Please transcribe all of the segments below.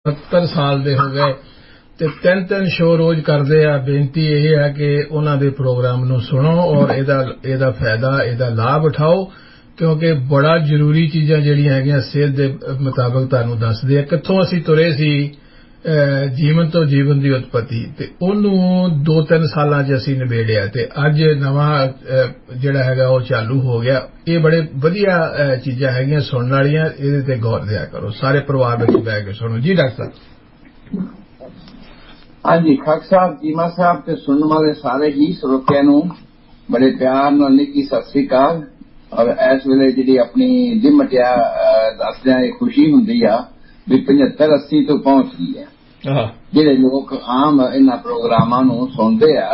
70 ਸਾਲ ਦੇ ਹੋ ਗਏ ਤੇ ਤਿੰਨ ਸ਼ੋਅ ਰੋਜ਼ ਕਰਦੇ ਆ। ਬੇਨਤੀ ਇਹ ਹੈ ਕਿ ਉਹਨਾਂ ਦੇ ਪ੍ਰੋਗਰਾਮ ਨੂੰ ਸੁਣੋ ਔਰ ਇਹਦਾ ਫਾਇਦਾ, ਇਹਦਾ ਲਾਭ ਉਠਾਓ, ਕਿਉਂਕਿ ਬੜਾ ਜ਼ਰੂਰੀ ਚੀਜ਼ਾਂ ਜਿਹੜੀਆਂ ਹੈਗੀਆਂ ਸਿਹਤ ਦੇ ਮੁਤਾਬਕ ਤੁਹਾਨੂੰ ਦੱਸਦੇ ਆ। ਕਿੱਥੋਂ ਅਸੀਂ ਤੁਰੇ ਸੀ ਜੀਵਨ ਤੋਂ ਜੀਵਨ ਦੀ ਉਤਪਤੀ, ਤੇ ਉਹਨੂੰ 2-3 ਸਾਲਾਂ 'ਚ ਅਸੀਂ ਨਿਬੇੜਿਆ ਤੇ ਅੱਜ ਨਵਾਂ ਜਿਹੜਾ ਹੈਗਾ ਉਹ ਚਾਲੂ ਹੋ ਗਿਆ। ਇਹ ਬੜੇ ਵਧੀਆ ਚੀਜ਼ਾਂ ਹੈਗੀਆਂ ਸੁਣਨ ਵਾਲੀਆਂ, ਇਹਦੇ ਤੇ ਗੌਰ ਦਿਆ ਕਰੋ। ਸਾਰੇ ਪਰਿਵਾਰ ਵਿੱਚ ਬਹਿ ਕੇ ਸੁਣੋ। ਜੀ ਡਾਕਟਰ ਸਾਹਿਬ। ਹਾਂਜੀ, ਖਾਕ ਸਾਹਿਬ, ਚੀਮਾ ਸਾਹਿਬ ਤੇ ਸੁਣਨ ਵਾਲੇ ਸਾਰੇ ਹੀ ਸਰੋਤਿਆਂ ਨੂੰ ਬੜੇ ਪਿਆਰ ਨਾਲ ਨਿੱਕੀ ਸਤਿ ਸ੍ਰੀ ਅਕਾਲ। ਔਰ ਇਸ ਵੇਲੇ ਜਿਹੜੀ ਆਪਣੀ ਲਿਮਟਿਆ ਦੱਸਦਿਆਂ ਇਹ ਖੁਸ਼ੀ ਹੁੰਦੀ ਆ ਵੀ 75-80 ਤੋਂ ਪਹੁੰਚ ਗਈ ਹੈ। ਜਿਹੜੇ ਲੋਕ ਆਮ ਇਹਨਾਂ ਪ੍ਰੋਗਰਾਮਾਂ ਨੂੰ ਸੁਣਦੇ ਆ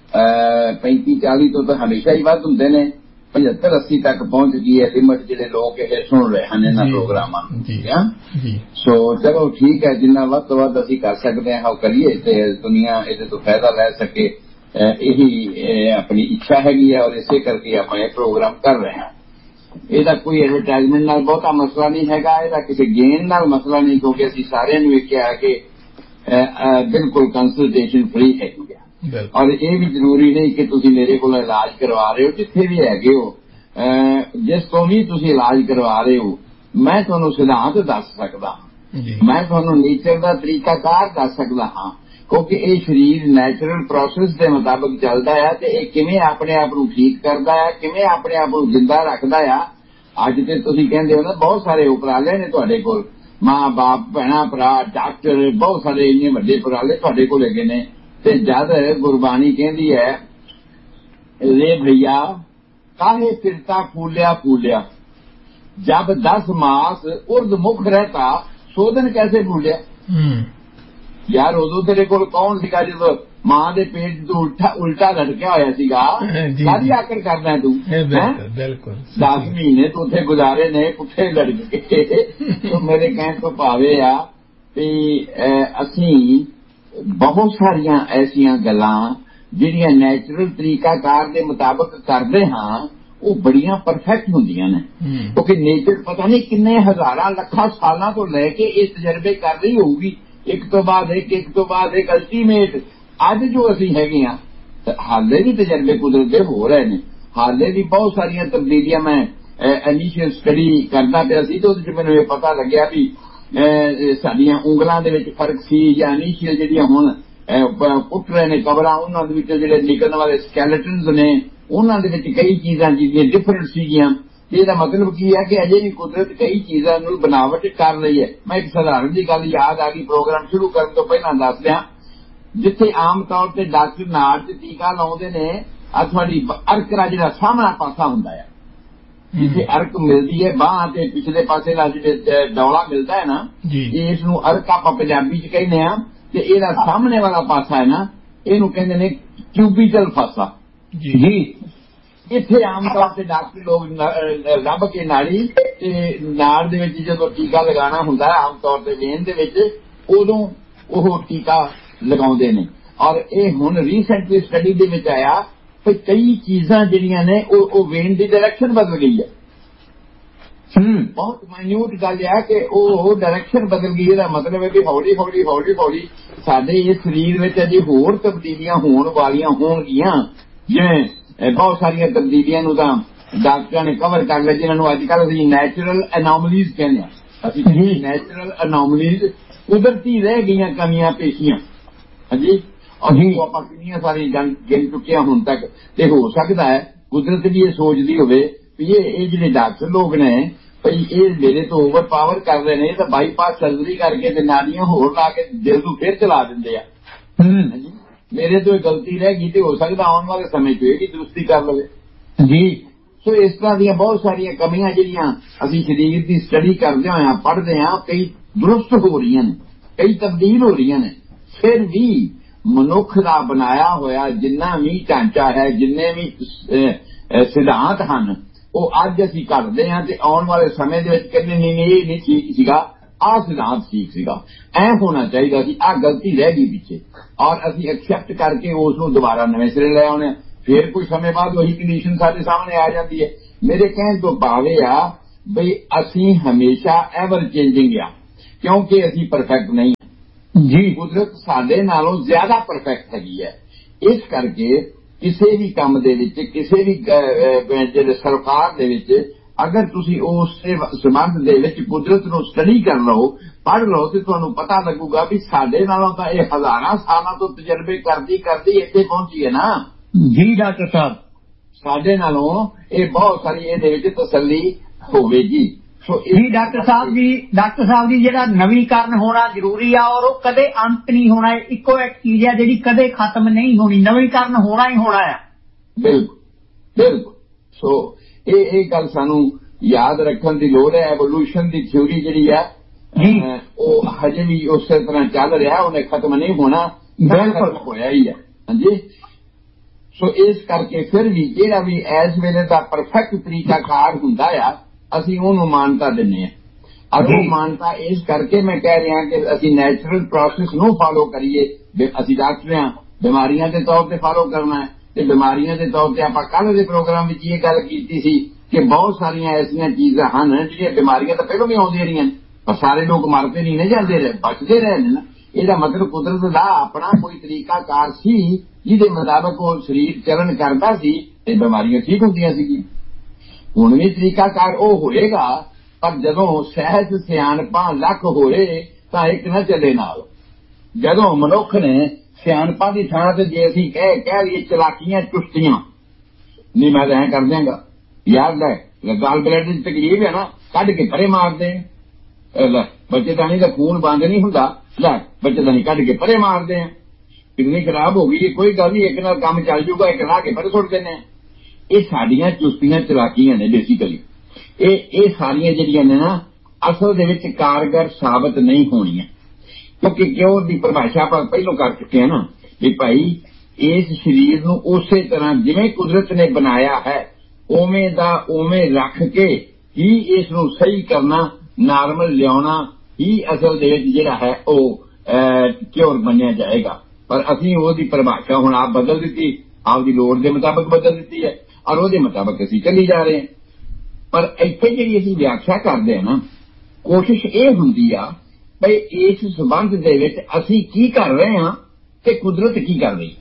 35-40 ਤੋਂ ਤਾਂ ਹਮੇਸ਼ਾ ਹੀ ਵੱਧ ਹੁੰਦੇ ਨੇ। 75-80 ਤੱਕ ਪਹੁੰਚ ਗਈ ਹੈ ਲਿਮਟ, ਜਿਹੜੇ ਲੋਕ ਇਹ ਸੁਣ ਰਹੇ ਹਨ ਇਹਨਾਂ ਪ੍ਰੋਗਰਾਮਾਂ ਨੂੰ। ਸੋ ਚਲੋ ਠੀਕ ਹੈ, ਜਿੰਨਾ ਵੱਧ ਤੋਂ ਵੱਧ ਅਸੀਂ ਕਰ ਸਕਦੇ ਹਾਂ ਉਹ ਕਰੀਏ ਤੇ ਦੁਨੀਆ ਇਹਦੇ ਤੋਂ ਫਾਇਦਾ ਲੈ ਸਕੇ, ਇਹੀ ਆਪਣੀ ਇੱਛਾ ਹੈਗੀ ਹੈ। ਔਰ ਇਸੇ ਕਰਕੇ ਆਪਾਂ ਇਹ ਪ੍ਰੋਗਰਾਮ ਕਰ ਰਹੇ ਹਾਂ। ਇਹਦਾ ਕੋਈ ਐਡਵਰਟਾਈਜ਼ਮੈਂਟ ਨਾਲ ਬਹੁਤਾ ਮਸਲਾ ਨਹੀਂ ਹੈਗਾ, ਇਹਦਾ ਕਿਸੇ ਗੇਨ ਨਾਲ ਮਸਲਾ ਨਹੀਂ, ਕਿਉਂਕਿ ਅਸੀਂ ਸਾਰਿਆਂ ਨੂੰ ਇਹ ਕਿਹਾ ਕਿ ਬਿਲਕੁਲ ਕੰਸਲਟੇਸ਼ਨ ਫ੍ਰੀ ਹੈਗੀ ਆ। ਔਰ ਇਹ ਵੀ ਜ਼ਰੂਰੀ ਨਹੀਂ ਕਿ ਤੁਸੀਂ ਮੇਰੇ ਕੋਲ ਇਲਾਜ ਕਰਵਾ ਰਹੇ ਹੋ। ਜਿੱਥੇ ਵੀ ਹੈਗੇ ਹੋ, ਜਿਸ ਤੋਂ ਵੀ ਤੁਸੀਂ ਇਲਾਜ ਕਰਵਾ ਰਹੇ ਹੋ, ਮੈਂ ਤੁਹਾਨੂੰ ਸਿਧਾਂਤ ਦੱਸ ਸਕਦਾ ਹਾਂ, ਮੈਂ ਤੁਹਾਨੂੰ ਨੇਚਰ ਦਾ ਤਰੀਕਾਕਾਰ ਦੱਸ ਸਕਦਾ ਹਾਂ, ਕਿਉਂਕਿ ਇਹ ਸਰੀਰ ਨੈਚੁਰਲ ਪ੍ਰੋਸੈਸ ਦੇ ਮੁਤਾਬਕ ਚੱਲਦਾ ਹੈ ਤੇ ਇਹ ਕਿਵੇਂ ਆਪਣੇ ਆਪ ਨੂੰ ਠੀਕ ਕਰਦਾ ਹੈ, ਕਿਵੇਂ ਆਪਣੇ ਆਪ ਨੂੰ ਜਿੰਦਾ ਰੱਖਦਾ ਆ। ਅੱਜ ਤੇ ਤੁਸੀਂ ਕਹਿੰਦੇ ਹੋ ਨਾ ਬਹੁਤ ਸਾਰੇ ਉਪਰਾਲੇ ਨੇ ਤੁਹਾਡੇ ਕੋਲ, ਮਾਂ ਬਾਪ, ਭੈਣਾਂ ਭਰਾ, ਡਾਕਟਰ, ਬਹੁਤ ਸਾਰੇ ਇੰਨੇ ਵੱਡੇ ਉਪਰਾਲੇ ਤੁਹਾਡੇ ਕੋਲ ਹੈਗੇ ਨੇ। ਤੇ ਜਦ ਗੁਰਬਾਣੀ ਕਹਿੰਦੀ ਹੈ ਰੇ ਭਈਆ ਕਾਹੇ ਫਿਰਤਾ ਫੂਲਿਆ ਫੂਲਿਆ, ਜਬ 10 ਮਾਸ ਉਰਦ ਮੁਖ ਰਹਿਤਾ ਸੋਧਨ ਕੈਸੇ ਭੂਲਿਆ। ਯਾਰ ਉਦੋਂ ਤੇਰੇ ਕੋਲ ਕੌਣ ਸੀਗਾ ਜਦੋਂ ਮਾਂ ਦੇ ਪੇਟ ਤੋਂ ਉਲਟਾ ਲਟਕਿਆ ਹੋਇਆ ਸੀਗਾ? ਕਾਹਦੀ ਆਕੜ ਕਰਦਾ ਤੂੰ? ਬਿਲਕੁਲ 10 ਮਹੀਨੇ ਤੂੰ ਉੱਥੇ ਗੁਜ਼ਾਰੇ ਨੇ ਪੁੱਠੇ ਲਟਕ ਕੇ। ਮੇਰੇ ਕਹਿਣ ਤੋਂ ਭਾਵੇਂ ਆ ਵੀ ਅਸੀਂ ਬਹੁਤ ਸਾਰੀਆਂ ਐਸੀਆਂ ਗੱਲਾਂ ਜਿਹੜੀਆਂ ਨੈਚੁਰਲ ਤਰੀਕਾਕਾਰ ਦੇ ਮੁਤਾਬਕ ਕਰਦੇ ਹਾਂ ਉਹ ਬੜੀਆਂ ਪਰਫੈਕਟ ਹੁੰਦੀਆਂ ਨੇ, ਕਿਉਂਕਿ ਨੇਚਰ ਪਤਾ ਨਹੀਂ ਕਿੰਨੇ ਹਜ਼ਾਰਾਂ ਲੱਖਾਂ ਸਾਲਾਂ ਤੋਂ ਲੈ ਕੇ ਇਹ ਤਜਰਬੇ ਕਰ ਰਹੀ ਹੋਊਗੀ, ਇੱਕ ਤੋਂ ਬਾਅਦ ਇੱਕ ਅਲਟੀਮੇਟ। ਅੱਜ ਜੋ ਅਸੀਂ ਹੈਗੇ ਆ, ਹਾਲੇ ਵੀ ਤਜਰਬੇ ਕੁਦਰਤ ਦੇ ਹੋ ਰਹੇ ਨੇ, ਹਾਲੇ ਵੀ ਬਹੁਤ ਸਾਰੀਆਂ ਤਬਦੀਲੀਆਂ। ਮੈਂ ਇਨੀਸ਼ੀਅਲ ਸਟੱਡੀ ਕਰਦਾ ਪਿਆ ਸੀ ਤੇ ਉਹਦੇ 'ਚ ਮੈਨੂੰ ਇਹ ਪਤਾ ਲੱਗਿਆ ਵੀ ਸਾਡੀਆਂ ਉਂਗਲਾਂ ਦੇ ਵਿੱਚ ਫਰਕ ਸੀ, ਜਾਂ ਇਨੀਸ਼ੀਅਲ ਜਿਹੜੀਆਂ ਹੁਣ ਪੁੱਟ ਰਹੇ ਨੇ ਕਬਰਾਂ, ਉਹਨਾਂ ਦੇ ਵਿੱਚ ਜਿਹੜੇ ਨਿਕਲਣ ਵਾਲੇ ਸਕੈਲੇਟਨਸ ਨੇ, ਉਹਨਾਂ ਦੇ ਵਿੱਚ ਕਈ ਚੀਜ਼ਾਂ ਜਿਹੜੀਆਂ ਡਿਫਰੈਂਟ ਸੀਗੀਆਂ। ਇਹਦਾ ਮਤਲਬ ਕੀ ਹੈ ਕਿ ਅਜੇ ਵੀ ਕੁਦਰਤ ਕਈ ਚੀਜ਼ਾਂ ਨੂੰ ਬਨਾਵਟ ਕਰ ਰਹੀ ਹੈ। ਮੈਂ ਇੱਕ ਸਧਾਰਨ ਦੀ ਗੱਲ ਯਾਦ ਆ ਗਈ ਪ੍ਰੋਗਰਾਮ ਸ਼ੁਰੂ ਕਰਨ ਤੋਂ ਪਹਿਲਾਂ ਦੱਸ ਦਿਆਂ। ਜਿੱਥੇ ਆਮ ਤੌਰ ਤੇ ਡਾਕਟਰ ਨਾੜ 'ਚ ਟੀਕਾ ਲਾਉਂਦੇ ਨੇ, ਆ ਤੁਹਾਡੀ ਅਰਕ ਦਾ ਜਿਹੜਾ ਸਾਹਮਣਾ ਪਾਸਾ ਹੁੰਦਾ ਹੈ, ਜਿੱਥੇ ਅਰਕ ਮਿਲਦੀ ਹੈ ਬਾਂਹ ਤੇ ਪਿਛਲੇ ਪਾਸੇ ਦਾ ਜਿਹੜੇ ਡੌਲਾ ਮਿਲਦਾ ਹੈ ਨਾ, ਇਸ ਨੂੰ ਅਰਕ ਆਪਾਂ ਪੰਜਾਬੀ 'ਚ ਕਹਿੰਦੇ ਆ। ਤੇ ਇਹਦਾ ਸਾਹਮਣੇ ਵਾਲਾ ਪਾਸਾ ਹੈ ਨਾ, ਇਹਨੂੰ ਕਹਿੰਦੇ ਨੇ ਕਿਊਬੀਟਲ ਫਾਸਾ। ਜੀ ਇੱਥੇ ਆਮ ਤੌਰ ਤੇ ਡਾਕਟਰ ਲੋਕ ਲੱਭ ਕੇ ਨਾੜੀ ਤੇ ਨਾੜ ਦੇ ਵਿੱਚ ਜਦੋਂ ਟੀਕਾ ਲਗਾਉਣਾ ਹੁੰਦਾ ਆਮ ਤੌਰ ਤੇ ਵੇਨ ਦੇ ਵਿੱਚ, ਉਦੋਂ ਉਹ ਟੀਕਾ ਲਗਾਉਂਦੇ ਨੇ। ਔਰ ਇਹ ਹੁਣ ਰੀਸੈਂਟਲੀ ਸਟੱਡੀ ਦੇ ਵਿੱਚ ਆਇਆ ਕਿ ਕਈ ਚੀਜ਼ਾਂ ਜਿਹੜੀਆਂ ਨੇ ਉਹ ਵੇਨ ਦੀ ਡਾਇਰੈਕਸ਼ਨ ਬਦਲ ਗਈ ਹੈ। ਬਹੁਤ ਮਾਈਨਿਊਟ ਗੱਲ ਹੈ ਕਿ ਉਹ ਡਾਇਰੈਕਸ਼ਨ ਬਦਲ ਗਈ। ਇਹਦਾ ਮਤਲਬ ਹੈ ਕਿ ਹੌਲੀ ਹੌਲੀ ਸਾਡੇ ਇਸ ਸਰੀਰ ਵਿੱਚ ਅਜੇ ਹੋਰ ਤਬਦੀਲੀਆਂ ਹੋਣ ਵਾਲੀਆਂ ਹੋਣਗੀਆਂ। ਜਿਵੇਂ ਬਹੁਤ ਸਾਰੀਆਂ ਤਬਦੀਲੀਆਂ ਨੂੰ ਤਾਂ ਡਾਕਟਰਾਂ ਨੇ ਕਵਰ ਕਰ ਲਿਆ, ਜਿਹਨਾਂ ਨੂੰ ਅੱਜ ਕੱਲ੍ਹ ਅਸੀਂ ਨੈਚੁਰਲ ਅਨੋਮਲੀਜ਼ ਕਹਿੰਦੇ ਹਾਂ। ਅਸੀਂ ਨੈਚੁਰਲ ਅਨੋਮਲੀਜ਼ ਕੁਦਰਤੀ ਰਹਿ ਗਈਆਂ ਕਮੀਆਂ ਪੇਸ਼ੀਆਂ। ਹਾਂਜੀ, ਉਹ ਆਪਾਂ ਕਿੰਨੀਆਂ ਸਾਰੀਆਂ ਗਿਣ ਚੁੱਕਿਆ ਹੁਣ ਤੱਕ। ਤੇ ਹੋ ਸਕਦਾ ਹੈ ਕੁਦਰਤ ਵੀ ਇਹ ਸੋਚਦੀ ਹੋਵੇ ਵੀ ਇਹ ਜਿਹੜੇ ਡਾਕਟਰ ਲੋਕ ਨੇ ਭਈ ਇਹ ਮੇਰੇ ਤੋਂ ਓਵਰ ਪਾਵਰ ਕਰ ਰਹੇ ਨੇ, ਇਹ ਤਾਂ ਬਾਈਪਾਸ ਸਰਜਰੀ ਕਰਕੇ ਤੇ ਨਾੜੀਆਂ ਹੋਰ ਲਾ ਕੇ ਦਿਲ ਨੂੰ ਫਿਰ ਚਲਾ ਦਿੰਦੇ ਆ। ਮੇਰੇ ਤੋਂ ਇਹ ਗਲਤੀ ਰਹਿ ਗਈ ਤੇ ਹੋ ਸਕਦਾ ਆਉਣ ਵਾਲੇ ਸਮੇਂ 'ਚ ਇਹ ਵੀ ਦਰੁਸਤੀ ਕਰ ਲਵੇ। ਜੀ ਸੋ ਇਸ ਤਰ੍ਹਾਂ ਦੀਆਂ ਬਹੁਤ ਸਾਰੀਆਂ ਕਮੀਆਂ ਜਿਹੜੀਆਂ ਅਸੀਂ ਸਰੀਰ ਦੀ ਸਟੱਡੀ ਕਰਦੇ ਹੋਏ ਪੜ੍ਹਦੇ ਹਾਂ, ਕਈ ਦਰੁਸਤ ਹੋ ਰਹੀਆਂ ਨੇ, ਕਈ ਤਬਦੀਲ ਹੋ ਰਹੀਆਂ ਨੇ। ਫਿਰ ਵੀ ਮਨੁੱਖ ਦਾ ਬਣਾਇਆ ਹੋਇਆ ਜਿੰਨਾ ਵੀ ਢਾਂਚਾ ਹੈ, ਜਿੰਨੇ ਵੀ ਸਿਧਾਂਤ ਹਨ, ਉਹ ਅੱਜ ਅਸੀਂ ਘੜਦੇ ਹਾਂ ਤੇ ਆਉਣ ਵਾਲੇ ਸਮੇਂ ਦੇ ਵਿੱਚ ਕਹਿੰਦੇ ਨਹੀਂ ਇਹ ਨਹੀਂ ਠੀਕ ਸੀਗਾ, ਆਹ ਸਿਧਾਂਤ ਠੀਕ ਸੀਗਾ, ਐ ਹੋਣਾ ਚਾਹੀਦਾ ਸੀ, ਆਹ ਗਲਤੀ ਰਹਿ ਗਈ ਪਿੱਛੇ। ਔਰ ਅਸੀਂ ਐਕਸੈਪਟ ਕਰਕੇ ਉਸ ਨੂੰ ਦੁਬਾਰਾ ਨਵੇਂ ਸਿਰੇ ਲੈ ਆਉਣੇ। ਫਿਰ ਕੁਝ ਸਮੇਂ ਬਾਅਦ ਉਹੀ ਕੰਡੀਸ਼ਨ ਸਾਡੇ ਸਾਹਮਣੇ ਆ ਜਾਂਦੀ ਹੈ। ਮੇਰੇ ਕਹਿਣ ਤੋਂ ਭਾਵੇਂ ਆ ਬਈ ਅਸੀਂ ਹਮੇਸ਼ਾ ਐਵਰ ਚੇਂਜਿੰਗ ਆ। क्योंकि असीं परफेक्ट नहीं जी, कुदरत साडे नालों ज्यादा परफेक्ट हैगी है। इस करके किसी भी काम दे विच, किसी भी जिहड़े सरकार दे विच अगर तुसी उस संबंध दे विच कुदरत नूं स्टडी कर लो, पढ़ लो, तो तुहानूं पता लगूगा भी साडे नालों तां इह हज़ारां सालां तो तजर्बे करदी करदी इत्थे पहुंची है ना जी डॉक्टर साहब। साडे नालों इह बहुत सारी इहदे विच तसल्ली होवेगी। जी डॉक्टर साहब जी जिहड़ा नवीकरण होना जरूरी आ और वो कदे अंत नहीं होना, इको एक चीज है जिहड़ी कदे खत्म नहीं होनी, नवीकरण होना ही होना है। बिल्कुल बिल्कुल। सो ये गल सानू याद रखने की लोड़ है। एवोल्यूशन की थ्योरी जिहड़ी है वो हजे भी उस तरह चल रहा, उन्हें खत्म नहीं होना, बिल्कुल होया ही है। हाँ जी। सो इस करके फिर भी जिहड़ा भी इस वेले का परफेक्ट तरीकाकार हुंदा आ, असीं उहनूं मानता दिंदे हां। और वो मानता इस करके मैं कह रहा कि असीं नैचुरल प्रोसेस नूं फॉलो करिए। असीं डॉक्टर हां, बीमारियां के तौर पर फॉलो करना है, ते बीमारियां के तौर पर आपां कल दे प्रोग्राम विच ये गल कीती सी कि बहुत सारियां ऐसियां चीज़ां हन जिहड़ियां बीमारियां तां पहलों भी आउंदियां रहियां, पर सारे लोग मरते नहीं जाते रहे, बचते रहे ना। ਇਹਦਾ मतलब कुदरत का अपना कोई तरीकाकार सी जिहदे मुताबक वो शरीर चलन करता सी ते बीमारियां ठीक होंदियां सीगियां। हुण भी तरीकाकार वो होएगा, पर जदों सहज सियाणपा लख होए तां एक न चले नाल। जदों मनुख ने सियाणपा की थां ते जे असीं कह लईए चलाकियां चुस्तियां, नहीं मैं ऐ कर देंगा यार, लै गाल ब्लड की तकलीफ है ना, कढ़ के परे मार दे, बच्चेदानी का खून बंद नहीं हुंदा, लै बच्चेदानी कढ़ के परे मार दे, किडनी खराब हो गई, कोई गल नहीं, एक नाल काम चल जूगा, एक ला के परे सुट देने। ये साडियां चुस्तियां चलाकियां ने बेसिकली। ये सारियां जिहड़ियां ने ना असल दे विच कारगर साबित नहीं होणियां, क्योंकि क्यों दी परिभाषा आप पहलों कर चुके हैं ना भी भाई इस शरीर नूं उसे तरह जिवें कुदरत ने बनाया है उवें दा उवें रख के ही इस नूं सही करना, नॉर्मल लियाउणा ही असल दे विच जिहड़ा है वो क्योर मन्निया जाएगा। पर असीं ओहदी परिभाषा हुण आप बदल दित्ती, आपदी लोड़ दे मुताबिक बदल दित्ती है और ओहदे मुताबिक असीं चली जा रहे हैं। पर इत्थे जिहड़ी असीं व्याख्या करदे हां ना, कोशिश ये हुंदी आ भाई इस संबंध दे विच असीं की कर रहे हां ते कुदरत की कर रही,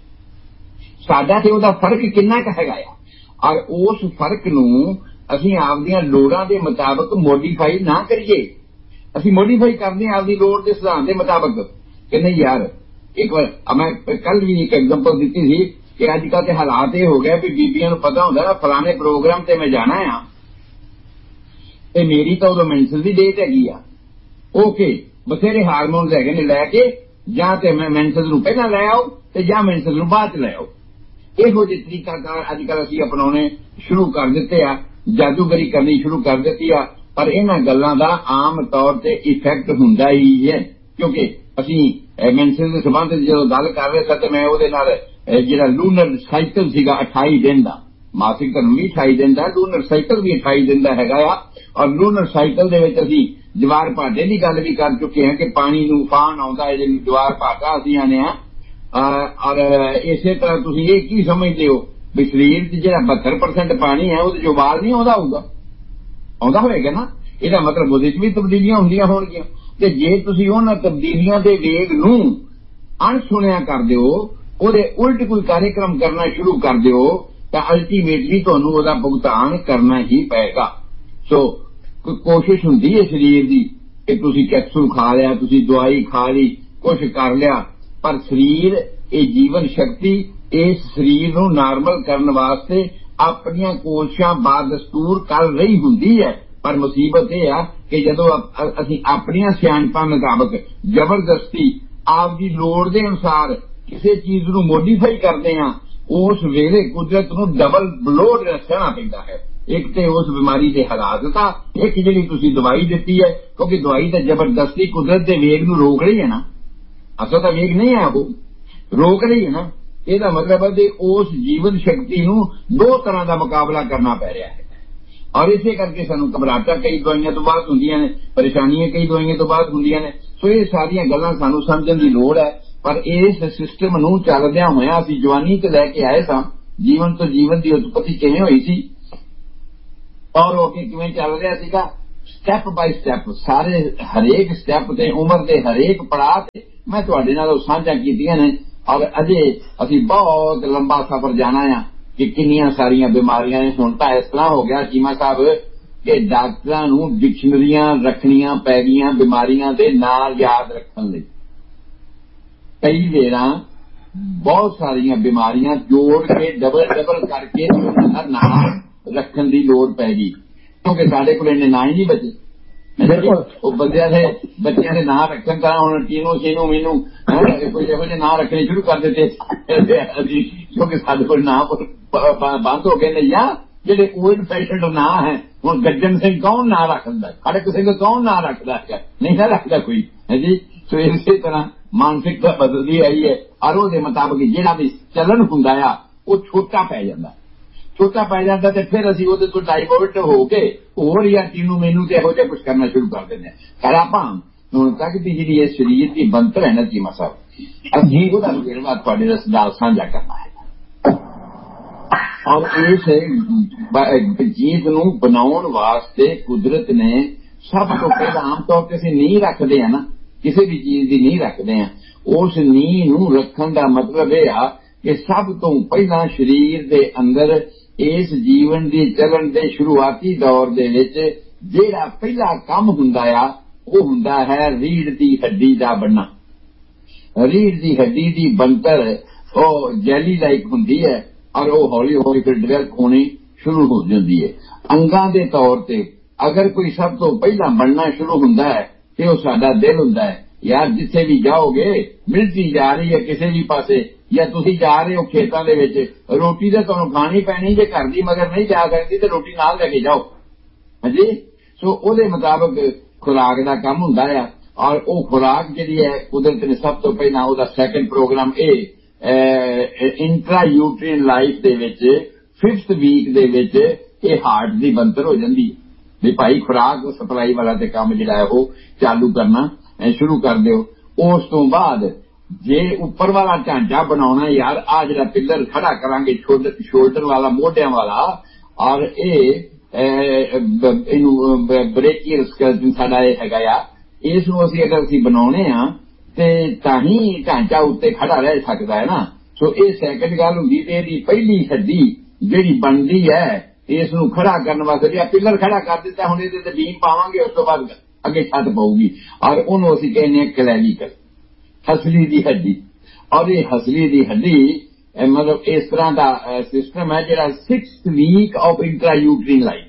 साडा ते ओहदा फर्क किन्ना क हैगा आ, और उस फर्क नूं असीं आपदियां लोड़ां दे मुताबिक मॉडिफाई ना करिए। असीं मॉडिफाई करदे हां आपदी लोड़ दे सिद्धांत दे मुताबिक कि नहीं यार। एक बार मैं कल भी एक एग्जांपल दित्ती सी कि अजकल के हालात ये हो गए भी बीबियां नूं पता हुंदा ना फलाने प्रोग्राम ते मैं जाना आ ते मेरी तो उदों मेंसेस दी डेट हैगी आ, ओके बथेरे हारमोन्स हैगे ने लैके जां ते मैं मेंसेस नूं पहलां लै आओ ते जां मेंसेस नूं बाद च लै आओ। इहो जिहे तरीकाकार अजकल असीं अपनाउणे शुरू कर दित्ते आ, जादूगरी करनी शुरू कर दित्ती आ, पर इन्हां गल्लां दा आम तौर ते इफेक्ट हुंदा ही है, क्योंकि असीं मेंसेस दे संबंध जदों गल कर रहे सी ते मैं ओहदे नाल जिहड़ा लूनर साइकिल सीगा 28 दिन दा, मासिक धर्म भी 28 दिन का, लूनर साइकिल भी 28 दिन का हैगा आ। और लूनर साइकिल दे विच असीं जवार भाटे की गल भी कर चुके हैं कि पानी नूं उफान आउंदा है, जिहनूं जवार भाटा असीं आने आ। और इसे तरह तुसीं ये की समझदे हो भी शरीर च जिहड़ा 72% पानी है उहदे चों उबाल नहीं आउंदा होऊगा, आउंदा होएगा ना। ਇਹਦਾ मतलब ਉਹਦੇ 'ਚ ਵੀ ਤਬਦੀਲੀਆਂ ਹੁੰਦੀਆਂ ਹੋਣਗੀਆਂ ਤੇ ਜੇ ਤੁਸੀਂ ਉਹਨਾਂ ਤਬਦੀਲੀਆਂ ਦੇ ਵੇਗ ਨੂੰ ਅਣਸੁਣਿਆ ਕਰਦੇ ਹੋ, ਉਹਦੇ ਉਲਟ ਕੋਈ ਕਾਰਜਕ੍ਰਮ ਕਰਨਾ ਸ਼ੁਰੂ ਕਰ ਦਿਓ ਤਾਂ ਅਲਟੀਮੇਟਲੀ ਤੁਹਾਨੂੰ ਉਹਦਾ ਭੁਗਤਾਨ ਕਰਨਾ ਹੀ ਪਏਗਾ। ਸੋ ਕੋਸ਼ਿਸ਼ ਹੁੰਦੀ ਹੈ ਸਰੀਰ ਦੀ ਕਿ ਤੁਸੀਂ ਕੈਪਸੂਲ ਖਾ ਲਿਆ, ਤੁਸੀਂ ਦਵਾਈ ਖਾ ਲਈ, ਕੁਛ ਕਰ ਲਿਆ, ਪਰ ਸਰੀਰ ਇਹ ਜੀਵਨ ਸ਼ਕਤੀ ਇਸ ਸਰੀਰ ਨੂੰ ਨਾਰਮਲ ਕਰਨ ਵਾਸਤੇ ਆਪਣੀਆਂ ਕੋਸ਼ਿਸ਼ਾਂ ਬਾਦਸਤੂਰ ਕਰ ਰਹੀ ਹੁੰਦੀ ਹੈ। पर मुसीबत यह है कि जदों असीं अपनियां सियाणपां मुताबक जबरदस्ती आपदी लोड़ दे अनुसार किसी चीज नूं मॉडिफाई करदे हां, उस वेले कुदरत नूं डबल ब्लोड सहना पैंदा है। एक ते उस बीमारी दे हालात दा, एक जिहड़ी तुसीं दवाई दित्ती है, क्योंकि दवाई तां जबरदस्ती कुदरत दे वेग नूं रोक रही है ना, असल तां वेग नहीं है, वो रोक रही है ना। ਇਹਦਾ मतलब है कि उस जीवन शक्ति नूं दो तरह का मुकाबला करना पै रहा है। और इसे करके सानू घबराहटां कई दवाइयां तो बाद हुंदियां ने, परेशानियां कई दवाइयां तो बाद हुंदियां ने। सो ये सारियां गल्लां सानू समझण दी लोड़ है। पर इस सिस्टम नूं चलदियां होइयां असीं जवानी ते लैके आए सां, जीवन तो जीवन की उत्पत्ति किवें होई सी और वो किवें चल रहा सीगा, ਸਟੈਪ ਬਾਈ ਸਟੈਪ ਸਾਰੇ ਹਰੇਕ ਸਟੈਪ ਤੇ ਉਮਰ ਦੇ ਹਰੇਕ ਪੜਾਅ ਤੇ ਮੈਂ ਤੁਹਾਡੇ ਨਾਲ ਉਹ ਸਾਂਝਾ ਕੀਤੀਆਂ ਨੇ। ਔਰ ਅਜੇ ਅਸੀਂ ਬਹੁਤ ਲੰਬਾ ਸਫ਼ਰ ਜਾਣਾ ਆ ਕਿ ਕਿੰਨੀਆਂ ਸਾਰੀਆਂ ਬਿਮਾਰੀਆਂ ਨੇ। ਹੁਣ ਤਾਂ ਇਸ ਤਰ੍ਹਾਂ ਹੋ ਗਿਆ ਚੀਮਾ ਸਾਹਿਬ ਕਿ ਡਾਕਟਰਾਂ ਨੂੰ ਡਿਕਸ਼ਨਰੀਆਂ ਰੱਖਣੀਆਂ ਪੈ ਗਈਆਂ ਬਿਮਾਰੀਆਂ ਦੇ ਨਾਂ ਯਾਦ ਰੱਖਣ ਲਈ। ਕਈ ਵੇਰਾਂ ਬਹੁਤ ਸਾਰੀਆਂ ਬਿਮਾਰੀਆਂ ਜੋੜ ਕੇ ਡਬਲ ਕਰਕੇ ਉਹਨਾਂ ਦਾ ਨਾਂ ਰੱਖਣ ਦੀ ਲੋੜ ਪੈ ਗਈ ਕਿਉਂਕਿ ਸਾਡੇ ਕੋਲ ਇੰਨੇ ਨਾਂ ਹੀ ਨਹੀਂ ਬਚੇ। ਉਹ ਬੱਚਿਆਂ ਦੇ ਨਾਂ ਰੱਖਣ ਤਾਂ ਹੁਣ ਟੀਨੂ ਸ਼ੀਨੂ ਮੀਨੂ ਕੋਈ ਇਹੋ ਜਿਹੇ ਨਾਂ ਰੱਖਣੇ ਸ਼ੁਰੂ ਕਰ ਦਿੱਤੇ ਅਸੀਂ ਕਿਉਂਕਿ ਸਾਡੇ ਕੋਲ ਨਾਂ ਬੰਦ ਹੋ ਗਏ ਨੇ। ਜਾਂ ਜਿਹੜੇ ਓਲਡ ਫੈਸ਼ਨਡ ਨਾਂ ਹੈ ਹੁਣ ਗੱਜਣ ਸਿੰਘ ਕੌਣ ਨਾਂ ਰੱਖਦਾ, ਖੜਕ ਸਿੰਘ ਕੌਣ ਨਾਂ ਰੱਖਦਾ ਹੈ, ਨਹੀਂ ਨਾ ਰੱਖਦਾ ਕੋਈ ਹੈ ਜੀ। ਸੋ ਇਸੇ ਤਰ੍ਹਾਂ ਮਾਨਸਿਕਤਾ ਬਦਲਦੀ ਆਈ ਹੈ ਔਰ ਉਹਦੇ ਮੁਤਾਬਕ ਜਿਹੜਾ ਵੀ ਚੱਲਣ ਹੁੰਦਾ ਆ ਉਹ ਛੋਟਾ ਪੈ ਜਾਂਦਾ ਤੇ ਫਿਰ ਅਸੀਂ ਉਹਦੇ ਤੋਂ ਡਾਈਵਰਟ ਹੋ ਕੇ ਹੋਰ ਜਾਂ ਟੀਨੂ ਮੈਨੂੰ ਤੇ ਇਹੋ ਜਿਹਾ ਕੁਛ ਕਰਨਾ ਸ਼ੁਰੂ ਕਰ ਦਿੰਦੇ ਹਾਂ। ਪਰ ਆਪਾਂ ਹੁਣ ਤੱਕ ਦੀ ਜਿਹੜੀ ਇਹ ਸਰੀਰ ਦੀ ਬਣਤਰ ਹੈ ਨਾ ਚੀਮਾ ਸਾਹਿਬ ਅਸੀਂ ਉਹਦਾ ਵੇਰਵਾ ਤੁਹਾਡੇ ਨਾਲ ਸਾਂਝਾ ਕਰਨਾ ਹੈ। ਔਰ ਇਸ ਚੀਜ਼ ਨੂੰ ਬਣਾਉਣ ਵਾਸਤੇ ਕੁਦਰਤ ਨੇ ਸਭ ਤੋਂ ਪਹਿਲਾਂ ਆਮ ਤੌਰ ਤੇ ਅਸੀਂ ਨੀਂਹ ਰੱਖਦੇ ਹਾਂ ਨਾ, ਕਿਸੇ ਵੀ ਚੀਜ਼ ਦੀ ਨੀਂਹ ਰੱਖਦੇ ਹਾਂ। ਉਸ ਨੀਂਹ ਨੂੰ ਰੱਖਣ ਦਾ ਮਤਲਬ ਇਹ ਆ ਕਿ ਸਭ ਤੋਂ ਪਹਿਲਾਂ ਸਰੀਰ ਦੇ ਅੰਦਰ ਇਸ ਜੀਵਨ ਦੀ ਚੱਲਣ ਦੇ ਸ਼ੁਰੂਆਤੀ ਦੌਰ ਦੇ ਵਿੱਚ ਜਿਹੜਾ ਪਹਿਲਾ ਕੰਮ ਹੁੰਦਾ ਆ ਉਹ ਹੁੰਦਾ ਹੈ ਰੀੜ੍ਹ ਦੀ ਹੱਡੀ ਦਾ ਬਣਨਾ। ਰੀੜ੍ਹ ਦੀ ਹੱਡੀ ਦੀ ਬਣਤਰ ਉਹ ਜੈਲੀ ਲਾਈਕ ਹੁੰਦੀ ਹੈ ਔਰ ਉਹ ਹੌਲੀ ਹੌਲੀ ਫਿਰ ਡਿਵੈਲਪ ਹੋਣੀ ਸ਼ੁਰੂ ਹੋ ਜਾਂਦੀ ਹੈ। ਅੰਗਾਂ ਦੇ ਤੌਰ ਤੇ ਅਗਰ ਕੋਈ ਸਭ ਤੋਂ ਪਹਿਲਾਂ ਬਣਨਾ ਸ਼ੁਰੂ ਹੁੰਦਾ ਹੈ ਤੇ ਉਹ ਸਾਡਾ ਦਿਲ ਹੁੰਦਾ ਹੈ। ਯਾਰ ਜਿੱਥੇ ਵੀ ਜਾਓਗੇ ਮਿਲਦੀ ਜਾ ਰਹੀ ਹੈ ਕਿਸੇ ਵੀ ਪਾਸੇ ਜਾਂ ਤੁਸੀਂ ਜਾ ਰਹੇ ਹੋ ਖੇਤਾਂ ਦੇ ਵਿੱਚ ਰੋਟੀ ਤਾਂ ਤੁਹਾਨੂੰ ਖਾਣੀ ਪੈਣੀ ਜੇ ਘਰ ਦੀ ਮਗਰ ਨਹੀਂ ਜਾ ਸਕਦੀ ਤੇ ਰੋਟੀ ਨਾਲ ਲੈ ਕੇ ਜਾਓ ਹਾਂਜੀ। ਸੋ ਉਹਦੇ ਮੁਤਾਬਕ ਖੁਰਾਕ ਦਾ ਕੰਮ ਹੁੰਦਾ ਆ ਔਰ ਉਹ ਖੁਰਾਕ ਜਿਹੜੀ ਹੈ ਕੁਦਰਤ ਨੇ ਸਭ ਤੋਂ ਪਹਿਲਾਂ ਉਹਦਾ ਸੈਕੰਡ ਪ੍ਰੋਗਰਾਮ ਇਹ ਇੰਟਰਾ ਯੂਟਰੀਨ ਲਾਈਫ ਦੇ ਵਿੱਚ 5th ਵੀਕ ਦੇ ਵਿੱਚ ਇਹ ਹਾਰਟ ਦੀ ਬਣਤਰ ਹੋ ਜਾਂਦੀ ਹੈ ਵੀ ਭਾਈ ਖੁਰਾਕ ਸਪਲਾਈ ਵਾਲਾ ਤੇ ਕੰਮ ਜਿਹੜਾ ਹੈ ਉਹ ਚਾਲੂ ਕਰਨਾ ਸ਼ੁਰੂ ਕਰ ਦਿਓ। ਉਸ ਤੋਂ ਬਾਅਦ ਜੇ ਉੱਪਰ ਵਾਲਾ ਢਾਂਚਾ ਬਣਾਉਣਾ ਯਾਰ ਆ ਜਿਹੜਾ ਪਿੱਲਰ ਖੜਾ ਕਰਾਂਗੇ ਸ਼ੋਲਡਰ ਵਾਲਾ ਮੋਢਿਆਂ ਵਾਲਾ ਔਰ ਇਹਨੂੰ ਬ੍ਰੇਕੀਅਲ ਸਕੈਲਟਨ ਸਾਡਾ ਇਹ ਹੈਗਾ ਆ ਇਸ ਨੂੰ ਅਗਰ ਅਸੀਂ ਬਣਾਉਣੇ ਆ ਤੇ ਤਾਂ ਹੀ ਢਾਂਚਾ ਉੱਤੇ ਖੜਾ ਰਹਿ ਸਕਦਾ ਹੈ ਨਾ। ਸੋ ਇਹ ਸੈਕੰਡ ਗੱਲ ਹੁੰਦੀ ਤੇ ਇਹਦੀ ਪਹਿਲੀ ਹੱਡੀ ਜਿਹੜੀ ਬਣਦੀ ਹੈ ਇਸ ਨੂੰ ਖੜਾ ਕਰਨ ਵਾਸਤੇ ਜੇ ਪਿੱਲਰ ਖੜਾ ਕਰ ਦਿੱਤਾ ਹੁਣ ਇਹਦੇ ਤੇ ਬੀਮ ਪਾਵਾਂਗੇ ਉਸ ਤੋਂ ਬਾਅਦ ਅੱਗੇ ਛੱਤ ਪਊਗੀ ਔਰ ਉਹਨੂੰ ਅਸੀਂ ਕਹਿੰਦੇ ਹਾਂ ਕਲੈਵੀਕਲ ਹਸਲੀ ਦੀ ਹੱਡੀ। ਔਰ ਇਹ ਹਸਲੀ ਦੀ ਹੱਡੀ ਮਤਲਬ ਇਸ ਤਰ੍ਹਾਂ ਦਾ ਸਿਸਟਮ ਹੈ ਜਿਹੜਾ 6th week of intra ਯੂਟਰੀਨ life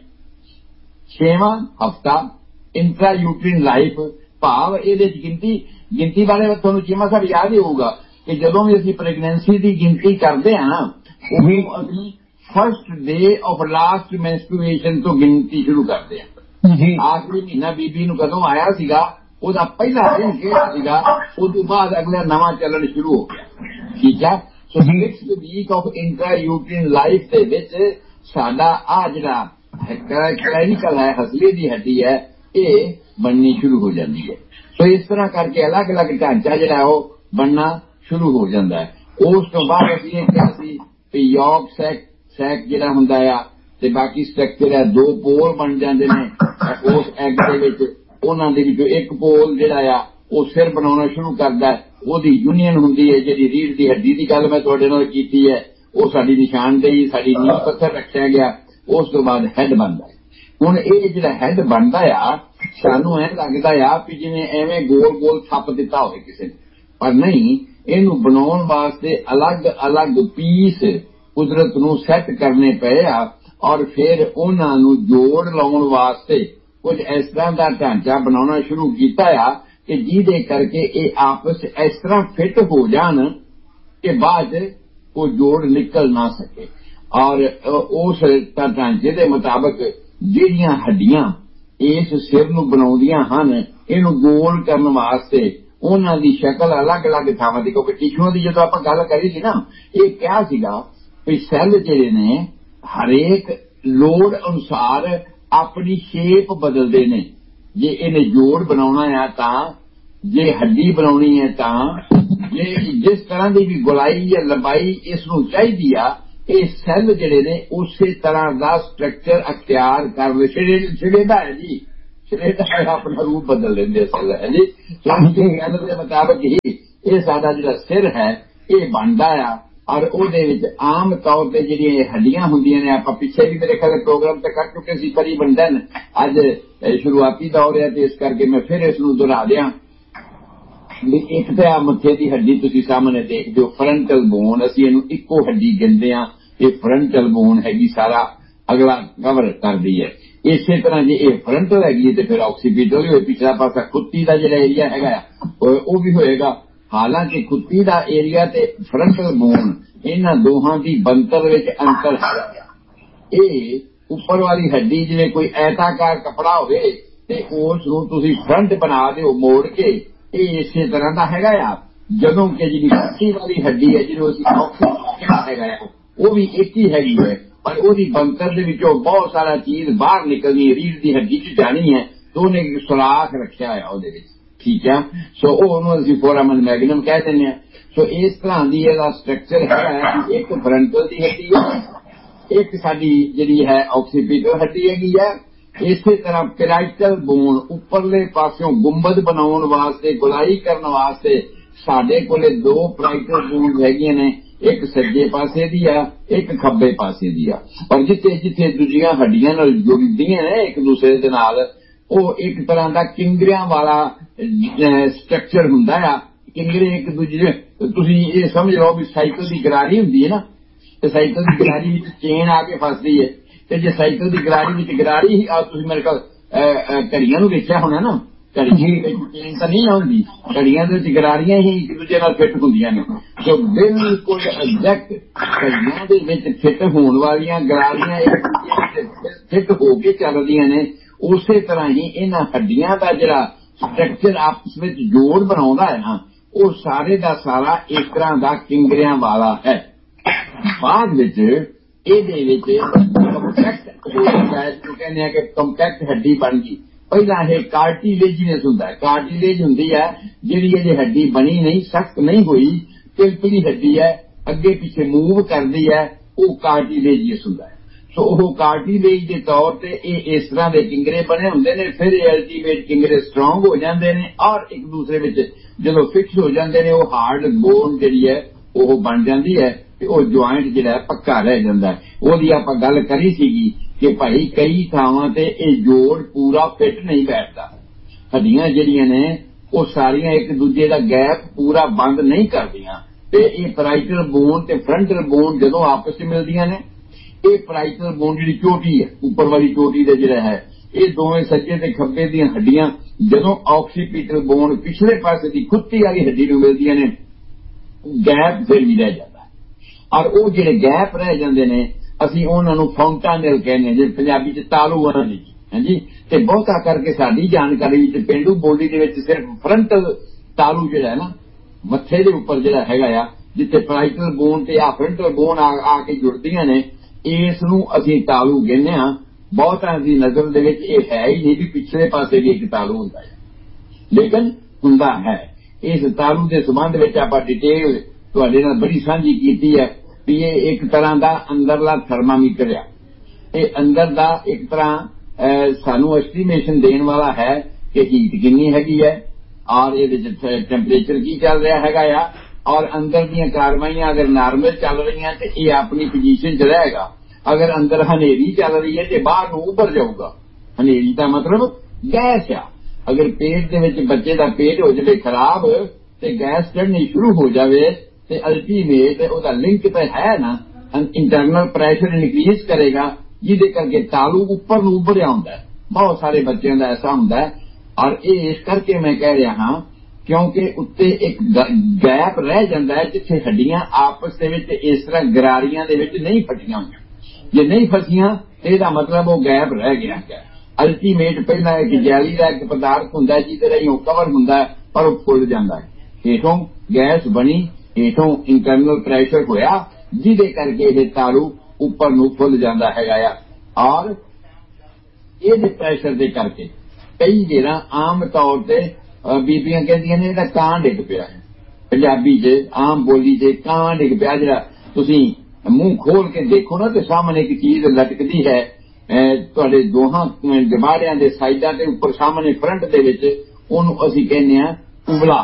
6ਵਾਂ ਹਫਤਾ ਇੰਟਰਾ ਯੂਟਰੀਨ ਲਾਈਫ ਭਾਵ ਇਹਦੇ ਚ ਗਿਣਤੀ ਬਾਰੇ ਤੁਹਾਨੂੰ ਚੀਮਾ ਸਾਹਿਬ ਯਾਦ ਹੀ ਹੋਊਗਾ ਕਿ ਜਦੋਂ ਵੀ ਅਸੀਂ ਪ੍ਰੈਗਨੈਂਸੀ ਦੀ ਗਿਣਤੀ ਕਰਦੇ ਹਾਂ ਉਹ ਅਸੀਂ ਫਸਟ ਡੇ ਆਫ ਲਾਸਟ ਮੈਂਸਟਰੂਏਸ਼ਨ ਤੋਂ ਗਿਣਤੀ ਸ਼ੁਰੂ ਕਰਦੇ ਹਾਂ ਜੀ। ਆਖਰੀ ਮਹੀਨਾ ਬੀਬੀ ਨੂੰ ਕਦੋਂ ਆਇਆ ਸੀਗਾ ਉਹਦਾ ਪਹਿਲਾ ਦਿਨ ਕਿਹੜਾ ਸੀਗਾ ਉਸ ਤੋਂ ਬਾਅਦ ਅਗਲਾ ਨਵਾਂ ਚੱਲਣ ਸ਼ੁਰੂ ਹੋ ਗਿਆ ਠੀਕ ਹੈ। ਸੋ 6th week of intra ਯੂਟਰੀਨ life ਦੇ ਵਿੱਚ ਸਾਡਾ ਆ ਜਿਹੜਾ ਕਲੈਵੀਕਲ ਹੈ ਹਸਲੀ ਦੀ ਹੱਡੀ ਹੈ ਇਹ ਬਣਨੀ ਸ਼ੁਰੂ ਹੋ ਜਾਂਦੀ ਹੈ। ਸੋ ਇਸ ਤਰ੍ਹਾਂ ਕਰਕੇ ਅਲੱਗ-ਅਲੱਗ ਢਾਂਚਾ ਜਿਹੜਾ ਉਹ ਬਣਨਾ ਸ਼ੁਰੂ ਹੋ ਜਾਂਦਾ ਹੈ। ਉਸ ਤੋਂ ਬਾਅਦ ਅਸੀਂ ਇਹ ਕਿਹਾ ਸੀ ਵੀ ਯੋਗ ਸੈਕ ਜਿਹੜਾ ਹੁੰਦਾ ਆ ਤੇ ਬਾਕੀ ਸਟਰਕਚਰ ਹੈ 2 ਪੋਲ ਬਣ ਜਾਂਦੇ ਨੇ ਉਸ ਐਗ ਦੇ ਵਿੱਚ। ਉਹਨਾਂ ਦੇ ਵਿੱਚੋਂ ਇੱਕ ਪੋਲ ਜਿਹੜਾ ਆ ਉਹ ਸਿਰ ਬਣਾਉਣਾ ਸ਼ੁਰੂ ਕਰਦਾ ਉਹਦੀ ਯੂਨੀਅਨ ਹੁੰਦੀ ਹੈ ਜਿਹੜੀ ਰੀੜ੍ਹ ਦੀ ਹੱਡੀ ਦੀ ਗੱਲ ਮੈਂ ਤੁਹਾਡੇ ਨਾਲ ਕੀਤੀ ਹੈ ਉਹ ਸਾਡੀ ਨਿਸ਼ਾਨਦੇਹੀ ਸਾਡੀ ਨੀਂਹ ਪੱਥਰ ਰੱਖਿਆ ਗਿਆ। ਉਸ ਤੋਂ ਬਾਅਦ ਹੈਡ ਬਣਦਾ ਹੈ। ਹੁਣ ਇਹ ਜਿਹੜਾ ਹੈਡ ਬਣਦਾ ਆ ਸਾਨੂੰ ਐਂ ਲੱਗਦਾ ਆ ਵੀ ਜਿਵੇਂ ਐਵੇਂ ਗੋਲ ਥੱਪ ਦਿੱਤਾ ਹੋਵੇ ਕਿਸੇ ਨੇ ਪਰ ਨਹੀਂ ਇਹਨੂੰ ਬਣਾਉਣ ਵਾਸਤੇ ਅਲੱਗ-ਅਲੱਗ ਪੀਸ ਕੁਦਰਤ ਨੂੰ ਸੈੱਟ ਕਰਨੇ ਪਏ ਆ ਔਰ ਫਿਰ ਉਹਨਾਂ ਨੂੰ ਜੋੜ ਲਾਉਣ ਵਾਸਤੇ ਕੁਝ ਇਸ ਤਰ੍ਹਾਂ ਦਾ ਢਾਂਚਾ ਬਣਾਉਣਾ ਸ਼ੁਰੂ ਕੀਤਾ ਆ ਕਿ ਜਿਹਦੇ ਕਰਕੇ ਇਹ ਆਪਸ ਇਸ ਤਰ੍ਹਾਂ ਫਿੱਟ ਹੋ ਜਾਣ ਕਿ ਬਾਅਦ ਉਹ ਜੋੜ ਨਿਕਲ ਨਾ ਸਕੇ। ਔਰ ਉਸ ਢਾਂਚੇ ਦੇ ਮੁਤਾਬਕ ਜਿਹੜੀਆਂ ਹੱਡੀਆਂ ਇਸ ਸਿਰ ਨੂੰ ਬਣਾਉਂਦੀਆਂ ਹਨ ਇਹਨੂੰ ਗੋਲ ਕਰਨ ਵਾਸਤੇ ਉਹਨਾਂ ਦੀ ਸ਼ਕਲ ਅਲੱਗ-ਅਲੱਗ ਥਾਵਾਂ ਦੀ ਕਿਉਂਕਿ ਟਿਸ਼ੂਆਂ ਦੀ ਜਦੋਂ ਆਪਾਂ ਗੱਲ ਕਰੀ ਸੀ ਨਾ ਇਹ ਕਿਹਾ ਸੀਗਾ ਵੀ ਸੈੱਲ ਜਿਹੜੇ ਨੇ ਹਰੇਕ ਲੋੜ ਅਨੁਸਾਰ ਆਪਣੀ ਸ਼ੇਪ ਬਦਲਦੇ ਨੇ। ਜੇ ਇਹਨੇ ਜੋੜ ਬਣਾਉਣਾ ਆ ਤਾਂ ਜੇ ਹੱਡੀ ਬਣਾਉਣੀ ਹੈ ਤਾਂ ਜੇ ਜਿਸ ਤਰ੍ਹਾਂ ਦੀ ਵੀ ਗੁਲਾਈ ਜਾਂ ਲੰਬਾਈ ਇਸ ਨੂੰ ਚਾਹੀਦੀ ਆ ਇਹ ਸੈੱਲ ਜਿਹੜੇ ਨੇ ਉਸੇ ਤਰ੍ਹਾਂ ਦਾ ਸਟਰਕਚਰ ਅਖਤਿਆਰ ਕਰ ਛੜੇਦਾ ਹੈ ਜੀ। ਇਹਦਾ ਆਪਣਾ ਰੂਪ ਬਦਲ ਲੈਂਦੇ ਅਸਲ ਹੈ ਜੀ। ਗੱਲ ਦੇ ਮੁਤਾਬਕ ਹੀ ਇਹ ਸਾਡਾ ਜਿਹੜਾ ਸਿਰ ਹੈ ਇਹ ਬਣਦਾ ਆ। ਔਰ ਉਹਦੇ ਵਿੱਚ ਆਮ ਤੌਰ ਤੇ ਜਿਹੜੀਆਂ ਹੱਡੀਆਂ ਹੁੰਦੀਆਂ ਨੇ, ਆਪਾਂ ਪਿੱਛੇ ਵੀ ਮੇਰੇ ਖਿਆਲ ਪ੍ਰੋਗਰਾਮ ਤੇ ਕਰ ਚੁੱਕੇ ਸੀ ਤਕਰੀਬਨ ਦਿਨ, ਅੱਜ ਸ਼ੁਰੂਆਤੀ ਦੌਰ ਹੈ ਤੇ ਇਸ ਕਰਕੇ ਮੈਂ ਫਿਰ ਇਸ ਨੂੰ ਦੁਹਰਾ ਦਿਆਂ ਵੀ ਇੱਕ ਤਾਂ ਆ ਮੱਥੇ ਦੀ ਹੱਡੀ ਤੁਸੀਂ ਸਾਹਮਣੇ ਦੇਖਦੇ ਹੋ, ਫਰੰਟਲ ਬੋਨ, ਅਸੀਂ ਇਹਨੂੰ ਇੱਕੋ ਹੱਡੀ ਕਹਿੰਦੇ ਹਾਂ। ਇਹ ਫਰੰਟਲ ਬੋਨ ਹੈਗੀ, ਸਾਰਾ ਅਗਲਾ ਕਵਰ ਕਰਦੀ ਹੈ। ਇਸੇ ਤਰ੍ਹਾਂ ਜੇ ਇਹ ਫਰੰਟਲ ਹੈਗੀ ਤੇ ਫਿਰ ਆਕਸੀਪੀਟਲ ਹੋਏ, ਪਿਛਲਾ ਪਾਸਾ ਖੁੱਤੀ ਦਾ ਜਿਹੜਾ ਏਰੀਆ ਹੈਗਾ ਉਹ ਵੀ ਹੋਏਗਾ। ਹਾਲਾਂਕਿ ਖੁੱਤੀ ਦਾ ਏਰੀਆ ਤੇ ਫਰੰਟਲ ਬੋਨ ਇਹਨਾਂ ਦੋਹਾਂ ਦੀ ਬਣਤਰ ਵਿੱਚ ਅੰਤਰ ਹੈ। ਇਹ ਉੱਪਰ ਵਾਲੀ ਹੱਡੀ ਜਿਵੇਂ ਕੋਈ ਐਤਾਕਾਰ ਕੱਪੜਾ ਹੋਵੇ ਤੇ ਉਸ ਨੂੰ ਤੁਸੀਂ ਫਰੰਟ ਬਣਾ ਦਿਓ ਮੋੜ ਕੇ, ਇਹ ਇਸੇ ਤਰ੍ਹਾਂ ਦਾ ਹੈਗਾ ਆ। ਜਦੋਂ ਕਿ ਜਿਹੜੀ ਖੁੱਤੀ ਵਾਲੀ ਹੱਡੀ ਹੈ ਜਿਹਨੂੰ ਅਸੀਂ ਆਕਸੀਪੀਟਲ ਹੈਗਾ ਉਹ ਵੀ ਇੱਕ ਹੀ ਹੈਗੀ ਹੈ, ਪਰ ਉਹਦੀ ਬਣਤਰ ਦੇ ਵਿੱਚੋਂ ਬਹੁਤ ਸਾਰਾ ਚੀਜ਼ ਬਾਹਰ ਨਿਕਲਣੀ, ਰੀੜ੍ਹ ਦੀ ਹੱਡੀ 'ਚ ਜਾਣੀ ਹੈ ਤੇ ਉਹਨੇ ਸੁਰਾਖ ਰੱਖਿਆ ਹੋਇਆ ਉਹਦੇ ਵਿੱਚ, ਠੀਕ ਹੈ। ਸੋ ਉਹਨੂੰ ਅਸੀਂ ਫੋਰਾਮਨ ਮੈਗਨਮ ਕਹਿ ਦਿੰਦੇ ਹਾਂ। ਸੋ ਇਸ ਤਰ੍ਹਾਂ ਦੀ ਇਹਦਾ ਸਟਰਕਚਰ ਹੈਗਾ। ਇੱਕ ਫਰੰਟਲ ਦੀ ਹੱਡੀ ਹੈ, ਇੱਕ ਸਾਡੀ ਜਿਹੜੀ ਹੈ ਆਕਸੀਪੀਟਲ ਹੱਡੀ ਹੈਗੀ ਹੈ। ਇਸੇ ਤਰ੍ਹਾਂ ਪੈਰਾਈਟਲ ਬੋਨ ਉੱਪਰਲੇ ਪਾਸਿਓਂ ਗੁੰਬਦ ਬਣਾਉਣ ਵਾਸਤੇ, ਗੁਲਾਈ ਕਰਨ ਵਾਸਤੇ ਸਾਡੇ ਕੋਲੇ ਦੋ ਪੈਰਾਈਟਲ ਬੋਨ ਹੈਗੀਆਂ ਨੇ, ਇੱਕ ਸੱਜੇ ਪਾਸੇ ਦੀ ਆ, ਇੱਕ ਖੱਬੇ ਪਾਸੇ ਦੀ ਆ। ਪਰ ਜਿੱਥੇ ਜਿੱਥੇ ਦੂਜੀਆਂ ਹੱਡੀਆਂ ਨਾਲ ਜੁੜਦੀਆਂ ਨੇ ਇੱਕ ਦੂਸਰੇ ਦੇ ਨਾਲ, ਉਹ ਇੱਕ ਤਰ੍ਹਾਂ ਦਾ ਕਿੰਗਰਿਆਂ ਵਾਲਾ ਸਟਰਕਚਰ ਹੁੰਦਾ ਆ। ਕਿੰਗਰੇ ਇੱਕ ਦੂਜੇ, ਤੁਸੀਂ ਇਹ ਸਮਝ ਲਓ ਵੀ ਸਾਈਕਲ ਦੀ ਗਰਾਰੀ ਹੁੰਦੀ ਹੈ ਨਾ, ਤੇ ਸਾਈਕਲ ਦੀ ਗਰਾਰੀ ਵਿੱਚ ਚੇਨ ਆ ਕੇ ਫਸਦੀ ਹੈ, ਤੇ ਜੇ ਸਾਈਕਲ ਦੀ ਗਰਾਰੀ ਵਿੱਚ ਗਰਾਰੀ ਹੀ ਆ, ਤੁਸੀਂ ਮੇਰੇ ਕੋਲ ਘੜੀਆਂ ਨੂੰ ਵੇਖਿਆ ਹੋਣਾ ਨਾ, ਘੜੀ ਚੇਨ ਤਾਂ ਨਹੀਂ ਹੁੰਦੀ, ਘੜੀਆਂ ਦੇ ਵਿੱਚ ਗਰਾਰੀਆਂ ਹੀ ਇੱਕ ਦੂਜੇ ਨਾਲ ਫਿੱਟ ਹੁੰਦੀਆਂ ਨੇ। ਸੋ ਬਿਲਕੁਲ ਐਗਜ਼ੈਕਟ ਘੜੀਆਂ ਦੇ ਵਿੱਚ ਫਿੱਟ ਹੋਣ ਵਾਲੀਆਂ ਗਰਾਰੀਆਂ ਇੱਕ ਦੂਜੇ ਫਿੱਟ ਹੋ ਕੇ ਚੱਲਦੀਆਂ ਨੇ। ਉਸੇ ਤਰ੍ਹਾਂ ਹੀ ਇਹਨਾਂ ਹੱਡੀਆਂ ਦਾ ਜਿਹੜਾ ਸਟਰਕਚਰ ਆਪਸ ਵਿੱਚ ਜੋੜ ਬਣਾਉਂਦਾ ਹੈ ਨਾ, ਉਹ ਸਾਰੇ ਦਾ ਸਾਰਾ ਇਸ ਤਰ੍ਹਾਂ ਦਾ ਕਿੰਗਰਿਆਂ ਵਾਲਾ ਹੈ। ਬਾਅਦ ਵਿੱਚ ਇਹਦੇ ਵਿੱਚ ਕੰਪੈਕਟ ਕਹਿੰਦੇ ਆ ਕਿ ਕੰਪੈਕਟ ਹੱਡੀ ਬਣ ਗਈ। ਪਹਿਲਾਂ ਇਹ ਕਾਰਟੀਲੇਜੀਨਸ ਹੁੰਦਾ ਹੈ, ਕਾਰਟੀਲੇਜ ਹੁੰਦੀ ਹੈ ਜਿਹੜੀ ਇਹਦੀ ਹੱਡੀ ਬਣੀ ਨਹੀਂ, ਸਖਤ ਨਹੀਂ ਹੋਈ, ਪਿਲਪਿਲੀ ਹੱਡੀ ਹੈ, ਅੱਗੇ ਪਿੱਛੇ ਮੂਵ ਕਰਦੀ ਹੈ, ਉਹ ਕਾਰਟੀਲੇਜੀਅਸ ਹੁੰਦਾ ਹੈ। ਸੋ ਉਹ ਕਾਰਟੀਲੇਜ ਦੇ ਤੌਰ ਤੇ ਇਹ ਇਸ ਤਰ੍ਹਾਂ ਦੇ ਕਿੰਗਰੇ ਬਣੇ ਹੁੰਦੇ ਨੇ। ਫਿਰ ਇਹ ਅਲਟੀਮੇਟ ਕਿੰਗਰੇ ਸਟਰੋਂਗ ਹੋ ਜਾਂਦੇ ਨੇ ਔਰ ਇੱਕ ਦੂਸਰੇ ਵਿੱਚ ਜਦੋਂ ਫਿਕਸ ਹੋ ਜਾਂਦੇ ਨੇ, ਉਹ ਹਾਰਡ ਬੋਨ ਜਿਹੜੀ ਹੈ ਉਹ ਬਣ ਜਾਂਦੀ ਹੈ ਤੇ ਉਹ ਜੁਆਇੰਟ ਜਿਹੜਾ ਪੱਕਾ ਰਹਿ ਜਾਂਦਾ। ਉਹਦੀ ਆਪਾਂ ਗੱਲ ਕਰੀ ਸੀਗੀ ਕਿ ਭਾਈ ਕਈ ਥਾਵਾਂ ਤੇ ਇਹ ਜੋੜ ਪੂਰਾ ਫਿੱਟ ਨਹੀਂ ਬੈਠਦਾ, ਹੱਡੀਆਂ ਜਿਹੜੀਆਂ ਨੇ ਉਹ ਸਾਰੀਆਂ ਇੱਕ ਦੂਜੇ ਦਾ ਗੈਪ ਪੂਰਾ ਬੰਦ ਨਹੀਂ ਕਰਦੀਆਂ, ਤੇ ਇਹ ਪੈਰਾਈਟਲ ਬੋਨ ਤੇ ਫਰੰਟਲ ਬੋਨ ਜਦੋਂ ਆਪਸ ਵਿੱਚ ਮਿਲਦੀਆਂ ਨੇ, ਇਹ ਪੈਰਾਈਟਲ ਬੋਨ ਜਿਹੜੀ ਚੋਟੀ ਹੈ, ਉੱਪਰ ਵਾਲੀ ਚੋਟੀ ਦਾ ਜਿਹੜਾ ਹੈ, ਇਹ ਦੋਵੇਂ ਸੱਜੇ ਤੇ ਖੱਬੇ ਦੀਆਂ ਹੱਡੀਆਂ ਜਦੋਂ ਆਕਸੀਪੀਟਲ ਬੋਨ ਪਿਛਲੇ ਪਾਸੇ ਦੀ ਖੁੱਤੀ ਵਾਲੀ ਹੱਡੀ ਨੂੰ ਮਿਲਦੀਆਂ ਨੇ, ਗੈਪ ਫਿਰ ਵੀ ਰਹਿ ਜਾਂਦਾ। ਔਰ ਉਹ ਜਿਹੜੇ ਗੈਪ ਰਹਿ ਜਾਂਦੇ ਨੇ ਅਸੀਂ ਉਹਨਾਂ ਨੂੰ ਫੌਂਟਾਨੇਲ ਕਹਿੰਦੇ ਹਾਂ, ਜਿਹੜੇ ਪੰਜਾਬੀ ਚ ਤਾਲੂ ਉਹਨਾਂ ਦੀ, ਹਾਂਜੀ। ਤੇ ਬਹੁਤਾ ਕਰਕੇ ਸਾਡੀ ਜਾਣਕਾਰੀ ਵਿੱਚ ਪੇਂਡੂ ਬੋਲੀ ਦੇ ਵਿੱਚ ਸਿਰਫ ਫਰੰਟਲ ਤਾਲੂ ਜਿਹੜਾ ਹੈ ਨਾ, ਮੱਥੇ ਦੇ ਉੱਪਰ ਜਿਹੜਾ ਹੈਗਾ ਆ, ਜਿੱਥੇ ਪੈਰਾਈਟਲ ਬੋਨ ਤੇ ਆ ਫਰੰਟਲ ਬੋਨ ਆ ਕੇ ਜੁੜਦੀਆਂ ਨੇ, ਇਸ ਨੂੰ ਅਸੀਂ ਤਾਲੂ ਕਹਿੰਦੇ ਹਾਂ। ਬਹੁਤਾਂ ਦੀ ਨਜ਼ਰ ਦੇ ਵਿੱਚ ਇਹ ਹੈ ਹੀ ਨਹੀਂ ਵੀ ਪਿਛਲੇ ਪਾਸੇ ਵੀ ਇੱਕ ਤਾਲੂ ਹੁੰਦਾ ਹੈ, ਲੇਕਿਨ ਹੁੰਦਾ ਹੈ। ਇਸ ਤਾਲੂ ਦੇ ਸੰਬੰਧ ਵਿੱਚ ਆਪਾਂ ਡਿਟੇਲ ਤੁਹਾਡੇ ਨਾਲ ਬੜੀ ਸਾਂਝੀ ਕੀਤੀ ਹੈ ਵੀ ਇਹ ਇੱਕ ਤਰ੍ਹਾਂ ਦਾ ਅੰਦਰਲਾ ਥਰਮਾਮੀਟਰ ਆ। ਇਹ ਅੰਦਰ ਦਾ ਇੱਕ ਤਰ੍ਹਾਂ ਸਾਨੂੰ ਐਸਟੀਮੇਸ਼ਨ ਦੇਣ ਵਾਲਾ ਹੈ ਕਿ ਹੀਟ ਕਿੰਨੀ ਹੈਗੀ ਹੈ ਔਰ ਇਹਦੇ ਚ ਟੈਂਪਰੇਚਰ ਕੀ ਚੱਲ ਰਿਹਾ ਹੈਗਾ ਆ, ਔਰ ਅੰਦਰ ਦੀਆਂ ਕਾਰਵਾਈਆਂ ਅਗਰ ਨਾਰਮਲ ਚੱਲ ਰਹੀਆਂ ਤੇ ਇਹ ਆਪਣੀ ਪੋਜੀਸ਼ਨ 'ਚ ਰਹੇਗਾ। ਅਗਰ ਅੰਦਰ ਹਨੇਰੀ ਚੱਲ ਰਹੀ ਹੈ ਤੇ ਬਾਹਰ ਨੂੰ ਉੱਭਰ ਜਾਊਗਾ। ਹਨੇਰੀ ਦਾ ਮਤਲਬ ਗੈਸ ਆ। ਅਗਰ ਪੇਟ ਦੇ ਵਿੱਚ ਬੱਚੇ ਦਾ ਪੇਟ ਹੋ ਜਾਵੇ ਖਰਾਬ ਤੇ ਗੈਸ ਚੜ੍ਹਨੀ ਸ਼ੁਰੂ ਹੋ ਜਾਵੇ ਤੇ ਅਲਟੀਮੇਟ ਉਹਦਾ ਲਿੰਕ ਤਾਂ ਹੈ ਨਾ, ਇੰਟਰਨਲ ਪ੍ਰੈਸ਼ਰ ਇਨਕਰੀਜ਼ ਕਰੇਗਾ, ਜਿਹਦੇ ਕਰਕੇ ਤਾਲੂ ਉੱਪਰ ਨੂੰ ਉੱਭਰਿਆ ਹੁੰਦਾ ਹੈ। ਬਹੁਤ ਸਾਰੇ ਬੱਚਿਆਂ ਦਾ ਐਸਾ ਹੁੰਦਾ ਹੈ। ਔਰ ਇਹ ਇਸ ਕਰਕੇ ਮੈਂ ਕਹਿ ਰਿਹਾ ਹਾਂ ਕਿਉਂਕਿ ਉੱਤੇ ਇੱਕ ਗੈਪ ਰਹਿ ਜਾਂਦਾ ਹੈ ਜਿੱਥੇ ਹੱਡੀਆਂ ਆਪਸ ਦੇ ਵਿੱਚ ਇਸ ਤਰ੍ਹਾਂ ਗਰਾਰੀਆਂ ਦੇ ਵਿੱਚ ਨਹੀਂ ਫਸੀਆਂ ਹੋਈਆਂ। ਜੇ ਨਹੀਂ ਫਸੀਆਂ ਇਹਦਾ ਮਤਲਬ ਉਹ ਗੈਪ ਰਹਿ ਗਿਆ ਹੈ। ਅਲਟੀਮੇਟ ਪਹਿਲਾਂ ਇੱਕ ਜੈਲੀ ਦਾ ਇੱਕ ਪਦਾਰਥ ਹੁੰਦਾ ਜਿਹਦੇ ਰਾਹੀਂ ਉਹ ਕਵਰ ਹੁੰਦਾ ਪਰ ਉਹ ਫੁੱਲ ਜਾਂਦਾ ਹੈ। ਹੇਠੋਂ ਗੈਸ ਬਣੀ, ਹੇਠੋਂ ਇੰਟਰਨਲ ਪ੍ਰੈਸ਼ਰ ਹੋਇਆ ਜਿਹਦੇ ਕਰਕੇ ਇਹ ਤਾਲੂ ਉੱਪਰ ਨੂੰ ਫੁੱਲ ਜਾਂਦਾ ਹੈਗਾ ਆ। ਔਰ ਇਹਦੇ ਪ੍ਰੈਸ਼ਰ ਦੇ ਕਰਕੇ ਕਈ ਜਿਹੜਾ ਆਮ ਤੌਰ ਤੇ ਬੀਬੀਆਂ ਕਹਿੰਦੀਆਂ ਨੇ ਇਹਦਾ ਕਾਂ ਡਿੱਗ ਪਿਆ ਹੈ। ਪੰਜਾਬੀ 'ਚ ਆਮ ਬੋਲੀ 'ਚ ਕਾਂ ਡਿੱਗ ਪਿਆ। ਜਿਹੜਾ ਤੁਸੀਂ ਮੂੰਹ ਖੋਲ ਕੇ ਦੇਖੋ ਨਾ ਤੇ ਸਾਹਮਣੇ ਇੱਕ ਚੀਜ਼ ਲਟਕਦੀ ਹੈ ਤੁਹਾਡੇ ਦੋਹਾਂ ਜਮਾੜਿਆਂ ਦੇ ਸਾਈਡਾਂ ਤੇ ਉੱਪਰ ਸਾਹਮਣੇ ਫਰੰਟ ਦੇ ਵਿੱਚ ਉਹਨੂੰ ਅਸੀਂ ਕਹਿੰਦੇ ਆ ਉਬਲਾ,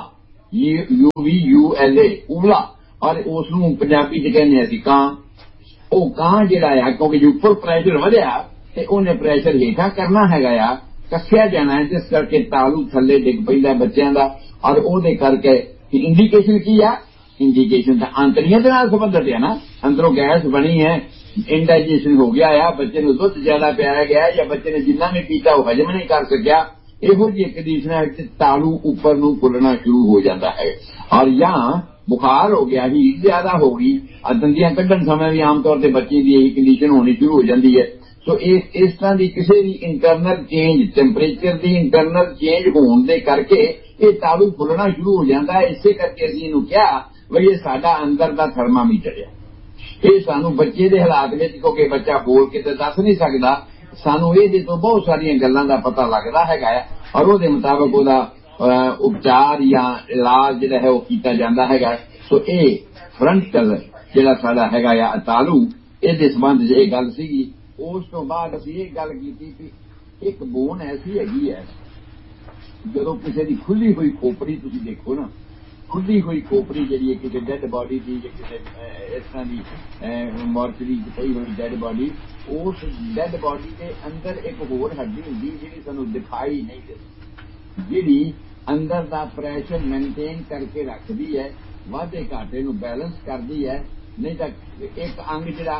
UVULA ਉਬਲਾ, ਔਰ ਉਸ ਨੂੰ ਪੰਜਾਬੀ ਚ ਕਹਿੰਦੇ ਅਸੀਂ ਕਾਂ। ਉਹ ਕਾਂ ਜਿਹੜਾ ਆ ਕਿਉਂਕਿ ਜੇ ਉੱਪਰ ਪ੍ਰੈਸ਼ਰ ਵਧਿਆ ਤੇ ਉਹਨੇ ਪ੍ਰੈਸ਼ਰ ਹੇਠਾਂ ਕਰਨਾ ਹੈਗਾ ਆ, ਕੱਸਿਆ ਜਾਣਾ ਹੈ, ਜਿਸ ਕਰਕੇ ਤਾਲੂ ਥੱਲੇ ਡਿੱਗ ਪੈਂਦਾ ਬੱਚਿਆਂ ਦਾ। ਔਰ ਉਹਦੇ ਕਰਕੇ ਇੰਡੀਕੇਸ਼ਨ ਕੀ ਆ? ਇੰਡੀਕੇਸ਼ਨ ਤਾਂ ਆਂਤੜੀਆਂ ਦੇ ਨਾਲ ਸੰਬੰਧਿਤ ਹੈ ਨਾ, ਅੰਦਰੋਂ ਗੈਸ ਬਣੀ ਹੈ, ਇੰਡਾਈਜੇਸ਼ਨ ਹੋ ਗਿਆ ਆ, ਬੱਚੇ ਨੂੰ ਦੁੱਧ ਜ਼ਿਆਦਾ ਪਿਆਇਆ ਗਿਆ ਜਾਂ ਬੱਚੇ ਨੇ ਜਿੰਨਾ ਵੀ ਪੀਤਾ ਉਹ ਹਜਮ ਨਹੀਂ ਕਰ ਸਕਿਆ, ਇਹੋ ਜਿਹੀ ਕੰਡੀਸ਼ਨਾਂ ਵਿੱਚ ਤਾਲੂ ਉੱਪਰ ਨੂੰ ਫੁੱਲਣਾ ਸ਼ੁਰੂ ਹੋ ਜਾਂਦਾ ਹੈ। ਔਰ ਜਾਂ ਬੁਖਾਰ ਹੋ ਗਿਆ, ਹੀਟ ਜ਼ਿਆਦਾ ਹੋ ਗਈ, ਦੰਦੀਆਂ ਕੱਢਣ ਸਮੇਂ ਵੀ ਆਮ ਤੌਰ ਤੇ ਬੱਚੇ ਦੀ ਇਹੀ ਕੰਡੀਸ਼ਨ ਹੋਣੀ ਸ਼ੁਰੂ ਹੋ ਜਾਂਦੀ ਹੈ। ਸੋ ਇਸ ਤਰ੍ਹਾਂ ਦੀ ਕਿਸੇ ਵੀ ਇੰਟਰਨਲ ਚੇਂਜ, ਟੈਂਪਰੇਚਰ ਦੀ ਇੰਟਰਨਲ ਚੇਂਜ ਹੋਣ ਦੇ ਕਰਕੇ ਇਹ ਤਾਲੂ ਫੁੱਲਣਾ ਸ਼ੁਰੂ ਹੋ ਜਾਂਦਾ ਹੈ। ਇਸੇ ਕਰਕੇ ਅਸੀਂ ਇਹਨੂੰ ਕਿਹਾ ਵੀ ਇਹ ਸਾਡਾ ਅੰਦਰ ਦਾ ਥਰਮਾਮੀਟਰ ਹੈ। ਇਹ ਸਾਨੂੰ ਬੱਚੇ ਦੇ ਹਾਲਾਤ ਵਿੱਚ, ਕਿਉਂਕਿ ਬੱਚਾ ਬੋਲ ਕੇ ਤਾਂ ਦੱਸ ਨਹੀਂ ਸਕਦਾ, ਸਾਨੂੰ ਇਹਦੇ ਤੋਂ ਬਹੁਤ ਸਾਰੀਆਂ ਗੱਲਾਂ ਦਾ ਪਤਾ ਲੱਗਦਾ ਹੈਗਾ ਹੈ, ਔਰ ਉਹਦੇ ਮੁਤਾਬਕ ਉਹਦਾ ਉਪਚਾਰ ਜਾਂ ਇਲਾਜ ਜਿਹੜਾ ਹੈ ਉਹ ਕੀਤਾ ਜਾਂਦਾ ਹੈਗਾ। ਸੋ ਇਹ ਫਰੰਟਲ ਜਿਹੜਾ ਸਾਡਾ ਹੈਗਾ ਆ ਤਾਲੂ, ਇਹਦੇ ਸੰਬੰਧ 'ਚ ਇਹ ਗੱਲ ਸੀਗੀ। ਉਸ ਤੋਂ ਬਾਅਦ ਅਸੀਂ ਇਹ ਗੱਲ ਕੀਤੀ ਕਿ ਇੱਕ ਬੋਨ ਐਸੀ ਹੈਗੀ ਹੈ, ਜਦੋਂ ਕਿਸੇ ਦੀ ਖੁੱਲੀ ਹੋਈ ਖੋਪੜੀ ਤੁਸੀਂ ਦੇਖੋ ਨਾ, ਖੁੱਲੀ ਹੋਈ ਖੋਪੜੀ ਜਿਹੜੀ ਹੈ ਕਿਸੇ ਡੈਡ ਬਾਡੀ ਦੀ ਜਾਂ ਕਿਸੇ ਇਸ ਤਰ੍ਹਾਂ ਦੀ ਮੋਰਚਰੀ 'ਚ ਪਈ ਹੋਈ ਡੈਡ ਬਾਡੀ, ਉਸ ਡੈਡ ਬਾਡੀ ਦੇ ਅੰਦਰ ਇੱਕ ਹੋਰ ਹੱਡੀ ਹੁੰਦੀ ਜਿਹੜੀ ਸਾਨੂੰ ਦਿਖਾਈ ਨਹੀਂ ਦਿੰਦੀ, ਜਿਹੜੀ ਅੰਦਰ ਦਾ ਪ੍ਰੈਸ਼ਰ ਮੇਨਟੇਨ ਕਰਕੇ ਰੱਖਦੀ ਹੈ, ਵਾਧੇ ਘਾਟੇ ਨੂੰ ਬੈਲੈਂਸ ਕਰਦੀ ਹੈ। ਨਹੀਂ ਤਾਂ ਇੱਕ ਅੰਗ ਜਿਹੜਾ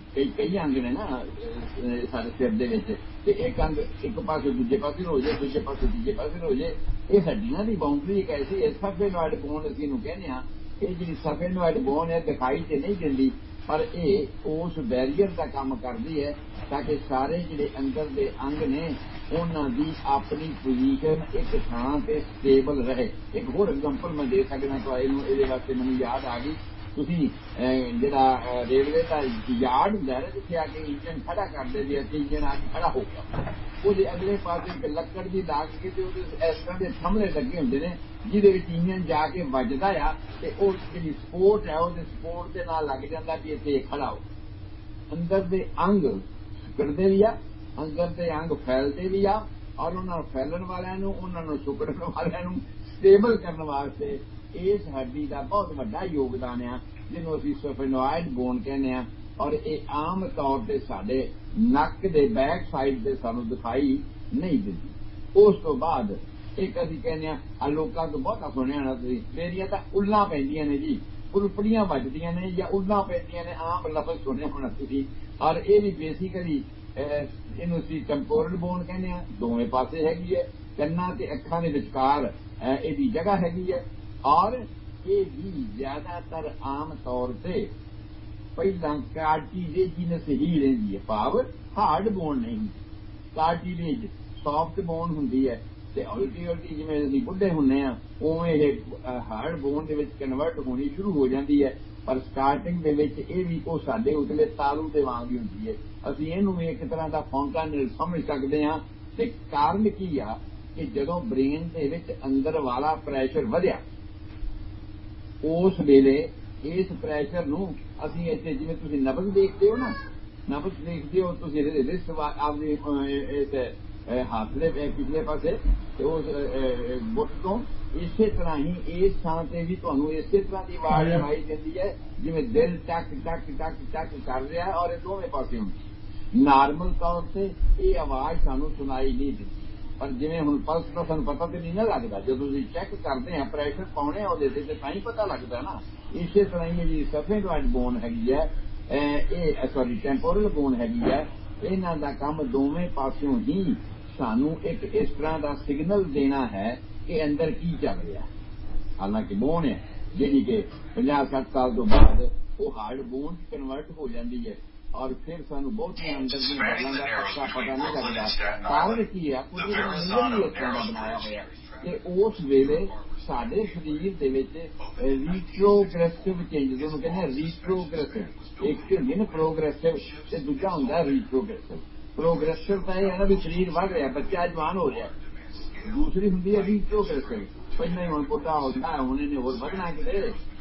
ਕਈ ਅੰਗ ਨੇ ਨਾ ਸਾਡੇ ਸਿਰ ਦੇ ਵਿੱਚ, ਤੇ ਇੱਕ ਅੰਗ ਇੱਕ ਪਾਸੇ ਦੂਜੇ ਪਾਸੇ ਹੋ ਜਾਏ, ਦੂਜੇ ਪਾਸੇ ਤੀਜੇ ਪਾਸੇ ਹੋ ਜਾਏ। ਇਹ ਹੱਡੀਆਂ ਦੀ ਬਾਉਂਡਰੀ ਇੱਕ ਐਸੀ ਹੈ, ਸਫੇਨੋਇਡ ਬੋਨ ਅਸੀਂ ਇਹਨੂੰ ਕਹਿੰਦੇ ਹਾਂ। ਇਹ ਜਿਹੜੀ ਸਫੇਨੋਇਡ ਬੋਨ ਹੈ ਦਿਖਾਈ ਤੇ ਨਹੀਂ ਦਿੰਦੀ, ਪਰ ਇਹ ਉਸ ਬੈਰੀਅਰ ਦਾ ਕੰਮ ਕਰਦੀ ਹੈ ਤਾਂ ਕਿ ਸਾਰੇ ਜਿਹੜੇ ਅੰਦਰ ਦੇ ਅੰਗ ਨੇ ਉਹਨਾਂ ਦੀ ਆਪਣੀ ਪੋਜੀਸ਼ਨ ਇੱਕ ਥਾਂ ਤੇ ਸਟੇਬਲ ਰਹੇ। ਇੱਕ ਹੋਰ ਐਗਜ਼ਾਮਪਲ ਮੈਂ ਦੇ ਸਕਦਾ ਤੁਹਾਨੂੰ, ਇਹਦੇ ਵਾਸਤੇ ਮੈਨੂੰ ਯਾਦ ਆ ਗਈ। ਤੁਸੀਂ ਜਿਹੜਾ ਰੇਲਵੇ ਦਾ ਯਾਰਡ ਹੁੰਦਾ ਨਾ, ਜਿੱਥੇ ਆ ਕੇ ਇੰਜਨ ਖੜਾ ਕਰਦੇ ਸੀ, ਅਤੇ ਇੰਜਨ ਆ ਕੇ ਖੜਾ ਹੋ ਗਿਆ, ਉਹਦੇ ਅਗਲੇ ਪਾਸੇ ਇੱਕ ਲੱਕੜ ਦੀ ਲਾ ਕੇ ਤੇ ਉਹਦੇ ਇਸ ਤਰ੍ਹਾਂ ਦੇ ਥੰਮਲੇ ਲੱਗੇ ਹੁੰਦੇ ਨੇ, ਜਿਹਦੇ ਵਿੱਚ ਇੰਜਨ ਜਾ ਕੇ ਵੱਜਦਾ ਆ ਤੇ ਉਹ ਜਿਹੜੀ ਸਪੋਰਟ ਹੈ ਉਹਦੇ ਸਪੋਰਟ ਦੇ ਨਾਲ ਲੱਗ ਜਾਂਦਾ ਵੀ ਇੱਥੇ ਖੜਾ ਹੋ। ਅੰਦਰ ਦੇ ਅੰਗ ਸਿਕੜਦੇ ਵੀ ਆ, ਅੰਦਰ ਦੇ ਅੰਗ ਫੈਲਦੇ ਵੀ ਆ, ਔਰ ਉਹਨਾਂ ਫੈਲਣ ਵਾਲਿਆਂ ਨੂੰ, ਉਹਨਾਂ ਨੂੰ ਸੁਕੜਨ ਵਾਲਿਆਂ ਨੂੰ ਸਟੇਬਲ ਕਰਨ ਵਾਸਤੇ ਇਸ ਹੱਡੀ ਦਾ ਬਹੁਤ ਵੱਡਾ ਯੋਗਦਾਨ ਆ, ਜਿਹਨੂੰ ਅਸੀਂ ਸਫੇਨੋਇਡ ਬੋਨ ਕਹਿੰਦੇ ਆ। ਔਰ ਇਹ ਆਮ ਤੌਰ ਤੇ ਸਾਡੇ ਨੱਕ ਦੇ ਬੈਕ ਸਾਈਡ ਤੇ ਸਾਨੂੰ ਦਿਖਾਈ ਨਹੀਂ ਦਿੰਦੀ। ਉਸ ਤੋਂ ਬਾਅਦ ਇੱਕ ਅਸੀਂ ਕਹਿੰਦੇ ਆ, ਲੋਕਾਂ ਤੋਂ ਬਹੁਤਾ ਸੁਣਿਆ ਹੋਣਾ ਤੁਸੀਂ, ਮੇਰੀਆਂ ਤਾਂ ਉੱਲਾਂ ਪੈਂਦੀਆਂ ਨੇ ਜੀ, ਉਲਪੜੀਆਂ ਵੱਜਦੀਆਂ ਨੇ ਜਾਂ ਉੱਲਾਂ ਪੈਂਦੀਆਂ ਨੇ, ਆਮ ਲਫ਼ਜ਼ ਸੁਣਿਆ ਹੋਣਾ ਤੁਸੀਂ। ਔਰ ਇਹ ਵੀ ਬੇਸਿਕਲੀ ਇਹਨੂੰ ਅਸੀਂ ਟੈਂਪੋਰਲ ਬੋਨ ਕਹਿੰਦੇ ਆ, ਦੋਵੇਂ ਪਾਸੇ ਹੈਗੀ ਹੈ, ਕੰਨਾਂ ਤੇ ਅੱਖਾਂ ਦੇ ਵਿਚਕਾਰ ਇਹਦੀ ਜਗ੍ਹਾ ਹੈਗੀ ਹੈ। ਔਰ ਇਹ ਵੀ ਜ਼ਿਆਦਾਤਰ ਆਮ ਤੌਰ ਤੇ ਪਹਿਲਾਂ ਕਾਰਟੀਲੇਜੀਨਸ ਹੀ ਰਹਿੰਦੀ ਹੈ, ਭਾਵ ਹਾਰਡ ਬੋਨ ਨਹੀਂ ਹੁੰਦੀ। ਕਾਰਟੀਲੇਜ ਸੌਫਟ ਬੋਨ ਹੁੰਦੀ ਹੈ, ਤੇ ਉਲਟੀ ਜਿਵੇਂ ਅਸੀਂ ਬੁੱਢੇ ਹੁੰਦੇ ਆ ਉਵੇਂ ਇਹ ਹਾਰਡ ਬੋਨ ਦੇ ਵਿੱਚ ਕਨਵਰਟ ਹੋਣੀ ਸ਼ੁਰੂ ਹੋ ਜਾਂਦੀ ਹੈ। ਪਰ ਸਟਾਰਟਿੰਗ ਦੇ ਵਿੱਚ ਇਹ ਵੀ ਉਹ ਸਾਡੇ ਉਤਲੇ ਤਾਲੂ ਦੇ ਵਾਂਗ ਹੀ ਹੁੰਦੀ ਹੈ। ਅਸੀਂ ਇਹਨੂੰ ਵੀ ਇੱਕ ਤਰ੍ਹਾਂ ਦਾ ਫੌਂਟਾਨੇਲ ਸਮਝ ਸਕਦੇ ਹਾਂ। ਤੇ ਕਾਰਨ ਕੀ ਆ ਕਿ ਜਦੋਂ ਬ੍ਰੇਨ ਦੇ ਵਿੱਚ ਅੰਦਰ ਵਾਲਾ ਪ੍ਰੈਸ਼ਰ ਵਧਿਆ, ਉਸ ਵੇਲੇ ਇਸ ਪ੍ਰੈਸ਼ਰ ਨੂੰ ਅਸੀਂ ਇੱਥੇ, ਜਿਵੇਂ ਤੁਸੀਂ ਨਬਜ਼ ਦੇਖਦੇ ਹੋ ਨਾ, ਨਬਜ਼ ਦੇਖਦੇ ਹੋ ਤੁਸੀਂ ਰਿਸਟ ਆਪਣੀ ਇਸ ਹੱਥ ਦੇ ਪਿਛਲੇ ਪਾਸੇ ਤੇ ਉਸ ਗੁੱਟ ਤੋਂ, ਇਸੇ ਤਰ੍ਹਾਂ ਹੀ ਇਸ ਥਾਂ ਤੇ ਵੀ ਤੁਹਾਨੂੰ ਇਸੇ ਤਰ੍ਹਾਂ ਦੀ ਆਵਾਜ਼ ਸੁਣਾਈ ਦਿੰਦੀ ਹੈ ਜਿਵੇਂ ਦਿਲ ਟਕ ਟਕ ਟਕ ਟਕ ਕਰ ਰਿਹਾ, ਔਰ ਇਹ ਦੋਵੇਂ ਪਾਸੇ ਹੁੰਦੀ। ਨਾਰਮਲ ਤੌਰ ਤੇ ਇਹ ਆਵਾਜ਼ ਸਾਨੂੰ ਸੁਣਾਈ ਨਹੀਂ ਦਿੰਦੀ, ਪਰ ਜਿਵੇਂ ਹੁਣ ਪਲਸ ਦਾ ਸਾਨੂੰ ਪਤਾ ਤੇ ਨਹੀਂ ਨਾ ਲੱਗਦਾ, ਜਦੋਂ ਅਸੀਂ ਚੈੱਕ ਕਰਦੇ ਹਾਂ ਪ੍ਰੈਸ਼ਰ ਪਾਉਣੇ ਆ ਉਹਦੇ ਤੇ ਤਾਂ ਹੀ ਪਤਾ ਲੱਗਦਾ ਨਾ। ਇਸੇ ਤਰ੍ਹਾਂ ਹੀ ਜਿਹੜੀ ਸਫੇਨੋਇਡ ਬੋਨ ਹੈਗੀ ਹੈ, ਇਹ ਟੈਂਪੋਰਲ ਬੋਨ ਹੈਗੀ ਹੈ, ਇਹਨਾਂ ਦਾ ਕੰਮ ਦੋਵੇਂ ਪਾਸਿਓਂ ਹੀ ਸਾਨੂੰ ਇੱਕ ਇਸ ਤਰ੍ਹਾਂ ਦਾ ਸਿਗਨਲ ਦੇਣਾ ਹੈ ਕਿ ਅੰਦਰ ਕੀ ਚੱਲ ਰਿਹਾ। ਹਾਲਾਂਕਿ ਬੋਨ ਹੈ ਜਿਹੜੀ ਕਿ 50-60 ਸਾਲ ਤੋਂ ਬਾਅਦ ਉਹ ਹਾਰਡ ਬੋਨ ਕਨਵਰਟ ਹੋ ਜਾਂਦੀ ਹੈ, ਔਰ ਫਿਰ ਸਾਨੂੰ ਬਹੁਤੀਆਂ ਅੰਦਰ ਦੀਆਂ ਗੱਲਾਂ ਦਾ ਪਤਾ ਨਹੀਂ ਲੱਗਦਾ। ਕਾਰਨ ਕੀ ਹੈ? ਕੁਦਰਤ ਨੇ ਨਿਯਮ ਹੀ ਇਸ ਤਰ੍ਹਾਂ ਦਾ ਬਣਾਇਆ ਹੋਇਆ ਕਿ ਉਸ ਵੇਲੇ ਸਾਡੇ ਸਰੀਰ ਦੇ ਵਿੱਚ ਰੀਟਰੋਗ੍ਰੈਸਿਵ ਚੇਂਜਸ, ਉਹਨੂੰ ਕਹਿੰਦੇ ਆ ਰੀਟਰੋਗ੍ਰੈਸਿਵ, ਇੱਕ ਹੁੰਦੀ ਨਾ ਪ੍ਰੋਗਰੈਸਿਵ ਤੇ ਦੂਜਾ ਹੁੰਦਾ ਰੀਟਰੋਗ੍ਰੈਸਿਵ। ਪ੍ਰੋਗਰੈਸਿਵ ਤਾਂ ਇਹ ਹੈ ਨਾ ਵੀ ਸਰੀਰ ਵੱਧ ਰਿਹਾ, ਬੱਚਾ ਜਵਾਨ ਹੋ ਰਿਹਾ, ਦੂਸਰੀ ਹੁੰਦੀ ਹੈ ਰੀਟਰੋਗ੍ਰੈਸਿਵ, ਪਹਿਲਾਂ ਹੀ ਹੁਣ ਬੁੱਢਾ ਹੋ ਗਿਆ, ਹੁਣ ਇਹਨੇ ਹੋਰ ਵਧਣਾ ਕਿਤੇ,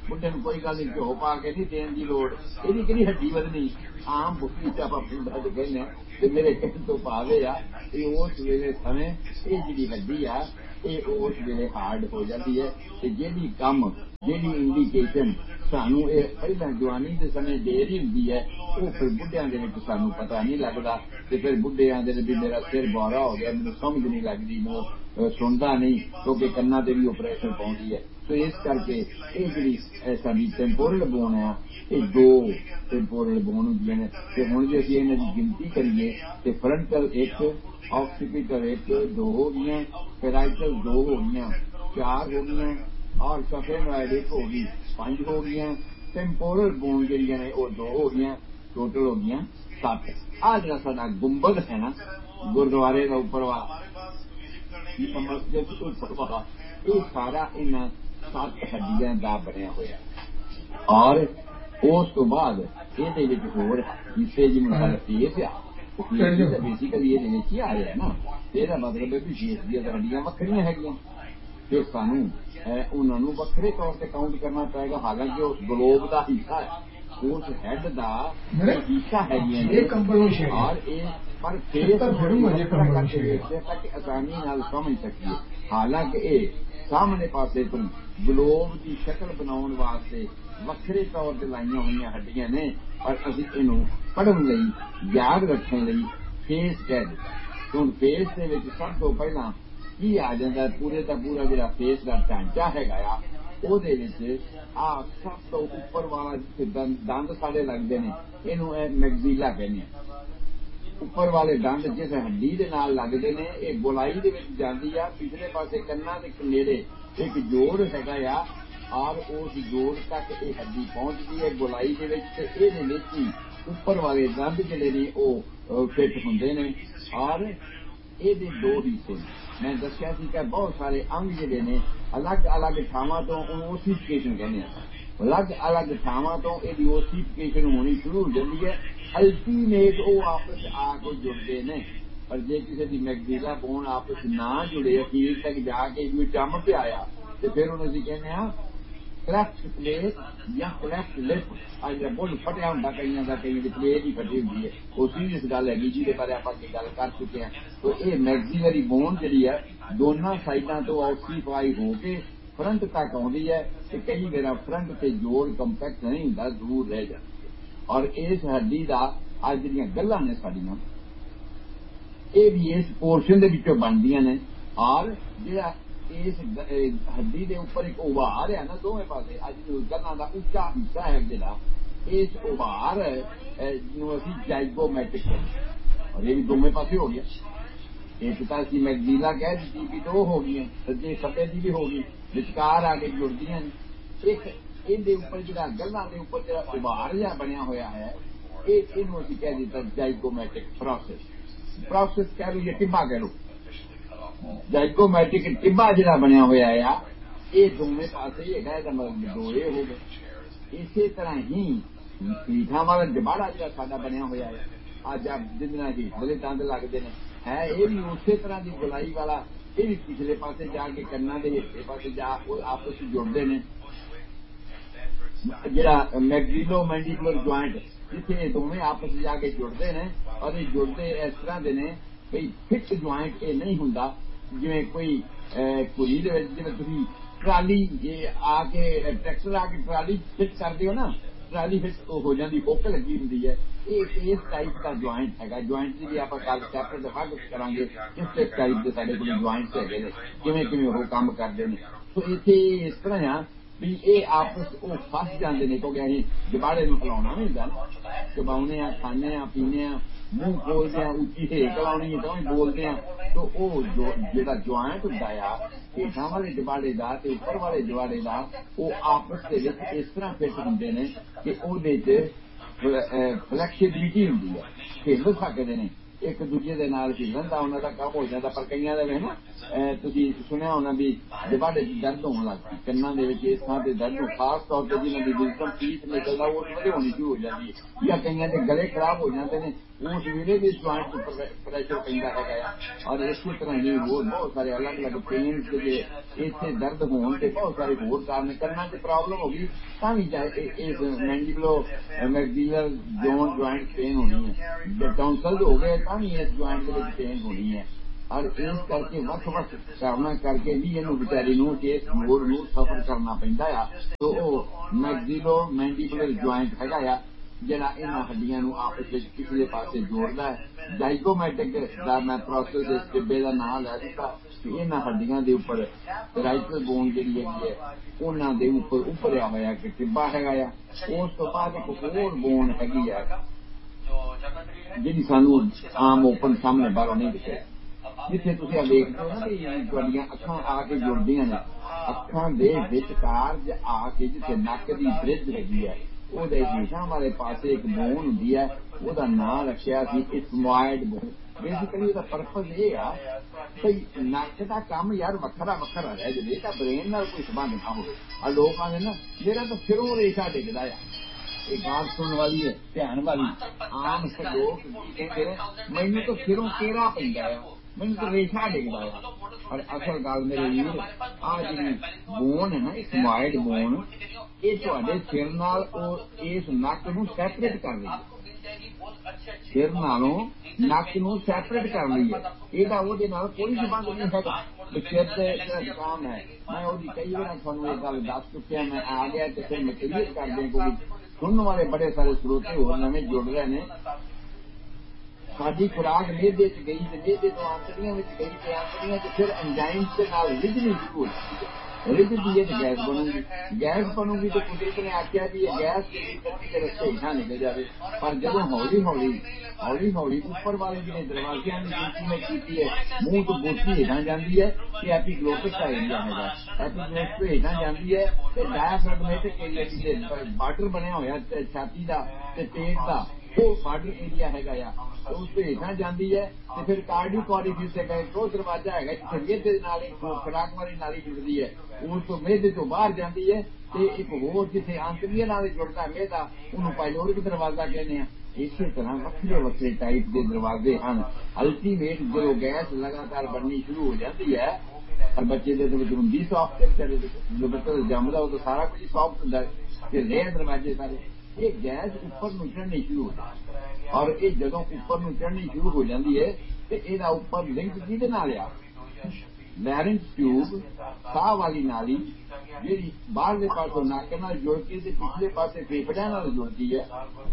बुढ़े ਨੂੰ ਕੋਈ ਗੱਲ ਨਹੀਂ ਘਿਓ ਪਾ ਕੇ ਨਹੀਂ ਦੇਣ ਦੀ ਲੋੜ ਇਹਦੀ ਕਿਹੜੀ ਹੱਡੀ ਵਧਣੀ ਆਮ ਬੁੱਢੀ ਚ ਆਪਾਂ ਪਿੰਡਾਂ 'ਚ ਕਹਿੰਦੇ ਹਾਂ ਤੇ ਮੇਰੇ ਕਹਿਣ ਤੋਂ ਭਾਵੇਂ ਆ ਇਹ ਉਸ ਵੇਲੇ ਸਮੇਂ ਇਹ ਜਿਹੜੀ ਹੱਡੀ ਆ ਇਹ ਉਸ ਵੇਲੇ ਹਾਰਡ ਹੋ ਜਾਂਦੀ ਹੈ ਤੇ ਜਿਹੜੀ ਕੰਮ ਜਿਹੜੀ ਇੰਡੀਕੇਸ਼ਨ ਸਾਨੂੰ ਇਹ ਪਹਿਲਾਂ ਜਵਾਨੀ ਦੇ ਸਮੇਂ ਦੇ ਰਹੀ ਹੁੰਦੀ ਹੈ ਉਹ ਫਿਰ ਬੁੱਢਿਆਂ ਦੇ ਵਿੱਚ ਸਾਨੂੰ ਪਤਾ ਨਹੀਂ ਲੱਗਦਾ ਤੇ ਫਿਰ ਬੁੱਢੇ ਆਂਦੇ ਨੇ ਵੀ ਮੇਰਾ ਸਿਰ ਬੌਰਾ ਹੋ ਗਿਆ ਮੈਨੂੰ ਸਮਝ ਨਹੀਂ ਲੱਗਦੀ ਮੈਨੂੰ ਸੁਣਦਾ ਨਹੀਂ ਕਿਉਂਕਿ ਕੰਨਾਂ ਤੇ ਵੀ ਆਪਰੇਸ਼ਨ ਪਾਉਂਦੀ ਹੈ ਸੋ ਇਸ ਕਰਕੇ ਇਹ ਜਿਹੜੀ ਸਾਡੀ ਟੈਂਪੋਰਲ ਬੋਨ ਆ ਇਹ ਦੋ ਟੈਂਪੋਰਲ ਬੋਨ ਹੁੰਦੀਆਂ ਨੇ ਤੇ ਹੁਣ ਜੇ ਅਸੀਂ ਇਹਨਾਂ ਦੀ ਗਿਣਤੀ ਕਰੀਏ ਤੇ ਫਰੰਟਲ ਇੱਕ ऑक्सीपिटल एक दो हो गई पेराइटल दो हो गई 4 हो गई और सफेनॉइड एक हो गई 5 हो गई टेंपोरल बोन जड़ियां ने वो 2 हो गई टोटल हो गई 7 आ जरा साडा गुंबद है ना गुरुद्वारे का ऊपर वाला मस्जिद ऊपर वाला ये सारा इन 7 हड्डियां दा बनया होया और उस तो बाद ये होर हिस्से जिन्होंने सारा फेस आ बेसिकली ये ਵਿੱਚ ਹੀ ਆ ਰਿਹਾ ਨਾ ਇਹਦਾ ਮਤਲਬ ਹੈ ਵੀ ਫੇਸ ਦੀਆਂ ਹੱਡੀਆਂ ਵੱਖਰੀਆਂ ਹੈਗੀਆਂ ਤੇ ਸਾਨੂੰ ਉਹਨਾਂ ਨੂੰ ਵੱਖਰੇ ਤੌਰ ਤੇ ਕਾਊਂਟ ਕਰਨਾ ਪਏਗਾ ਹਾਲਾਂਕਿ ਉਹ ਗਲੋਬ ਦਾ ਹਿੱਸਾ ਹੈ ਉਸ ਹੈਡ ਦਾ ਹਿੱਸਾ ਹੈਗੀਆਂ ਨੇ ਔਰ ਇਹ ਪਰ ਫੇਸ ਤੱਕ ਆਸਾਨੀ ਨਾਲ ਸਮਝ ਸਕੀਏ ਹਾਲਾਂਕਿ ਇਹ ਸਾਹਮਣੇ ਪਾਸੇ ਤੋਂ ਗਲੋਬ ਦੀ ਸ਼ਕਲ ਬਣਾਉਣ ਵਾਸਤੇ ਵੱਖਰੇ ਤੌਰ ਤੇ ਲਾਈਆਂ ਹੋਈਆਂ ਹੱਡੀਆਂ ਨੇ ਪਰ ਅਸੀਂ ਇਹਨੂੰ ਪੜ੍ਹਨ ਲਈ ਯਾਦ ਰੱਖਣ ਲਈ ਫੇਸ ਕਹਿ ਦਿੱਤਾ ਹੁਣ ਫੇਸ ਦੇ ਵਿੱਚ ਸਭ ਤੋਂ ਪਹਿਲਾਂ ਕੀ ਆ ਜਾਂਦਾ ਪੂਰੇ ਦਾ ਪੂਰਾ ਜਿਹੜਾ ਫੇਸ ਦਾ ਢਾਂਚਾ ਹੈਗਾ ਆ ਉਹਦੇ ਵਿੱਚ ਆ ਸਭ ਤੋਂ ਉੱਪਰ ਵਾਲਾ ਜਿੱਥੇ ਦੰਦ ਸਾਡੇ ਲੱਗਦੇ ਨੇ ਇਹਨੂੰ ਇਹ ਮੈਗਜ਼ੀਲਾ ਕਹਿੰਦੇ ਆ ਉੱਪਰ ਵਾਲੇ ਦੰਦ ਜਿਸ ਹੱਡੀ ਦੇ ਨਾਲ ਲੱਗਦੇ ਨੇ ਇਹ ਗੋਲਾਈ ਦੇ ਵਿੱਚ ਜਾਂਦੀ ਆ ਪਿਛਲੇ ਪਾਸੇ ਕੰਨਾਂ ਦੇ ਨੇੜੇ ਇੱਕ ਜੋੜ ਹੈਗਾ ਆ ਔਰ ਉਸ ਜੋੜ ਤੱਕ ਇਹ ਹੱਡੀ ਪਹੁੰਚਦੀ ਹੈ ਗੋਲਾਈ ਦੇ ਵਿੱਚ ਤੇ ਇਹਦੇ ਵਿੱਚ ਹੀ ਉੱਪਰ ਵਾਲੇ ਦੰਦ ਜਿਹੜੇ ਨੇ ਉਹ ਫਿੱਟ ਹੁੰਦੇ ਨੇ ਔਰ ਇਹਦੇ 2 ਹਿੱਸੇ ਮੈਂ ਦੱਸਿਆ ਸੀ ਕਿ ਬਹੁਤ ਸਾਰੇ ਅੰਗ ਜਿਹੜੇ ਨੇ ਅਲੱਗ-ਅਲੱਗ ਥਾਵਾਂ ਤੋਂ ਓਸੀਫਿਕੇਸ਼ਨ ਕਹਿੰਦੇ ਆ ਅਲੱਗ-ਅਲੱਗ ਥਾਵਾਂ ਤੋਂ ਇਹਦੀ ਓਸੀਫਿਕੇਸ਼ਨ ਹੋਣੀ ਸ਼ੁਰੂ ਹੋ ਜਾਂਦੀ ਹੈ ਅਲਟੀਮੇਟ ਉਹ ਆਪਸ ਆ ਕੇ ਜੁੜਦੇ ਨੇ ਪਰ ਜੇ ਕਿਸੇ ਦੀ ਮੈਗਜ਼ੀਲਾ ਬੋਨ ਆਪਸ ਨਾ ਜੁੜੇ ਅਖੀਰ ਤੱਕ ਜਾ ਕੇ ਵੀ ਜੰਮ ਪਿਆ ਆ ਤੇ ਫਿਰ ਉਹਨੂੰ ਅਸੀਂ ਕਹਿੰਦੇ ਆ ਕਲੈਫਟ ਪਲੇਟ ਜਾਂ ਕਲੈਫਟ ਲਿਪ ਆ ਜਿਹੜਾ ਬੁੱਲ ਫਟਿਆ ਹੁੰਦਾ ਕਈਆਂ ਦਾ ਕਈਆਂ ਦੀ ਪਲੇਟ ਹੀ ਫਟੀ ਹੁੰਦੀ ਹੈ ਉਹ ਸੀਰੀਅਸ ਗੱਲ ਹੈਗੀ ਜਿਹਦੇ ਬਾਰੇ ਆਪਾਂ ਅੱਗੇ ਗੱਲ ਕਰ ਚੁੱਕੇ ਹਾਂ ਤਾਂ ਇਹ ਮੈਗਜ਼ੀਲਰੀ ਬੋਨ ਜਿਹੜੀ ਹੈ ਦੋਨਾਂ ਸਾਈਡਾਂ ਤੋਂ ਆਕਸੀਫਾਈ ਹੋ ਕੇ ਫਰੰਟ ਤੱਕ ਆਉਂਦੀ ਹੈ ਤੇ ਕਈ ਵਾਰ ਫਰੰਟ ਤੇ ਜੋੜ ਕੰਪੈਕਟ ਨਹੀਂ ਹੁੰਦਾ ਦੂਰ ਰਹਿ ਜਾਂਦਾ ਔਰ ਇਸ ਹੱਡੀ ਦਾ ਅੱਜ ਜਿਹੜੀਆਂ ਗੱਲਾਂ ਨੇ ਸਾਡੀਆਂ ਇਹ ਵੀ ਇਸ ਪੋਰਸ਼ਨ ਦੇ ਵਿੱਚੋਂ ਬਣਦੀਆਂ ਨੇ ਔਰ ਜਿਹੜਾ ਇਸ ਹੱਡੀ ਦੇ ਉੱਪਰ ਇੱਕ ਉਭਾਰ ਹੈ ਨਾ ਦੋਵੇਂ ਪਾਸੇ ਅੱਜ ਗੱਲਾਂ ਦਾ ਉੱਚਾ ਹਿੱਸਾ ਹੈ ਜਿਹੜਾ ਇਸ ਉਭਾਰ ਨੂੰ ਅਸੀਂ ਜਾਈਗੋਮੈਟਿਕ ਕਹਿੰਦੇ ਔਰ ਇਹ ਵੀ ਦੋਵੇਂ ਪਾਸੇ ਹੋ ਗਿਆ ਇੱਕ ਤਾਂ ਅਸੀਂ ਮੈਗਜ਼ੀਲਾ ਕਹਿ ਦਿੱਤੀ ਵੀ 2 ਹੋ ਗਈਆਂ ਸੱਜੇ ਖੱਬੇ ਦੀ ਵੀ ਹੋ ਗਈ ਵਿਚਕਾਰ ਆ ਕੇ ਜੁੜਦੀਆਂ ਨੇ ਇੱਕ ਇਹਦੇ ਉੱਪਰ ਜਿਹੜਾ ਗੱਲਾਂ ਦੇ ਉੱਪਰ ਜਿਹੜਾ ਉਭਾਰ ਜਿਹਾ ਬਣਿਆ ਹੋਇਆ ਹੈ ਇਹਨੂੰ ਅਸੀਂ ਕਹਿ ਦਿੱਤਾ ਜਾਈਗੋਮੈਟਿਕ ਪ੍ਰੋਸੈਸ ਕਹਿ ਲਓ ਜਾਂ ਟਿੱਬਾ ਕਹਿ ਲਓ ਜਾਈਗੋਮੈਟਿਕ ਟਿੱਬਾ ਜਿਹੜਾ ਬਣਿਆ ਹੋਇਆ ਆ ਇਹ ਦੋਵੇਂ ਪਾਸੇ ਹੀ ਹੈਗਾ ਇਹਦਾ ਮਤਲਬ 2 ਇਹ ਹੋ ਗਏ ਇਸੇ ਤਰ੍ਹਾਂ ਹੀ ਪੀਠਾਂ ਵਾਲਾ ਜਬਾੜਾ ਜਿਹੜਾ ਸਾਡਾ ਬਣਿਆ ਹੋਇਆ ਹੈ ਅੱਜ ਜਿਹਦੇ ਨਾਲ ਹੀ ਬੜੇ ਦੰਦ ਲੱਗਦੇ ਨੇ ਹੈ ਇਹ ਵੀ ਉਸੇ ਤਰ੍ਹਾਂ ਦੀ ਗੋਲਾਈ ਵਾਲਾ ਇਹ ਵੀ ਪਿਛਲੇ ਪਾਸੇ ਜਾ ਕੇ ਕੰਨਾਂ ਦੇ ਹਿੱਸੇ ਪਾਸੇ ਜਾ ਆਪਸ ਵਿੱਚ ਜੁੜਦੇ ਨੇ ਜਿਹੜਾ ਮੈਗਜ਼ੀਲੋ ਮੈਂਡੀਬੂਲਰ ਜੁਆਇੰਟ ਜਿੱਥੇ ਇਹ ਦੋਵੇਂ ਆਪਸ ਵਿੱਚ ਜਾ ਕੇ ਜੁੜਦੇ ਨੇ ਔਰ ਇਹ ਜੁੜਦੇ ਇਸ ਤਰ੍ਹਾਂ ਦੇ ਨੇ ਬਈ ਫਿਕਸ ਜੁਆਇੰਟ ਇਹ ਨਹੀਂ ਹੁੰਦਾ ਜਿਵੇਂ ਕੋਈ ਕੁੜੀ ਦੇ ਵਿੱਚ ਜਿਵੇਂ ਤੁਸੀਂ ਟਰਾਲੀ ਆ ਕੇ ਟਰੈਕਟਰ ਆ ਕੇ ਟਰਾਲੀ ਫਿਟ ਕਰਦੇ ਹੋ ਨਾ ਟਰਾਲੀ ਫਿਟ ਹੋ ਜਾਂਦੀ ਹੁੱਕ ਲੱਗੀ ਹੁੰਦੀ ਹੈ ਇਹ ਇਸ ਟਾਈਪ ਦਾ ਜੁਆਇੰਟ ਹੈਗਾ ਜੁਆਇੰਟ ਦੀ ਵੀ ਆਪਾਂ ਕੱਲ ਚੈਪਟਰ ਦਫਾ ਕਰਾਂਗੇ ਇਸ ਟਾਈਪ ਦੇ ਸਾਡੇ ਕੋਲ ਜੁਆਇੰਟਸ ਹੈਗੇ ਨੇ ਕਿਵੇਂ ਉਹ ਕੰਮ ਕਰਦੇ ਨੇ ਸੋ ਇੱਥੇ ਇਸ ਤਰ੍ਹਾਂ ਆ ਵੀ ਇਹ ਆਪਸ ਉਹ ਫਸ ਜਾਂਦੇ ਨੇ ਕਿਉਂਕਿ ਅਸੀਂ ਜਬਾੜੇ ਨੂੰ ਹਿਲਾਉਣਾ ਨਹੀਂ ਹੁੰਦਾ ਨਾ ਚਬਾਉਣੇ ਆ ਖਾਣੇ ਆ ਪੀਣੇ ਆ ਮੂੰਹ ਖੋਲਦੇ ਆ ਉੱਚੀ ਹੇਕ ਲਾਉਣੀ ਹੈ ਤਾਂ ਬੋਲਦੇ ਆ ਤਾਂ ਉਹ ਜਿਹੜਾ ਜੁਆਇੰਟ ਹੁੰਦਾ ਆ ਹੇਠਾਂ ਵਾਲੇ ਜਬਾੜੇ ਦਾ ਤੇ ਉੱਪਰ ਵਾਲੇ ਜਬਾੜੇ ਦਾ ਉਹ ਆਪਸ ਦੇ ਵਿੱਚ ਇਸ ਤਰ੍ਹਾਂ ਫਿੱਟ ਹੁੰਦੇ ਨੇ ਕਿ ਉਹਦੇ 'ਚ ਫਲੈਕਸੀਬਿਲਿਟੀ ਹੁੰਦੀ ਹੈ ਹਿੱਲ ਸਕਦੇ ਨੇ ਇੱਕ ਦੂਜੇ ਦੇ ਨਾਲ ਹਿੱਲਣ ਦਾ ਉਹਨਾਂ ਦਾ ਕੰਮ ਹੋ ਜਾਂਦਾ। ਪਰ ਕਈਆਂ ਦੇ ਨਾ ਤੁਸੀਂ ਸੁਣਿਆ ਹੋਣਾ ਵੀ ਜਵਾੜੇ ਚ ਦਰਦ ਹੋਣ ਲੱਗ ਪਈ, ਕੰਨਾਂ ਦੇ ਵਿੱਚ ਇਸ ਥਾਂ ਤੇ ਦਰਦ ਹੋ, ਖਾਸ ਤੌਰ ਤੇ ਜਿਹਨਾਂ ਦੀ ਵਿਜ਼ਡਮ ਪੀਸ ਨਿਕਲਦਾ ਉਹ ਵਧਾਉਣੀ ਸ਼ੁਰੂ ਹੋ ਜਾਂਦੀ ਹੈ, ਜਾਂ ਕਈਆਂ ਦੇ ਗਲੇ ਖਰਾਬ ਹੋ ਜਾਂਦੇ ਨੇ, ਉਸ ਵੇਲੇ ਵੀ ਜੁਆਇੰਟ ਉੱਪਰ ਪ੍ਰੈਸ਼ਰ ਪੈਂਦਾ ਹੈਗਾ ਆ। ਔਰ ਇਸੇ ਤਰ੍ਹਾਂ ਹੀ ਹੋਰ ਬਹੁਤ ਸਾਰੇ ਅਲੱਗ ਅਲੱਗ ਪੇਨ ਜਿਹੜੇ ਇੱਥੇ ਦਰਦ ਹੋਣ ਤੇ ਬਹੁਤ ਸਾਰੇ ਹੋਰ ਕਾਰਨ, ਕੰਨਾਂ 'ਚ ਪ੍ਰੋਬਲਮ ਹੋ ਗਈ ਤਾਂ ਵੀ ਇਸ ਮੈਕਸੀਲਰ ਜੋਨ ਜੁਆਇੰਟ ਪੇਨ ਹੋਣੀ ਹੈ, ਟੌਂਸਲ ਹੋ ਗਏ ਤਾਂ ਵੀ ਇਸ ਜੁਆਇੰਟ ਦੇ ਵਿੱਚ ਪੇਨ ਹੋਣੀ ਹੈ। ਔਰ ਇਸ ਕਰਕੇ ਵੱਖ-ਵੱਖ ਕਾਰਨਾਂ ਕਰਕੇ ਵੀ ਇਹਨੂੰ ਵਿਚਾਰੀ ਨੂੰ ਇਸ ਮੋੜ ਨੂੰ ਸਫਰ ਕਰਨਾ ਪੈਂਦਾ ਆ। ਤੋ ਉਹ ਮੈਕਸੀਲੋ ਮੈਂਡੀਬੂਲਰ ਜੁਆਇੰਟ ਹੈਗਾ ਆ ਜਿਹੜਾ ਇਹਨਾਂ ਹੱਡੀਆਂ ਨੂੰ ਆਪਸ ਵਿੱਚ ਪਿਛਲੇ ਪਾਸੇ ਜੋੜਦਾ ਹੈ। ਜਾਈਗੋਮੈਟਿਕ ਦਾ ਮੈਂ ਪ੍ਰੋਸੈਸ ਇਸ ਟਿੱਬੇ ਦਾ ਨਾਮ ਲੈ ਦਿੱਤਾ ਕਿ ਇਹਨਾਂ ਹੱਡੀਆਂ ਦੇ ਉੱਪਰ ਰਾਈਟਲ ਬੋਨ ਜਿਹੜੀ ਹੈਗੀ ਹੈ ਉਹਨਾਂ ਦੇ ਉੱਪਰ ਉੱਭਰਿਆ ਹੋਇਆ ਕਿ ਟਿੱਬਾ ਹੈਗਾ ਆ। ਉਸ ਤੋਂ ਬਾਅਦ ਇੱਕ ਹੋਰ ਬੋਨ ਹੈਗੀ ਆ ਜਿਹੜੀ ਸਾਨੂੰ ਆਮ ਓਪਨ ਸਾਹਮਣੇ ਬਾਹਰੋਂ ਨਹੀਂ ਦਿਖੇ, ਜਿੱਥੇ ਤੁਸੀਂ ਆ ਵੇਖਦੇ ਹੋ ਨਾ ਕਿ ਤੁਹਾਡੀਆਂ ਅੱਖਾਂ ਆ ਕੇ ਜੁੜਦੀਆਂ ਨੇ, ਅੱਖਾਂ ਦੇ ਵਿਚਕਾਰ ਆ ਕੇ ਜਿੱਥੇ ਨੱਕ ਦੀ ਬ੍ਰਿਜ ਹੈਗੀ ਹੈ ਉਹਦੇ ਹੇਠਾਂ ਵਾਲੇ ਪਾਸੇ ਇੱਕ ਬੋਨ ਹੁੰਦੀ ਹੈ, ਉਹਦਾ ਨਾਂ ਰੱਖਿਆ ਸੀ ਇਥਮੋਇਡ ਬੋਨ। ਬੇਸਿਕਲੀ ਉਹਦਾ ਪਰਪਸ ਇਹ ਆ ਭਈ ਨੱਕ ਦਾ ਕੰਮ ਯਾਰ ਵੱਖਰਾ ਵੱਖਰਾ ਰਹਿ ਜਾਵੇ ਤਾਂ ਬ੍ਰੇਨ ਨਾਲ ਕੋਈ ਸੰਬੰਧ ਨਾ ਹੋਵੇ। ਆ ਲੋਕ ਆਉਂਦੇ ਨਾ ਮੇਰਾ ਤਾਂ ਸਿਰੋਂ ਰੇਸ਼ਾ ਡਿੱਗਦਾ ਆ, ਇਹ ਗੱਲ ਸੁਣਨ ਵਾਲੀ ਹੈ, ਧਿਆਨ ਵਾਲੀ। ਆਮ ਲੋਕ ਕਹਿੰਦੇ ਨੇ ਮੈਨੂੰ ਤਾਂ ਸਿਰੋਂ ਕਿਹੜਾ ਪੈਂਦਾ ਆ, ਮੈਨੂੰ ਤਾਂ ਰੇਸ਼ਾ ਡਿੱਗਦਾ ਆ। ਪਰ ਅਸਲ ਗੱਲ ਮੇਰੇ ਵੀਰ ਆਹ ਜਿਹੜੀ ਬੋਨ ਹੈ ਨਾ ਇਥਮੋਇਡ ਬੋਨ, ਇਹ ਤੁਹਾਡੇ ਸਿਰ ਨਾਲ ਉਹ ਇਸ ਨੱਕ ਨੂੰ ਸੈਪਰੇਟ ਕਰ ਰਹੀ ਹੈ, ਸਿਰ ਨਾਲੋਂ ਨੱਕ ਨੂੰ ਸੈਪਰੇਟ ਕਰ ਲਈ ਹੈ। ਇਹਦਾ ਉਹਦੇ ਨਾਲ ਕੋਈ ਸੰਬੰਧ ਨਹੀਂ ਹੈਗਾ। ਸਿਰ ਤੇ ਜਿਹੜਾ ਜ਼ੁਕਾਮ ਹੈ ਮੈਂ ਉਹਦੀ ਕਈ ਵਾਰ ਤੁਹਾਨੂੰ ਇਹ ਗੱਲ ਦੱਸ ਚੁੱਕਿਆ, ਮੈਂ ਆ ਗਿਆ ਤੇ ਫਿਰ ਮੈਂ ਕਲੀਅਰ ਕਰ ਦਿਆਂ ਕਿਉਂਕਿ ਸੁਣਨ ਵਾਲੇ ਬੜੇ ਸਾਰੇ ਸਰੋਤੇ ਹੋਰ ਨਵੇਂ ਜੁੜ ਰਹੇ ਨੇ। ਸਾਡੀ ਖੁਰਾਕ ਮਿਹਦੇ ਚ ਗਈ ਤੇ ਮਿਹਦੇ ਤੋਂ ਆਂਤੜੀਆਂ ਵਿੱਚ ਗਈ ਤੇ ਆਂਤੜੀਆਂ ਚ ਫਿਰ ਐਂਜ਼ਾਈਮਸ ਦੇ ਨਾਲ ਰਿੱਝਣੀ ਸ਼ੁਰੂ ਹੋ ਜਾਂਦੀ ਹੈ। ਰਿੱਝਦੀ ਹੈ ਤੇ ਗੈਸ ਬਣੂਗੀ, ਗੈਸ ਬਣੂਗੀ ਤੇ ਕੁਦਰਤ ਨੇ ਆਖਿਆ ਵੀ ਇਹ ਗੈਸ ਧਰਤੀ ਦੇ ਰਸਤੇ ਹੇਠਾਂ ਨਿਕਲ ਜਾਵੇ। ਪਰ ਜਦੋਂ ਹੌਲੀ ਹੌਲੀ ਉੱਪਰ ਵਾਲੇ ਜਿਹੜੇ ਦਰਵਾਜ਼ਿਆਂ ਦੀ ਗਿਣਤੀ ਮੈਂ ਕੀਤੀ ਹੈ, ਮੂੰਹ ਤੋਂ ਬੋਤੀ ਹੇਠਾਂ ਜਾਂਦੀ ਹੈ ਤੇ ਐਪੀਗਲੋਟਿਕ ਦਾ ਏਰੀਆ ਹੈਗਾ, ਐਪੀਗਲੋਟਿਕ ਤੋਂ ਹੇਠਾਂ ਜਾਂਦੀ ਹੈ ਤੇ ਡਾਇਫ੍ਰੈਗਮੈਟਿਕ ਏਰੀਆ ਜਿਹਦੇ ਬਾਰਡਰ ਬਣਿਆ ਹੋਇਆ ਛਾਤੀ ਦਾ ਤੇ ਪੇਟ ਦਾ, ਉਹ ਬਾਰਡਰ ਏਰੀਆ ਹੈਗਾ ਆ, ਉਸ ਤੋਂ ਹੇਠਾਂ ਜਾਂਦੀ ਹੈ ਤੇ ਫਿਰ ਕਾਰਡੀਅਕ ਔਰੀਫਿਸ ਤੇ ਗਏ ਉਹ ਦਰਵਾਜ਼ਾ ਹੈਗਾ ਜਿੱਥੇ ਮਿਹਦੇ ਦੇ ਨਾਲ ਖੁਰਾਕ ਵਾਲੀ ਨਾਲੀ ਜੁੜਦੀ ਹੈ, ਉਸ ਤੋਂ ਮਿਹਦੇ ਤੋਂ ਬਾਹਰ ਜਾਂਦੀ ਹੈ ਤੇ ਇੱਕ ਹੋਰ ਜਿੱਥੇ ਆਂਤੜੀਆਂ ਨਾਲ ਜੁੜਦਾ ਮਿਹਦਾ ਉਹਨੂੰ ਪਾਇਲੋਰਿਕ ਦਰਵਾਜ਼ਾ ਕਹਿੰਦੇ ਆ। ਇਸੇ ਤਰ੍ਹਾਂ ਵੱਖਰੇ ਵੱਖਰੇ ਟਾਈਪ ਦੇ ਦਰਵਾਜ਼ੇ ਹਨ। ਅਲਟੀਮੇਟ ਜਦੋਂ ਗੈਸ ਲਗਾਤਾਰ ਬਣਨੀ ਸ਼ੁਰੂ ਹੋ ਜਾਂਦੀ ਹੈ ਪਰ ਬੱਚੇ ਦੇ ਵਿੱਚ ਹੁੰਦੀ ਸੌਫਟ, ਜਦੋਂ ਬੱਚਾ ਜੰਮਦਾ ਉਹ ਤਾਂ ਸਾਰਾ ਕੁਝ ਸੌਫਟ ਹੁੰਦਾ ਤੇ ਰਹੇ ਦਰਵਾਜ਼ੇ ਸਾਰੇ, ਇਹ ਗੈਸ ਉੱਪਰ ਨੂੰ ਚੜ੍ਹਨੀ ਸ਼ੁਰੂ ਹੋ ਜਾਂਦੀ ਹੈ। ਔਰ ਇਹ ਜਦੋਂ ਉੱਪਰ ਨੂੰ ਚੜ੍ਹਨੀ ਸ਼ੁਰੂ ਹੋ ਜਾਂਦੀ ਹੈ ਤੇ ਇਹਦਾ ਉੱਪਰ ਲਿੰਕ ਕਿਹਦੇ ਨਾਲ ਆ, ਲੈਰਿੰਕਸ ਟਿਊਬ ਸਾਹ ਵਾਲੀ ਨਾਲੀ ਜਿਹੜੀ ਬਾਹਰਲੇ ਪਾਸੋਂ ਨੱਕ ਨਾਲ ਜੁੜ ਕੇ ਤੇ ਪਿਛਲੇ ਪਾਸੇ ਫੇਫੜਿਆਂ ਨਾਲ ਜੁੜਦੀ ਹੈ,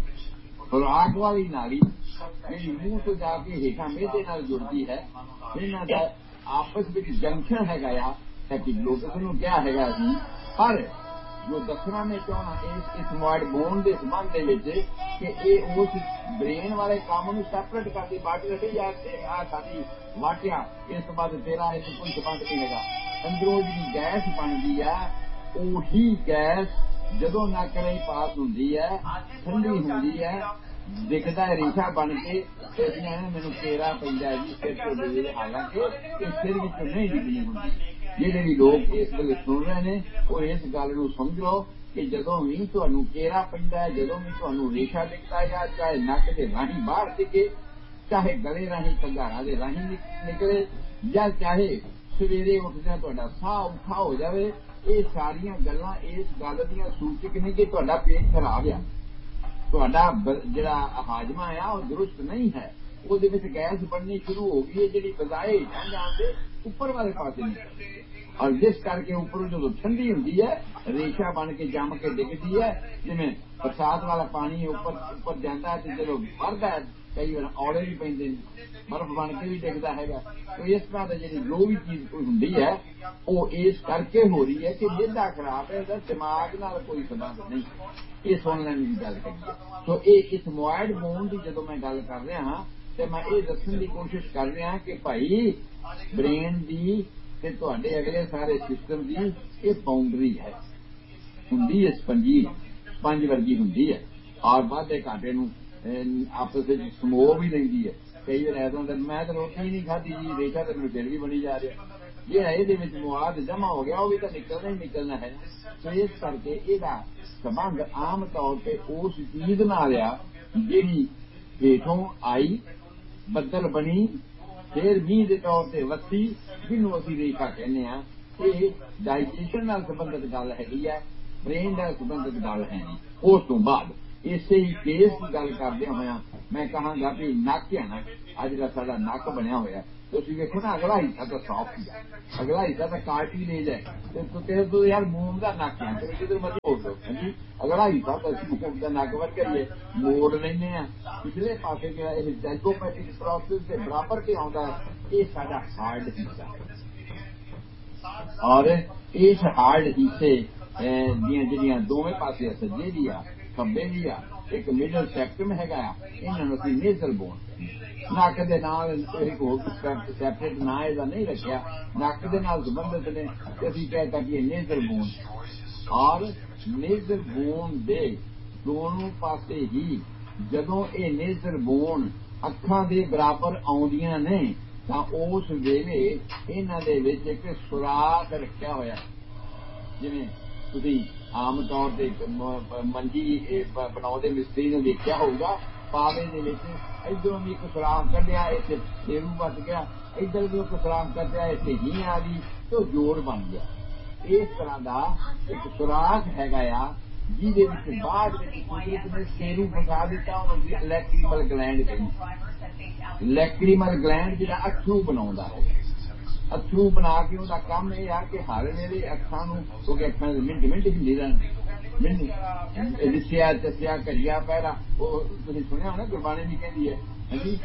ਖੁਰਾਕ ਵਾਲੀ ਨਾਲੀ ਜਿਹੜੀ ਮੂੰਹ ਤੋਂ ਜਾ ਕੇ ਹੇਠਾਂ ਮਿਹਦੇ ਨਾਲ ਜੁੜਦੀ ਹੈ। ਇਹਨਾਂ ਦਾ ਆਪਸ ਵਿੱਚ ਜੰਕਸ਼ਨ ਹੈਗਾ ਆ, ਐਪੀਗਲੋਟਿਸ ਨੂੰ ਕਿਹਾ ਹੈਗਾ ਸੀ। ਪਰ ਜੋ ਦੱਸਣਾ ਮੈਂ ਚਾਹੁੰਦਾ ਇਸ ਇਥਮੋਇਡ ਬੋਨ ਦੇ ਸੰਬੰਧ ਦੇ ਵਿੱਚ ਕਿ ਇਹ ਉਸ ਬ੍ਰੇਨ ਵਾਲੇ ਕੰਮ ਨੂੰ ਸੈਪਰੇਟ ਕਰਦੀ ਬਾਡੀ ਰੱਖੀ ਜਾ ਕੇ ਆ ਸਾਡੀ ਵਾਟਿਆ, ਇਸ ਤੋਂ ਬਾਅਦ ਤੇਰਾ ਇਹ ਕੋਈ ਸੰਬੰਧ ਨਹੀਂ ਹੈਗਾ। ਅੰਦਰੋਂ ਜਿਹੜੀ ਗੈਸ ਬਣਦੀ ਆ ਉਹੀ ਗੈਸ ਜਦੋਂ ਨੱਕ ਰਾਹੀਂ ਪਾਸ ਹੁੰਦੀ ਹੈ ਠੰਡੀ ਹੁੰਦੀ ਹੈ, ਦਿਖਦਾ ਹੈ ਰੇਸ਼ਾ ਬਣ ਕੇ ਕਹਿੰਦੀਆਂ ਮੈਨੂੰ ਕੇਰਾ ਪੈਂਦਾ ਜੀ ਸਿਰ ਤੇ, ਹਾਲਾਂਕਿ ਇਹ ਸਿਰ ਵਿੱਚੋਂ ਨਹੀਂ ਨਿਕਲੀ ਹੁੰਦੀ। ਜਿਹੜੇ ਵੀ ਲੋਕ ਇਸ ਵੇਲੇ ਸੁਣ ਰਹੇ ਨੇ ਉਹ ਇਸ ਗੱਲ ਨੂੰ ਸਮਝ ਲਓ ਕਿ ਜਦੋਂ ਵੀ ਤੁਹਾਨੂੰ ਕੇਰਾ ਪੈਂਦਾ ਹੈ, ਜਦੋਂ ਵੀ ਤੁਹਾਨੂੰ ਰੇਸ਼ਾ ਦਿਖਦਾ ਹੈ, ਚਾਹੇ ਨੱਕ ਦੇ ਰਾਹੀਂ ਬਾਹਰ ਦਿਖੇ, ਚਾਹੇ ਗਲੇ ਰਾਹੀਂ ਕੰਧਾਰਾਂ ਦੇ ਰਾਹੀਂ ਨਿਕਲੇ, ਜਾਂ ਚਾਹੇ ਸਵੇਰੇ ਉੱਠਦਿਆਂ ਤੁਹਾਡਾ ਸਾਹ ਔਖਾ ਹੋ ਜਾਵੇ, ਇਹ ਸਾਰੀਆਂ ਗੱਲਾਂ ਇਸ ਗੱਲ ਦੀਆਂ ਸੂਚਕ ਨੇ ਕਿ ਤੁਹਾਡਾ ਪੇਟ ਖਰਾਬ ਆ, ਤੁਹਾਡਾ ਜਿਹੜਾ ਹਾਜ਼ਮਾ ਆ ਉਹ ਦਰੁਸਤ ਨਹੀਂ ਹੈ, ਉਹਦੇ ਵਿੱਚ ਗੈਸ ਬਣਨੀ ਸ਼ੁਰੂ ਹੋ ਗਈ ਹੈ ਜਿਹੜੀ ਬਜਾਏ ਹੇਠਾਂ ਜਾਣ ਦੇ ਉੱਪਰ ਵਾਲੇ ਪਾਸੇ ਨਿਕਲਦੀ ਹੈ। ਔਰ ਜਿਸ ਕਰਕੇ ਉੱਪਰੋਂ ਜਦੋਂ ਠੰਡੀ ਹੁੰਦੀ ਹੈ ਰੇਸ਼ਾ ਬਣ ਕੇ ਜੰਮ ਕੇ ਡਿੱਗਦੀ ਹੈ, ਜਿਵੇਂ ਬਰਸਾਤ ਵਾਲਾ ਪਾਣੀ ਉੱਪਰ ਜਾਂਦਾ ਤੇ ਜਦੋਂ ਵਰਦਾ ਹੈ ਕਈ ਵਾਰ ਔਲੇ ਵੀ ਪੈਂਦੇ ਨੇ, ਬਰਫ਼ ਬਣ ਕੇ ਵੀ ਡਿੱਗਦਾ ਹੈਗਾ। ਤੇ ਇਸ ਤਰ੍ਹਾਂ ਦਾ ਜਿਹੜੀ ਜੋ ਵੀ ਚੀਜ਼ ਕੋਈ ਹੁੰਦੀ ਹੈ ਉਹ ਇਸ ਕਰਕੇ ਹੋ ਰਹੀ ਹੈ ਕਿ ਮਿਹਦਾ ਖਰਾਬ ਹੈ, ਇਹਦਾ ਦਿਮਾਗ ਨਾਲ ਕੋਈ ਸੰਬੰਧ ਨਹੀਂ। ਇਹ ਸੁਣ ਲੈਣ ਦੀ ਗੱਲ ਹੈਗੀ ਹੈ। ਸੋ ਇਹ ਇਥਮੋਇਡ ਬੋਨ ਦੀ ਜਦੋਂ ਮੈਂ ਗੱਲ ਕਰ ਰਿਹਾ ਹਾਂ ਤੇ ਮੈਂ ਇਹ ਦੱਸਣ ਦੀ ਕੋਸ਼ਿਸ਼ ਕਰ ਰਿਹਾ ਕਿ ਭਾਈ ਬ੍ਰੇਨ ਦੀ ਤੇ ਤੁਹਾਡੇ ਅਗਲੇ ਸਾਰੇ ਸਿਸਟਮ ਦੀ ਇਹ ਬਾਉਂਡਰੀ ਹੈ, ਹੁੰਦੀ ਹੈ ਸਪੰਜ ਵਰਗੀ ਹੁੰਦੀ ਹੈ, ਔਰ ਵਾਧੇ ਘਾਟੇ ਨੂੰ ਆਪਸ ਵਿੱਚ ਸਮੋਹ ਵੀ ਲੈਂਦੀ ਹੈ। ਕਈ ਵਾਰ ਐਦਾਂ ਹੁੰਦਾ ਮੈਂ ਤਾਂ ਰੋਟੀ ਨਹੀਂ ਖਾਧੀ ਜੀ, ਰੇਸ਼ਾ ਤਾਂ ਮੈਨੂੰ ਫਿਰ ਵੀ ਬਣੀ ਜਾ ਰਿਹਾ। ਜਿਹੜਾ ਇਹਦੇ ਵਿੱਚ ਮੁਆਦ ਜਮਾ ਹੋ ਗਿਆ ਉਹ ਵੀ ਤਾਂ ਨਿਕਲਣਾ ਹੀ ਨਿਕਲਣਾ ਹੈ। ਸੋ ਇਸ ਕਰਕੇ ਇਹਦਾ ਸੰਬੰਧ ਆਮ ਤੌਰ ਤੇ ਉਸ ਚੀਜ਼ ਨਾਲ ਆ ਜਿਹੜੀ ਹੇਠੋਂ ਆਈ, ਬੱਦਲ ਬਣੀ, ਫਿਰ ਮੀਂਹ ਦੇ ਤੌਰ ਤੇ ਵੱਸੀ, ਜਿਹਨੂੰ ਅਸੀਂ ਰੇਖਾ ਕਹਿੰਦੇ ਹਾਂ। ਇਹ ਡਾਈਜੈਸ਼ਨ ਨਾਲ ਸੰਬੰਧਿਤ ਗੱਲ ਹੈਗੀ ਹੈ, ਬ੍ਰੇਨ ਨਾਲ ਸੰਬੰਧਿਤ ਗੱਲ ਹੈ ਨਹੀਂ। ਉਸ ਤੋਂ ਬਾਅਦ ਇਸੇ ਹੀ ਕੇਸ ਦੀ ਗੱਲ ਕਰਦੇ ਹੋਇਆ ਮੈਂ ਕਹਾਂਗਾ ਵੀ ਨੱਕ ਹੈ ਨਾ, ਅੱਜ ਦਾ ਸਾਡਾ ਨੱਕ ਬਣਿਆ ਹੋਇਆ, ਤੁਸੀਂ ਵੇਖੋ ਨਾ ਅਗਲਾ ਹਿੱਸਾ ਤਾਂ ਸਾਫ਼ ਹੈ, ਅਗਲਾ ਹਿੱਸਾ ਤਾਂ ਕਾਰਟਿਲੇਜ ਹੈ। ਤੇ ਤੂੰ ਯਾਰ ਮੂੰਹ ਦਾ ਨੱਕ ਹੈ, ਤੇ ਕਿਧਰ ਮਰਜ਼ੀ ਮੋੜ ਲਓ। ਹਾਂਜੀ, ਅਗਲਾ ਹਿੱਸਾ ਤਾਂ ਅਸੀਂ ਮੂੰਹ ਦਾ ਨੱਕ ਵਰਗਾ ਹੀ ਮੋੜ ਲੈਂਦੇ ਹਾਂ। ਪਿਛਲੇ ਪਾਸੇ ਜਿਹੜਾ ਇਹ ਜੈਗੋਪੈਥਿਕ ਪ੍ਰੋਸੈਸ ਦੇ ਬਰਾਬਰ ਤੇ ਆਉਂਦਾ ਹੈ, ਇਹ ਸਾਡਾ ਹਾਰਡ ਹਿੱਸਾ। ਔਰ ਇਸ ਹਾਰਡ ਹਿੱਸੇ ਦੀਆਂ ਜਿਹੜੀਆਂ ਦੋਵੇਂ ਪਾਸੇ ਸੱਜੇ ਦੀ ਆ ਖੱਬੇ ਦੀ ਆ, ਇੱਕ ਮਿਡਲ ਸੈਪਟਮ ਹੈਗਾ ਆ, ਇਹਨਾਂ ਨੂੰ ਅਸੀਂ ਨੇਜ਼ਲ ਬੋਨ, ਨੱਕ ਦੇ ਨਾਲ ਇੱਕ ਹੋਰ ਸੈਪਰੇਟ ਨਾਂ ਇਹਦਾ ਨਹੀਂ ਰੱਖਿਆ, ਨੱਕ ਦੇ ਨਾਲ ਸੰਬੰਧਿਤ ਨੇ, ਤੇ ਅਸੀਂ ਕਹਿਤਾ ਕਿ ਇਹ ਨੇਜ਼ਲ ਬੋਨ। ਔਰ ਨੇਜ਼ਲ ਬੋਨ ਦੇ ਦੋਨੋਂ ਪਾਸੇ ਹੀ ਜਦੋਂ ਇਹ ਨੇਜ਼ਲ ਬੋਨ ਅੱਖਾਂ ਦੇ ਬਰਾਬਰ ਆਉਂਦੀਆਂ ਨੇ ਤਾਂ ਉਸ ਵੇਲੇ ਇਹਨਾਂ ਦੇ ਵਿੱਚ ਇੱਕ ਸੁਰਾਖ ਰੱਖਿਆ ਹੋਇਆ। ਜਿਵੇਂ ਤੁਸੀਂ ਆਮ ਤੌਰ ਤੇ ਮੰਜੀ ਬਣਾਉਂਦੇ ਮਿਸਤਰੀ ਨੇ ਦੇਖਿਆ ਹੋਊਗਾ, ਪਾਵੇ ਦੇ ਵਿੱਚ ਇੱਧਰੋਂ ਵੀ ਇੱਕ ਸੁਰਾਖ ਕੱਢਿਆ, ਇੱਥੇ ਸ਼ੇਰੂ ਵੱਜ ਗਿਆ, ਇੱਧਰ ਵੀ ਇੱਕ ਸੁਰਾਖ ਕੱਢਿਆ, ਇੱਥੇ ਹੀ ਆ ਗਈ, ਤੇ ਉਹ ਜੋੜ ਬਣ ਗਿਆ। ਇਸ ਤਰ੍ਹਾਂ ਦਾ ਇੱਕ ਸੁਰਾਖ ਹੈਗਾ ਆ, ਜਿਹਦੇ ਵਿੱਚ ਬਾਅਦ ਵਿੱਚ ਕੁਦਰਤ ਨੇ ਸ਼ੇਰੂ ਫਸਾ ਦਿੱਤਾ, ਉਹਨੂੰ ਲੈਕਰੀਮਲ ਗਲੈਂਡ ਕਹਿੰਦੇ। ਲੈਕਰੀਮਲ ਗਲੈਂਡ ਜਿਹੜਾ ਅੱਥਰੂ ਬਣਾਉਂਦਾ ਹੈ, ਅੱਥਰੂ ਬਣਾ ਕੇ ਉਹਦਾ ਕੰਮ ਇਹ ਆ ਕਿ ਹਰ ਵੇਲੇ ਅੱਖਾਂ ਨੂੰ, ਕਿਉਂਕਿ ਅੱਖਾਂ ਦੇ ਮਿੰਟ ਮਿੰਟ ਹਿੱਲੀ ਰਹਿਣ, ਲਿਸਿਆ ਚੱਸਿਆ ਘੜੀਆ ਪਹਿਰਾ, ਉਹ ਤੁਸੀਂ ਸੁਣਿਆ ਹੋਣਾ ਗੁਰਬਾਣੀ ਵੀ ਕਹਿੰਦੀ ਹੈ। ਹਾਂਜੀ,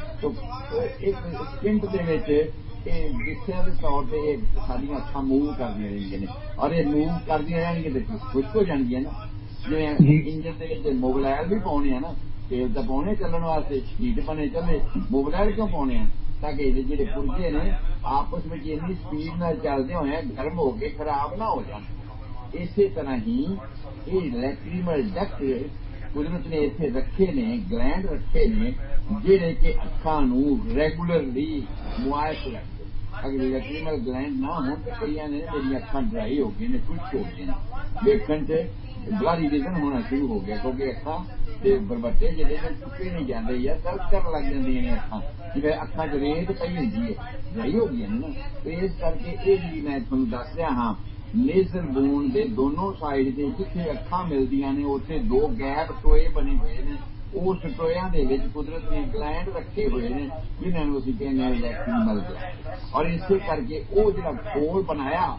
ਇੱਕ ਸਕਿੰਟ ਦੇ ਵਿੱਚ ਇਹ ਲਿਸਿਆ ਦੇ ਤੌਰ ਤੇ ਇਹ ਸਾਡੀਆਂ ਅੱਖਾਂ ਮੂਵ ਕਰਦੀਆਂ ਰਹਿੰਦੀਆਂ ਨੇ, ਔਰ ਇਹ ਮੂਵ ਕਰਦੀਆਂ ਰਹਿਣਗੀਆਂ ਤੇ ਖੁਸ਼ਕ ਹੋ ਜਾਣਗੀਆਂ ਨਾ। ਜਿਵੇਂ ਇੰਜਨ ਦੇ ਵਿੱਚ ਮੋਬਿਲਾਇਲ ਵੀ ਪਾਉਣੇ ਆ ਨਾ, ਤੇਲ ਤਾਂ ਪਾਉਣੇ ਚੱਲਣ ਵਾਸਤੇ, ਹੀਟ ਬਣੇ ਚੱਲੇ, ਮੋਬਿਲਾਇਲ ਕਿਉਂ ਪਾਉਣੇ ਆ? ਤਾਂ ਕਿ ਇਹਦੇ ਜਿਹੜੇ ਪੁਰਜੇ ਨੇ ਆਪਸ ਵਿੱਚ ਇੰਨੀ ਸਪੀਡ ਨਾਲ ਚੱਲਦੇ ਹੋਏ ਗਰਮ ਹੋ ਕੇ ਖਰਾਬ ਨਾ ਹੋ ਜਾਣ। ਇਸੇ ਤਰ੍ਹਾਂ ਹੀ ਇਹ ਲੈਕਰੀਮਲ ਡਕਟ ਕੁਦਰਤ ਨੇ ਇੱਥੇ ਰੱਖੇ ਨੇ, ਗਲੈਂਡ ਰੱਖੇ ਨੇ, ਜਿਹੜੇ ਕਿ ਅੱਖਾਂ ਨੂੰ ਰੈਗੂਲਰਲੀ ਮੁਆਇਸ਼ ਰੱਖਦੇ। ਅਗਰ ਲੈਕਰੀਮਲ ਗਲੈਂਡ ਨਾ ਹੋਣ ਤਾਂ ਕਈਆਂ ਨੇ ਮੇਰੀਆਂ ਅੱਖਾਂ ਡਰਾਈ ਹੋ ਗਈਆਂ ਨੇ, ਖੁਸ਼ਕ ਹੋ ਗਈਆਂ ਨੇ, ਵੇਖਣ 'ਚ ਬਲਰੀ ਵਿਜ਼ਨ ਹੋਣਾ ਸ਼ੁਰੂ ਹੋ ਗਿਆ, ਕਿਉਂਕਿ ਅੱਖਾਂ ਦੇ ਬਰਬੱਟੇ ਜਿਹੜੇ ਨੇ ਚੁੱਕੇ ਨਹੀਂ ਜਾਂਦੇ ਜਾਂ ਦਰਦ ਕਰਨ ਲੱਗ ਜਾਂਦੀਆਂ ਨੇ ਅੱਖਾਂ, ਜਿਵੇਂ ਅੱਖਾਂ 'ਚ ਰੇਤ ਪਈ ਹੁੰਦੀ ਹੈ, ਡਰਾਈ ਹੋ ਗਈਆਂ ਨੇ ਨਾ। ਤੇ ਇਸ ਕਰਕੇ ਇਹ ਜਿਹੜੀ ਮੈਂ ਤੁਹਾਨੂੰ ਦੱਸ ਰਿਹਾ ਹਾਂ, ਨੇਜ਼ਲ ਬੋਨ ਦੇ ਦੋਨੋਂ ਸਾਈਡ ਦੇ ਜਿੱਥੇ ਅੱਖਾਂ ਮਿਲਦੀਆਂ ਨੇ ਉੱਥੇ ਦੋ ਗੈਪ ਟੋਏ ਬਣੇ ਹੋਏ ਨੇ। ਉਸ ਟੋਇਆਂ ਦੇ ਵਿੱਚ ਕੁਦਰਤ ਨੇ ਗਲੈਂਡ ਰੱਖੇ ਹੋਏ ਨੇ, ਜਿਨ੍ਹਾਂ ਨੂੰ ਅਸੀਂ ਕਹਿੰਦੇ ਹਾਂ ਲੈਕਰੀਮਲ ਗਲੈਂਡ। ਔਰ ਇਸੇ ਕਰਕੇ ਉਹ ਜਿਹੜਾ ਖੋਲ ਬਣਾਇਆ,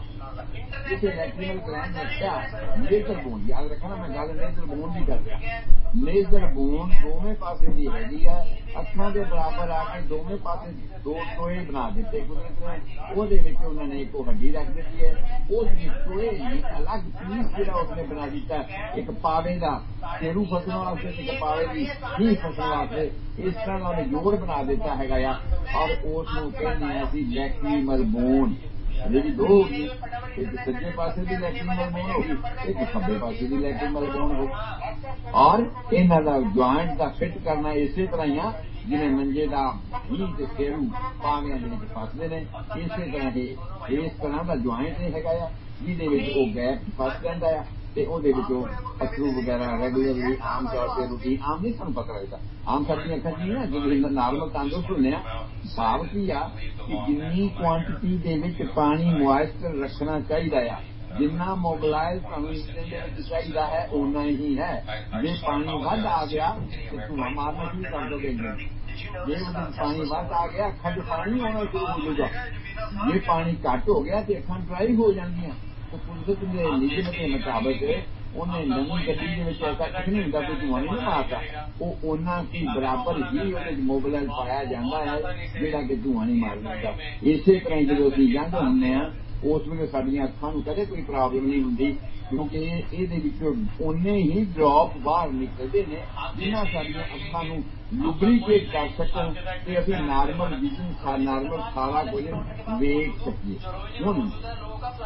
ਜਿੱਥੇ ਲੈਕਰੀਮਲ ਗਲੈਂਡ ਰੱਖਿਆ, ਨੇਜ਼ਲ ਬੋਨ, ਯਾਦ ਰੱਖਣਾ ਮੈਂ ਗੱਲ ਨੇਜ਼ਲ ਬੋਨ ਦੀ ਕਰ ਰਿਹਾ। ਨੇਜ਼ਲ ਬੋਨ ਦੋਵੇਂ ਪਾਸੇ ਦੀ ਹੈਗੀ ਹੈ, ਅੱਖਾਂ ਦੇ ਬਰਾਬਰ ਆ ਕੇ ਦੋਵੇਂ ਪਾਸੇ ਦੋ ਟੋਏ ਬਣਾ ਦਿੱਤੇ ਕੁਦਰਤ ਨੇ। ਉਹਦੇ ਵਿੱਚ ਉਹਨਾਂ ਨੇ ਇੱਕ ਹੱਡੀ ਰੱਖ ਦਿੱਤੀ ਹੈ, ਉਸ ਟੋਏ ਨੇ ਅਲੱਗ ਪੀਸ ਜਿਹੜਾ ਉਸਨੇ ਬਣਾ ਦਿੱਤਾ, ਇੱਕ ਪਾਵੇ ਦਾ ਸ਼ੇਰੂ ਫਸਣ ਵਾਸਤੇ, ਇੱਕ ਪਾਵੇ ਦੀ ਹੀ ਫਸਣ ਵਾਸਤੇ। ਇਸ ਤਰ੍ਹਾਂ ਦਾ ਉਹਨੇ ਜੋੜ ਬਣਾ ਦਿੱਤਾ ਹੈਗਾ ਆ, ਔਰ ਉਸ ਨੂੰ ਕਹਿੰਦੇ ਆ ਅਸੀਂ ਲੈਕਰੀਮਲ ਬੋਨ। ਜਿਹੜੀ ਦੋ ਹੋ ਗਈ, ਇੱਕ ਸੱਜੇ ਪਾਸੇ ਦੀ ਲੈਕਰੀਮਲ ਬੋਨ ਹੋ ਗਈ, ਇੱਕ ਖੱਬੇ ਪਾਸੇ ਦੀ ਲੈਕਰੀਮਲ ਬੋਨ ਹੋ ਗਈ। ਔਰ ਇਹਨਾਂ ਦਾ ਜੁਆਇੰਟ ਦਾ ਫਿੱਟ ਕਰਨਾ ਇਸੇ ਤਰ੍ਹਾਂ ਹੀ ਆ, ਜਿਵੇਂ ਮੰਜੇ ਦਾ ਹੀ ਤੇ ਸ਼ੇਰੂ ਪਾਵਿਆਂ ਦੇ ਵਿੱਚ ਫਸਦੇ ਨੇ, ਇਸੇ ਤਰ੍ਹਾਂ ਹੀ ਇਸ ਤਰ੍ਹਾਂ ਦਾ ਜੁਆਇੰਟ ਹੈਗਾ ਆ, ਜਿਹਦੇ ਵਿੱਚ ਉਹ ਗੈਪ ਫਸ ਜਾਂਦਾ ਆ, ਤੇ ਉਹਦੇ ਵਿੱਚੋਂ ਅਥਰੂ ਵਗੈਰਾ ਰੈਗੂਲਰਲੀ ਆਮ ਤੌਰ ਤੇ ਰੂਟੀਨ ਆਮ ਨਹੀਂ ਸਾਨੂੰ ਪਤਾ ਲੱਗਦਾ। ਆਮ ਸਾਡੀਆਂ ਅੱਖਾਂ 'ਚ ਨਹੀਂ ਨਾ, ਜਦੋਂ ਨਾਰਮਲ ਤੰਦਰੁਸਤ ਹੁੰਦੇ ਆ, ਭਾਵ ਕੀ ਆ ਕਿ ਜਿੰਨੀ ਕੁਆਂਟਿਟੀ ਦੇ ਵਿੱਚ ਪਾਣੀ ਮੁਆਇਸਚਰ ਰੱਖਣਾ ਚਾਹੀਦਾ ਆ, ਜਿੰਨਾ ਮੋਬਿਲਾਈਜ਼ ਤੁਹਾਨੂੰ ਇੰਜਨ ਦੇ ਵਿੱਚ ਚਾਹੀਦਾ ਹੈ ਓਨਾ ਹੀ ਹੈ। ਜੇ ਪਾਣੀ ਵੱਧ ਆ ਗਿਆ ਤੇ ਧੂੰਆਂ ਮਾਰਨਾ ਸ਼ੁਰੂ ਕਰ ਦੋਗੇ ਇੰਜਨ। ਜੇ ਉਹਦੇ ਵਿੱਚ ਪਾਣੀ ਵੱਧ ਆ ਗਿਆ, ਅੱਖਾਂ 'ਚ ਪਾਣੀ ਆਉਣਾ ਸ਼ੁਰੂ ਹੋ ਜਾਊਗਾ। ਜੇ ਪਾਣੀ ਘੱਟ ਹੋ ਗਿਆ ਤੇ ਅੱਖਾਂ ਡਰਾਈ ਹੋ ਜਾਣਗੀਆਂ। ਤੇ ਕੁਦਰਤ ਦੇ ਨਿਯਮ ਦੇ ਮੁਤਾਬਕ ਉਹਨੇ ਨਵੀਂ ਗੱਡੀ ਦੇ ਵਿੱਚ ਐਸਾ ਕੁਝ ਨਹੀਂ ਹੁੰਦਾ, ਕੋਈ ਧੂੰਆਂ ਨਹੀਂ ਮਾਰਦਾ, ਉਹ ਉਹਨਾਂ ਦੀ ਬਰਾਬਰ ਹੀ ਉਹਦੇ 'ਚ ਮੋਬਿਲਾਈਜ਼ ਪਾਇਆ ਜਾਂਦਾ ਹੈ, ਜਿਹੜਾ ਕਿ ਧੂੰਆਂ ਨਹੀਂ ਮਾਰ ਦਿੰਦਾ। ਇਸੇ ਤਰ੍ਹਾਂ ਜਦੋਂ ਅਸੀਂ ਯੰਗ ਹੁੰਦੇ ਹਾਂ, ਉਸ ਵੇਲੇ ਸਾਡੀਆਂ ਅੱਖਾਂ ਨੂੰ ਕਦੇ ਕੋਈ ਪ੍ਰੋਬਲਮ ਨਹੀਂ ਹੁੰਦੀ, ਕਿਉਂਕਿ ਇਹਦੇ ਵਿੱਚੋਂ ਓਨੇ ਹੀ ਡ੍ਰੌਪ ਬਾਹਰ ਨਿਕਲਦੇ ਨੇ ਜਿਨ੍ਹਾਂ ਸਾਡੀਆਂ ਅੱਖਾਂ ਨੂੰ ਲੁਬਰੀਕੇਟ ਕਰ ਸਕਣ ਤੇ ਅਸੀਂ ਨਾਰਮਲ ਵਿਜ਼ਨ, ਨਾਰਮਲ ਸਾਰਾ ਕੁਝ ਵੇਖ ਸਕੀਏ। ਹੁਣ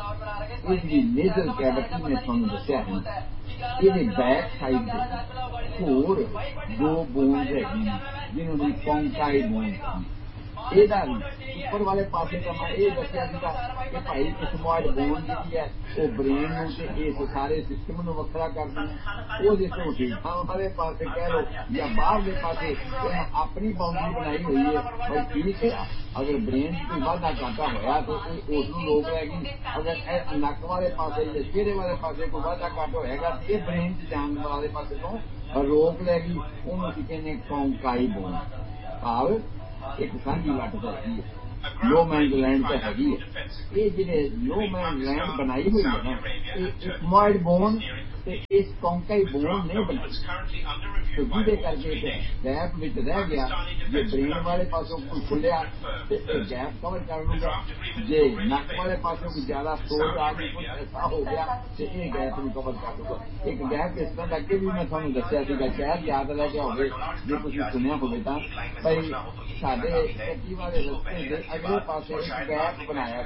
ਇਹ ਜਿਹੜੀ ਨੇਜ਼ਲ ਕੈਵਿਟੀ ਨੇ ਤੁਹਾਨੂੰ ਦੱਸਿਆ ਹੈ, ਇਹਦੇ ਬੈਕ ਸਾਈਡ ਤੇ ਹੋਰ 2 ਬੋਨਸ ਹੈਗੀਆਂ ਨੇ ਜਿਹਨੂੰ ਦੀ ਕੌਂਕਾਈ ਬੋਨਸ। ਇਹਦਾ ਉੱਪਰ ਵਾਲੇ ਪਾਸੇ ਤਾਂ ਮੈਂ ਇਹ ਦੱਸਿਆ ਸੀਗਾ ਕਿ ਭਾਈ ਇਸਮੋਇਡ ਬੋਨ ਜਿਹੜੀ ਹੈ ਉਹ ਬ੍ਰੇਨ ਨੂੰ ਤੇ ਇਸ ਸਾਰੇ ਸਿਸਟਮ ਨੂੰ ਵੱਖਰਾ ਕਰਦੀ ਹੈ। ਉਹਦੇ ਤੋਂ ਹੇਠਾਂ ਵਾਲੇ ਪਾਸੇ ਕਹਿ ਲਓ ਜਾਂ ਬਾਹਰਲੇ ਪਾਸੇ ਇਹਨਾਂ ਆਪਣੀ ਬਾਉਂਡਰੀ ਬਣਾਈ ਹੋਈ ਹੈ। ਭਾਈ ਠੀਕ ਹੈ, ਅਗਰ ਬ੍ਰੇਨ 'ਚ ਕੋਈ ਵਾਧਾ ਘਾਟਾ ਹੋਇਆ ਤਾਂ ਇਹ ਉਸ ਨੂੰ ਰੋਕ ਲੈਗੀ। ਅਗਰ ਇਹ ਨੱਕ ਵਾਲੇ ਪਾਸੇ ਜਾਂ ਚਿਹਰੇ ਵਾਲੇ ਪਾਸੇ ਕੋਈ ਵਾਧਾ ਘਾਟਾ ਹੋਏਗਾ ਤਾਂ ਇਹ ਬ੍ਰੇਨ 'ਚ ਜਾਣ ਵਾਲੇ ਪਾਸੇ ਤੋਂ ਰੋਕ ਲੈਗੀ। ਉਹਨੂੰ ਅਸੀਂ ਕਹਿੰਦੇ ਕੌਂਕਾਈ ਬੋਨ। ਭਾਵ ਇੱਕ ਸਾਂਝੀ ਲੱਟ ਤਾਂ ਹੈਗੀ ਹੈ, ਨੋ ਮੈਨ ਲੈਂਡ ਤਾਂ ਹੈਗੀ ਹੈ। ਇਹ ਜਿਹੜੇ ਨੋ ਮੈਨ ਲੈਂਡ ਬਣਾਈ ਹੋਈ ਹੈ ਨਾ, ਇਹ ਇਸਮੋਇਡ ਬੋਨ ਤੇ ਇਸ ਕੌਂਕਾਈ ਬੋਨ ਨੇ ਬਣਾਈ। ਤੇ ਜਿਹਦੇ ਕਰਕੇ ਗੈਪ ਵਿੱਚ ਰਹਿ ਗਿਆ। ਜੇ ਬ੍ਰੇਨ ਵਾਲੇ ਪਾਸੋਂ ਕੋਈ ਖੁੱਲਿਆ ਤੇ ਇਹ ਗੈਪ ਕਵਰ ਕਰ ਲੂਗਾ। ਜੇ ਨੱਕ ਵਾਲੇ ਪਾਸੋਂ ਕੋਈ ਜ਼ਿਆਦਾ ਸੋਚ ਆ ਗਈ, ਕੁਝ ਐਸਾ ਹੋ ਗਿਆ ਤੇ ਇਹ ਗੈਪ ਨੂੰ ਕਵਰ ਕਰ ਲੂਗਾ। ਇੱਕ ਗੈਪ ਇਸ ਤਰ੍ਹਾਂ ਅੱਗੇ ਵੀ ਮੈਂ ਤੁਹਾਨੂੰ ਦੱਸਿਆ ਸੀਗਾ, ਸ਼ਾਇਦ ਯਾਦ ਰਹਿ ਗਿਆ ਹੋਵੇ ਜੇ ਤੁਸੀਂ ਸੁਣਿਆ ਹੋਵੇ ਤਾਂ। ਭਾਈ ਸਾਡੇ ਕੱਟੀ ਵਾਲੇ ਰਸਤੇ ਦੇ ਅਗਲੇ ਪਾਸੇ ਇੱਕ ਗੈਪ ਬਣਾਇਆ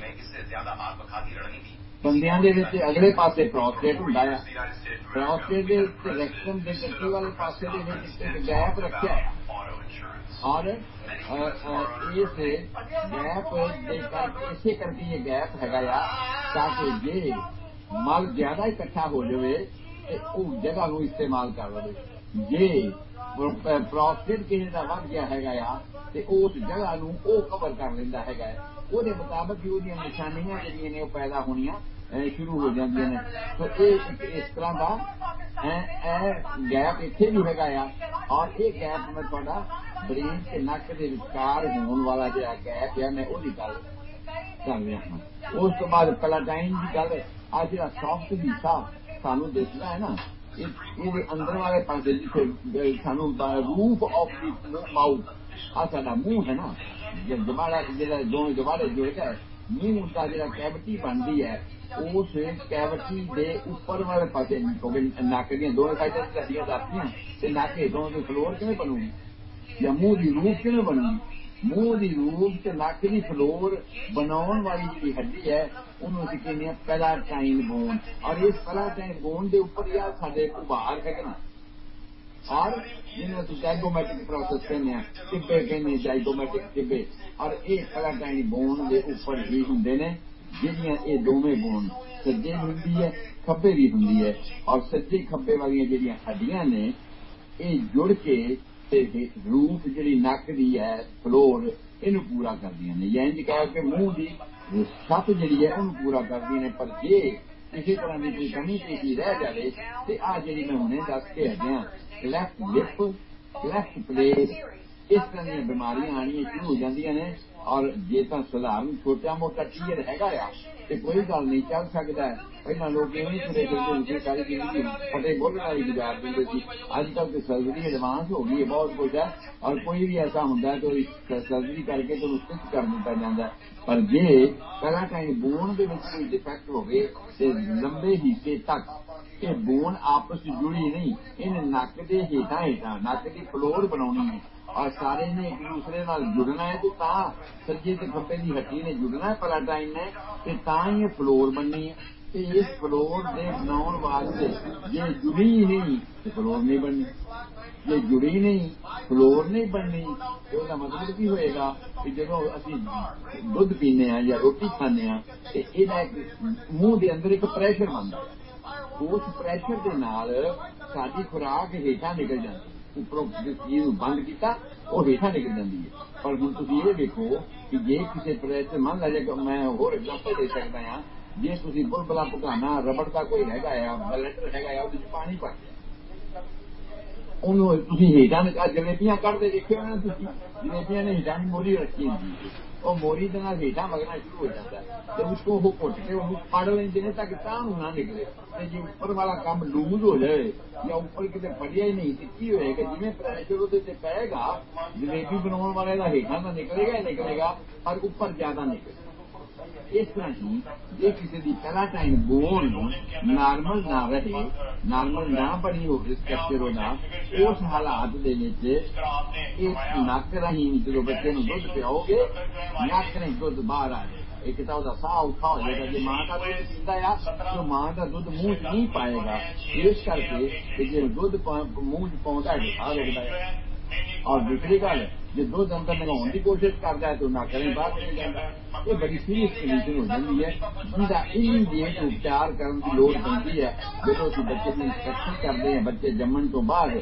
ਬੰਦਿਆਂ ਦੇ ਵਿੱਚ। ਅਗਲੇ ਪਾਸੇ ਪ੍ਰੋਸਟੇਟ ਹੁੰਦਾ ਆ, ਪ੍ਰੋਸਟੇਟ ਦੇ ਉੱਤੇ ਰੈਕਟਮ ਦੇ ਕੱਟੀ ਵਾਲੇ ਪਾਸੇ ਦੇ ਵਿੱਚ ਇੱਕ ਗੈਪ ਰੱਖਿਆ ਹੈ। ਔਰ ਇਸ ਗੈਪ ਦੇ ਕਰਕੇ ਇਸੇ ਕਰਕੇ ਇਹ ਗੈਪ ਹੈਗਾ ਆ ਤਾਂ ਕਿ ਜੇ ਮਲ ਜ਼ਿਆਦਾ ਇਕੱਠਾ ਹੋ ਜਾਵੇ ਤੇ ਉਹ ਜਗ੍ਹਾ ਨੂੰ ਇਸਤੇਮਾਲ ਕਰ ਲਵੇ। ਜੇ ਪ੍ਰੋਸਟੇਟ ਕਿਸੇ ਦਾ ਵੱਧ ਗਿਆ ਹੈਗਾ ਆ ਤੇ ਉਸ ਜਗ੍ਹਾ ਨੂੰ ਉਹ ਕਵਰ ਕਰ ਲੈਂਦਾ ਹੈਗਾ ਹੈ। ਉਹਦੇ ਮੁਤਾਬਕ ਹੀ ਉਹਦੀਆਂ ਨਿਸ਼ਾਨੀਆਂ ਜਿਹੜੀਆਂ ਨੇ ਉਹ ਪੈਦਾ ਹੋਣੀਆਂ ਸ਼ੁਰੂ ਹੋ ਜਾਂਦੀਆਂ ਨੇ। ਸੋ ਇਹ ਇਸ ਤਰ੍ਹਾਂ ਦਾ ਇਹ ਗੈਪ ਇੱਥੇ ਵੀ ਹੈਗਾ ਆ। ਔਰ ਇਹ ਗੈਪ ਮੈਂ ਤੁਹਾਡਾ ਬ੍ਰੇਨ ਤੇ ਨੱਕ ਦੇ ਵਿਚਕਾਰ ਹੋਣ ਵਾਲਾ ਜਿਹੜਾ ਗੈਪ ਹੈ ਮੈਂ ਉਹਦੀ ਗੱਲ ਕਰ ਰਿਹਾ ਹਾਂ। ਉਸ ਤੋਂ ਬਾਅਦ ਪਲਾਟਾਈਨ ਦੀ ਗੱਲ। ਆ ਜਿਹੜਾ ਸੌਫਟ ਹਿੱਸਾ ਸਾਨੂੰ ਦਿਸਦਾ ਹੈ ਨਾ, ਇਹਦੇ ਅੰਦਰ ਵਾਲੇ ਪਾਸੇ ਜਿੱਥੇ ਸਾਨੂੰ ਰੂਫ ਆਫ ਦੀ ਮਾਊਥ, ਆ ਸਾਡਾ ਮੂੰਹ ਹੈ ਨਾ, ਜਮਾੜਾ ਜਿਹੜਾ ਦੋਵੇਂ ਜਮਾੜੇ ਜੁੜ ਗਏ, ਮੂੰਹ ਦਾ ਜਿਹੜਾ ਕੈਵਿਟੀ ਬਣਦੀ ਹੈ ਉਸ ਕੈਵਿਟੀ ਦੇ ਉੱਪਰ ਵਾਲੇ ਪਾਸੇ ਨੱਕ ਦੀਆਂ ਦੋਵੇਂ ਸਾਈਡਾਂ ਤੇ ਹੱਡੀਆਂ ਦੱਸਦੀਆਂ ਤੇ ਨੱਕ ਹੇਠੋਂ ਦੀ ਫਲੋਰ ਕਿਵੇਂ ਬਣੂਗੀ ਜਾਂ ਮੂੰਹ ਦੀ ਰੂਫ ਕਿਵੇਂ ਬਣੂਗੀ। ਮੂੰਹ ਦੀ ਰੂਫ ਤੇ ਨੱਕ ਦੀ ਫਲੋਰ ਬਣਾਉਣ ਵਾਲੀ ਜਿਹੜੀ ਹੱਡੀ ਹੈ ਉਹਨੂੰ ਅਸੀਂ ਕਹਿੰਦੇ ਹਾਂ ਪੈਲਾਟਾਈਨ ਬੋਨ। ਔਰ ਇਸ ਪੈਲਾਟਾਈਨ ਬੋਨ ਦੇ ਉੱਪਰ ਹੀ ਸਾਡੇ ਉਭਾਰ ਹੈਗੇ ਨਾ, ਔਰ ਜਿਹਨੂੰ ਅਸੀਂ ਜਾਈਗੋਮੈਟਿਕ ਪ੍ਰੋਸੈਸ ਕਹਿੰਦੇ ਹਾਂ, ਟਿੱਬੇ ਕਹਿੰਦੇ ਜਾਈਗੋਮੈਟਿਕ ਟਿੱਬੇ। ਔਰ ਇਹ ਪੈਲਾਟਾਈਨ ਬੋਨ ਦੇ ਉੱਪਰ ਹੀ ਹੁੰਦੇ ਨੇ ਜਿਹੜੀਆਂ ਇਹ ਦੋਵੇਂ ਬੋਨ ਸੱਜੇ ਹੁੰਦੀ ਹੈ ਖੱਬੇ ਵੀ ਹੁੰਦੀ ਹੈ। ਔਰ ਸੱਜੇ ਖੱਬੇ ਵਾਲੀਆਂ ਜਿਹੜੀਆਂ ਹੱਡੀਆਂ ਨੇ ਇਹ ਜੁੜ ਕੇ ਤੇ ਰੂਫ ਜਿਹੜੀ ਨੱਕ ਦੀ ਹੈ ਫਲੋਰ ਇਹਨੂੰ ਪੂਰਾ ਕਰਦੀਆਂ ਨੇ, ਜਾਂ ਇੰਝ ਕਹਿ ਕੇ ਮੂੰਹ ਦੀ ਛੱਤ ਜਿਹੜੀ ਹੈ ਉਹਨੂੰ ਪੂਰਾ ਕਰਦੀਆਂ ਨੇ। ਪਰ ਜੇ ਕਿਸੇ ਤਰ੍ਹਾਂ ਦੀ ਕੋਈ ਕਮੀ ਪੇਸ਼ੀ ਰਹਿ ਜਾਵੇ ਤੇ ਆਹ ਜਿਹੜੀ ਮੈਂ ਹੁਣੇ ਦੱਸ ਕੇ ਹਟਿਆ ਕਲੈਫਟ ਲਿਪ, ਕਲੈਫਟ ਪਲੇਟ, ਇਸ ਤਰ੍ਹਾਂ ਦੀਆਂ ਬਿਮਾਰੀਆਂ ਆਉਣੀਆਂ ਸ਼ੁਰੂ ਹੋ ਜਾਂਦੀਆਂ ਨੇ। ਔਰ ਜੇ ਤਾਂ ਸਧਾਰਨ ਛੋਟਾ ਮੋਟਾ ਟੀਅਰ ਹੈਗਾ ਆ ਤੇ ਕੋਈ ਗੱਲ ਨਹੀਂ, ਚੱਲ ਸਕਦਾ ਹੈ। ਪਹਿਲਾਂ ਲੋਕ ਇਵੇਂ ਤੁਰੇ ਫਿਰਦੇ ਸਾਰੀ ਜ਼ਿੰਦਗੀ ਫਟੇ ਬੋਲਣ ਵਾਲੀ ਗੁਜ਼ਾਰ ਦਿੰਦੇ ਸੀ। ਅੱਜ ਕੱਲ੍ਹ ਤੇ ਸਰਜਰੀ ਐਡਵਾਂਸ ਹੋ ਗਈ ਹੈ, ਬਹੁਤ ਕੁਝ ਹੈ। ਔਰ ਕੋਈ ਵੀ ਐਸਾ ਹੁੰਦਾ ਤਾਂ ਸਰਜਰੀ ਕਰਕੇ ਤੁਹਾਨੂੰ ਸਟਿਚ ਕਰ ਦਿੱਤਾ ਜਾਂਦਾ। ਪਰ ਜੇ ਪੈਲਾਟਾਈਨ ਬੋਨ ਦੇ ਵਿੱਚ ਕੋਈ ਡਿਫੈਕਟ ਹੋਵੇ ਤੇ ਲੰਬੇ ਹਿੱਸੇ ਤੱਕ ਇਹ ਬੋਨ ਆਪਸ ਵਿੱਚ ਜੁੜੀ ਨਹੀਂ, ਇਹਨੇ ਨੱਕ ਦੇ ਹੇਠਾਂ ਨੱਕ ਦੀ ਫਲੋਰ ਬਣਾਉਣੀ ਹੈ ਔਰ ਸਾਰੇ ਨੇ ਇੱਕ ਦੂਸਰੇ ਨਾਲ ਜੁੜਨਾ ਹੈ। ਤੇ ਤਾਂ ਸੱਜੇ ਤੇ ਖੱਬੇ ਦੀ ਹੱਡੀ ਨੇ ਜੁੜਨਾ ਹੈ ਪੈਲਾਟਾਈਨ ਨੇ, ਤੇ ਤਾਂ ਹੀ ਇਹ ਫਲੋਰ ਬਣਨੀ ਹੈ। ਤੇ ਇਸ ਫਲੋਰ ਦੇ ਬਣਾਉਣ ਵਾਸਤੇ ਜੇ ਜੁੜੀ ਨਹੀਂ ਤੇ ਫਲੋਰ ਨਹੀਂ ਬਣਨੀ, ਜੇ ਜੁੜੀ ਨਹੀਂ ਫਲੋਰ ਨਹੀਂ ਬਣਨੀ ਤੇ ਉਹਦਾ ਮਤਲਬ ਕੀ ਹੋਏਗਾ ਕਿ ਜਦੋਂ ਅਸੀਂ ਦੁੱਧ ਪੀਂਦੇ ਹਾਂ ਜਾਂ ਰੋਟੀ ਖਾਂਦੇ ਹਾਂ ਤੇ ਇਹਦਾ ਇੱਕ ਮੂੰਹ ਦੇ ਅੰਦਰ ਇੱਕ ਪ੍ਰੈਸ਼ਰ ਬਣਦਾ। ਉਸ ਪ੍ਰੈਸ਼ਰ ਦੇ ਨਾਲ ਸਾਡੀ ਖੁਰਾਕ ਹੇਠਾਂ ਨਿਕਲ ਜਾਂਦੀ ਹੈ। ਉੱਪਰੋਂ ਜਿਸ ਚੀਜ਼ ਨੂੰ ਬੰਦ ਕੀਤਾ ਉਹ ਹੇਠਾਂ ਨਿਕਲ ਜਾਂਦੀ ਹੈ। ਪਰ ਹੁਣ ਤੁਸੀਂ ਇਹ ਦੇਖੋ ਕਿ ਜੇ ਕਿਸੇ ਪ੍ਰੈਸ਼ਰ ਮੰਨ ਲਾ ਜੇ ਮੈਂ ਹੋਰ ਐਗਜ਼ਾਮਪਲ ਦੇ ਸਕਦਾ ਹਾਂ, ਜੇ ਤੁਸੀਂ ਬੁਲਬੁਲਾ ਭਗਾਨਾ ਰਬੜ ਦਾ ਕੋਈ ਹੈਗਾ ਆ ਬਲੈਂਡਰ ਹੈਗਾ ਆ ਉਹਦੇ ਚ ਪਾਣੀ ਪਾ ਉਹਨੂੰ ਤੁਸੀਂ ਹੇਠਾਂ ਜਲੇਬੀਆਂ ਕੱਢਦੇ ਦੇਖਿਓ ਨਾ ਤੁਸੀਂ, ਜਲੇਬੀਆਂ ਨੇ ਹੇਠਾਂ ਦੀ ਮੋਰੀ ਰੱਖੀ ਹੁੰਦੀ ਹੈ, ਉਹ ਮੋਰੀ ਦੇ ਨਾਲ ਹੇਠਾਂ ਵਗਣਾ ਸ਼ੁਰੂ ਹੋ ਜਾਂਦਾ ਤੇ ਉਸਕੋ ਉਹ ਘੁੱਟ ਕੇ ਉਹਨੂੰ ਫੜ ਲੈਂਦੇ ਨੇ ਤਾਂ ਕਿ ਤਾਂ ਨੂੰ ਨਾ ਨਿਕਲੇ। ਤੇ ਜੇ ਉੱਪਰ ਵਾਲਾ ਕੰਮ ਲੂਜ਼ ਹੋ ਜਾਏ ਜਾਂ ਉੱਪਰ ਕਿਤੇ ਫੜਿਆ ਹੀ ਨਹੀਂ ਤੇ ਕੀ ਹੋਏਗਾ, ਜਿਵੇਂ ਪ੍ਰੈਸ਼ਰ ਉਹਦੇ ਤੇ ਪਏਗਾ ਜਲੇਬੀ ਬਣਾਉਣ ਵਾਲੇ ਦਾ ਹੇਠਾਂ ਤਾਂ ਨਿਕਲੇਗਾ ਪਰ ਉੱਪਰ ਜ਼ਿਆਦਾ ਨਿਕਲੇਗਾ। ਇਸ ਤਰ੍ਹਾਂ ਹੀ ਜੇ ਕਿਸੇ ਦੀ ਪੈਲਾਟਾਈਨ ਬੋਨ ਨਾਰਮਲ ਨਾ ਰਹੇ, ਨਾਰਮਲ ਨਾ ਬਣੀ ਹੋਵੇ ਸਟਰਕਚਰ ਉਹਦਾ, ਉਸ ਹਾਲਾਤ ਦੇ ਵਿੱਚ ਇਸ ਨੱਕ ਰਾਹੀਂ ਜਦੋਂ ਬੱਚੇ ਨੂੰ ਦੁੱਧ ਪਿਆਓਗੇ ਨੱਕ ਨੇ ਦੁੱਧ ਬਾਹਰ ਆ ਜਾਏਗਾ। एक तो ਉਹਦਾ ਸਾਹ ਔਖਾ ਹੋ ਜਾਏਗਾ ਜੇ ਮਾਂ ਦਾ ਦੁੱਧ ਪੀਂਦਾ ਆ तो मां का दुध मूँह च नहीं पाएगा इस करके कि जो दुध मूँह च पाਉਂਦਾ है साह रुकता है और दूसरी गल जो दुध अंदर लगाने की कोशिश करता है तो नक ने बाहर नहीं जाता ये बड़ी सीरियस कंडीशन हो जाती है जिसका इमीडिएट उपचार करने की लोड़ पैंती है जो असं बच्चे की इंस्ट्रक्शन करते हैं बच्चे जम्मन तो बाद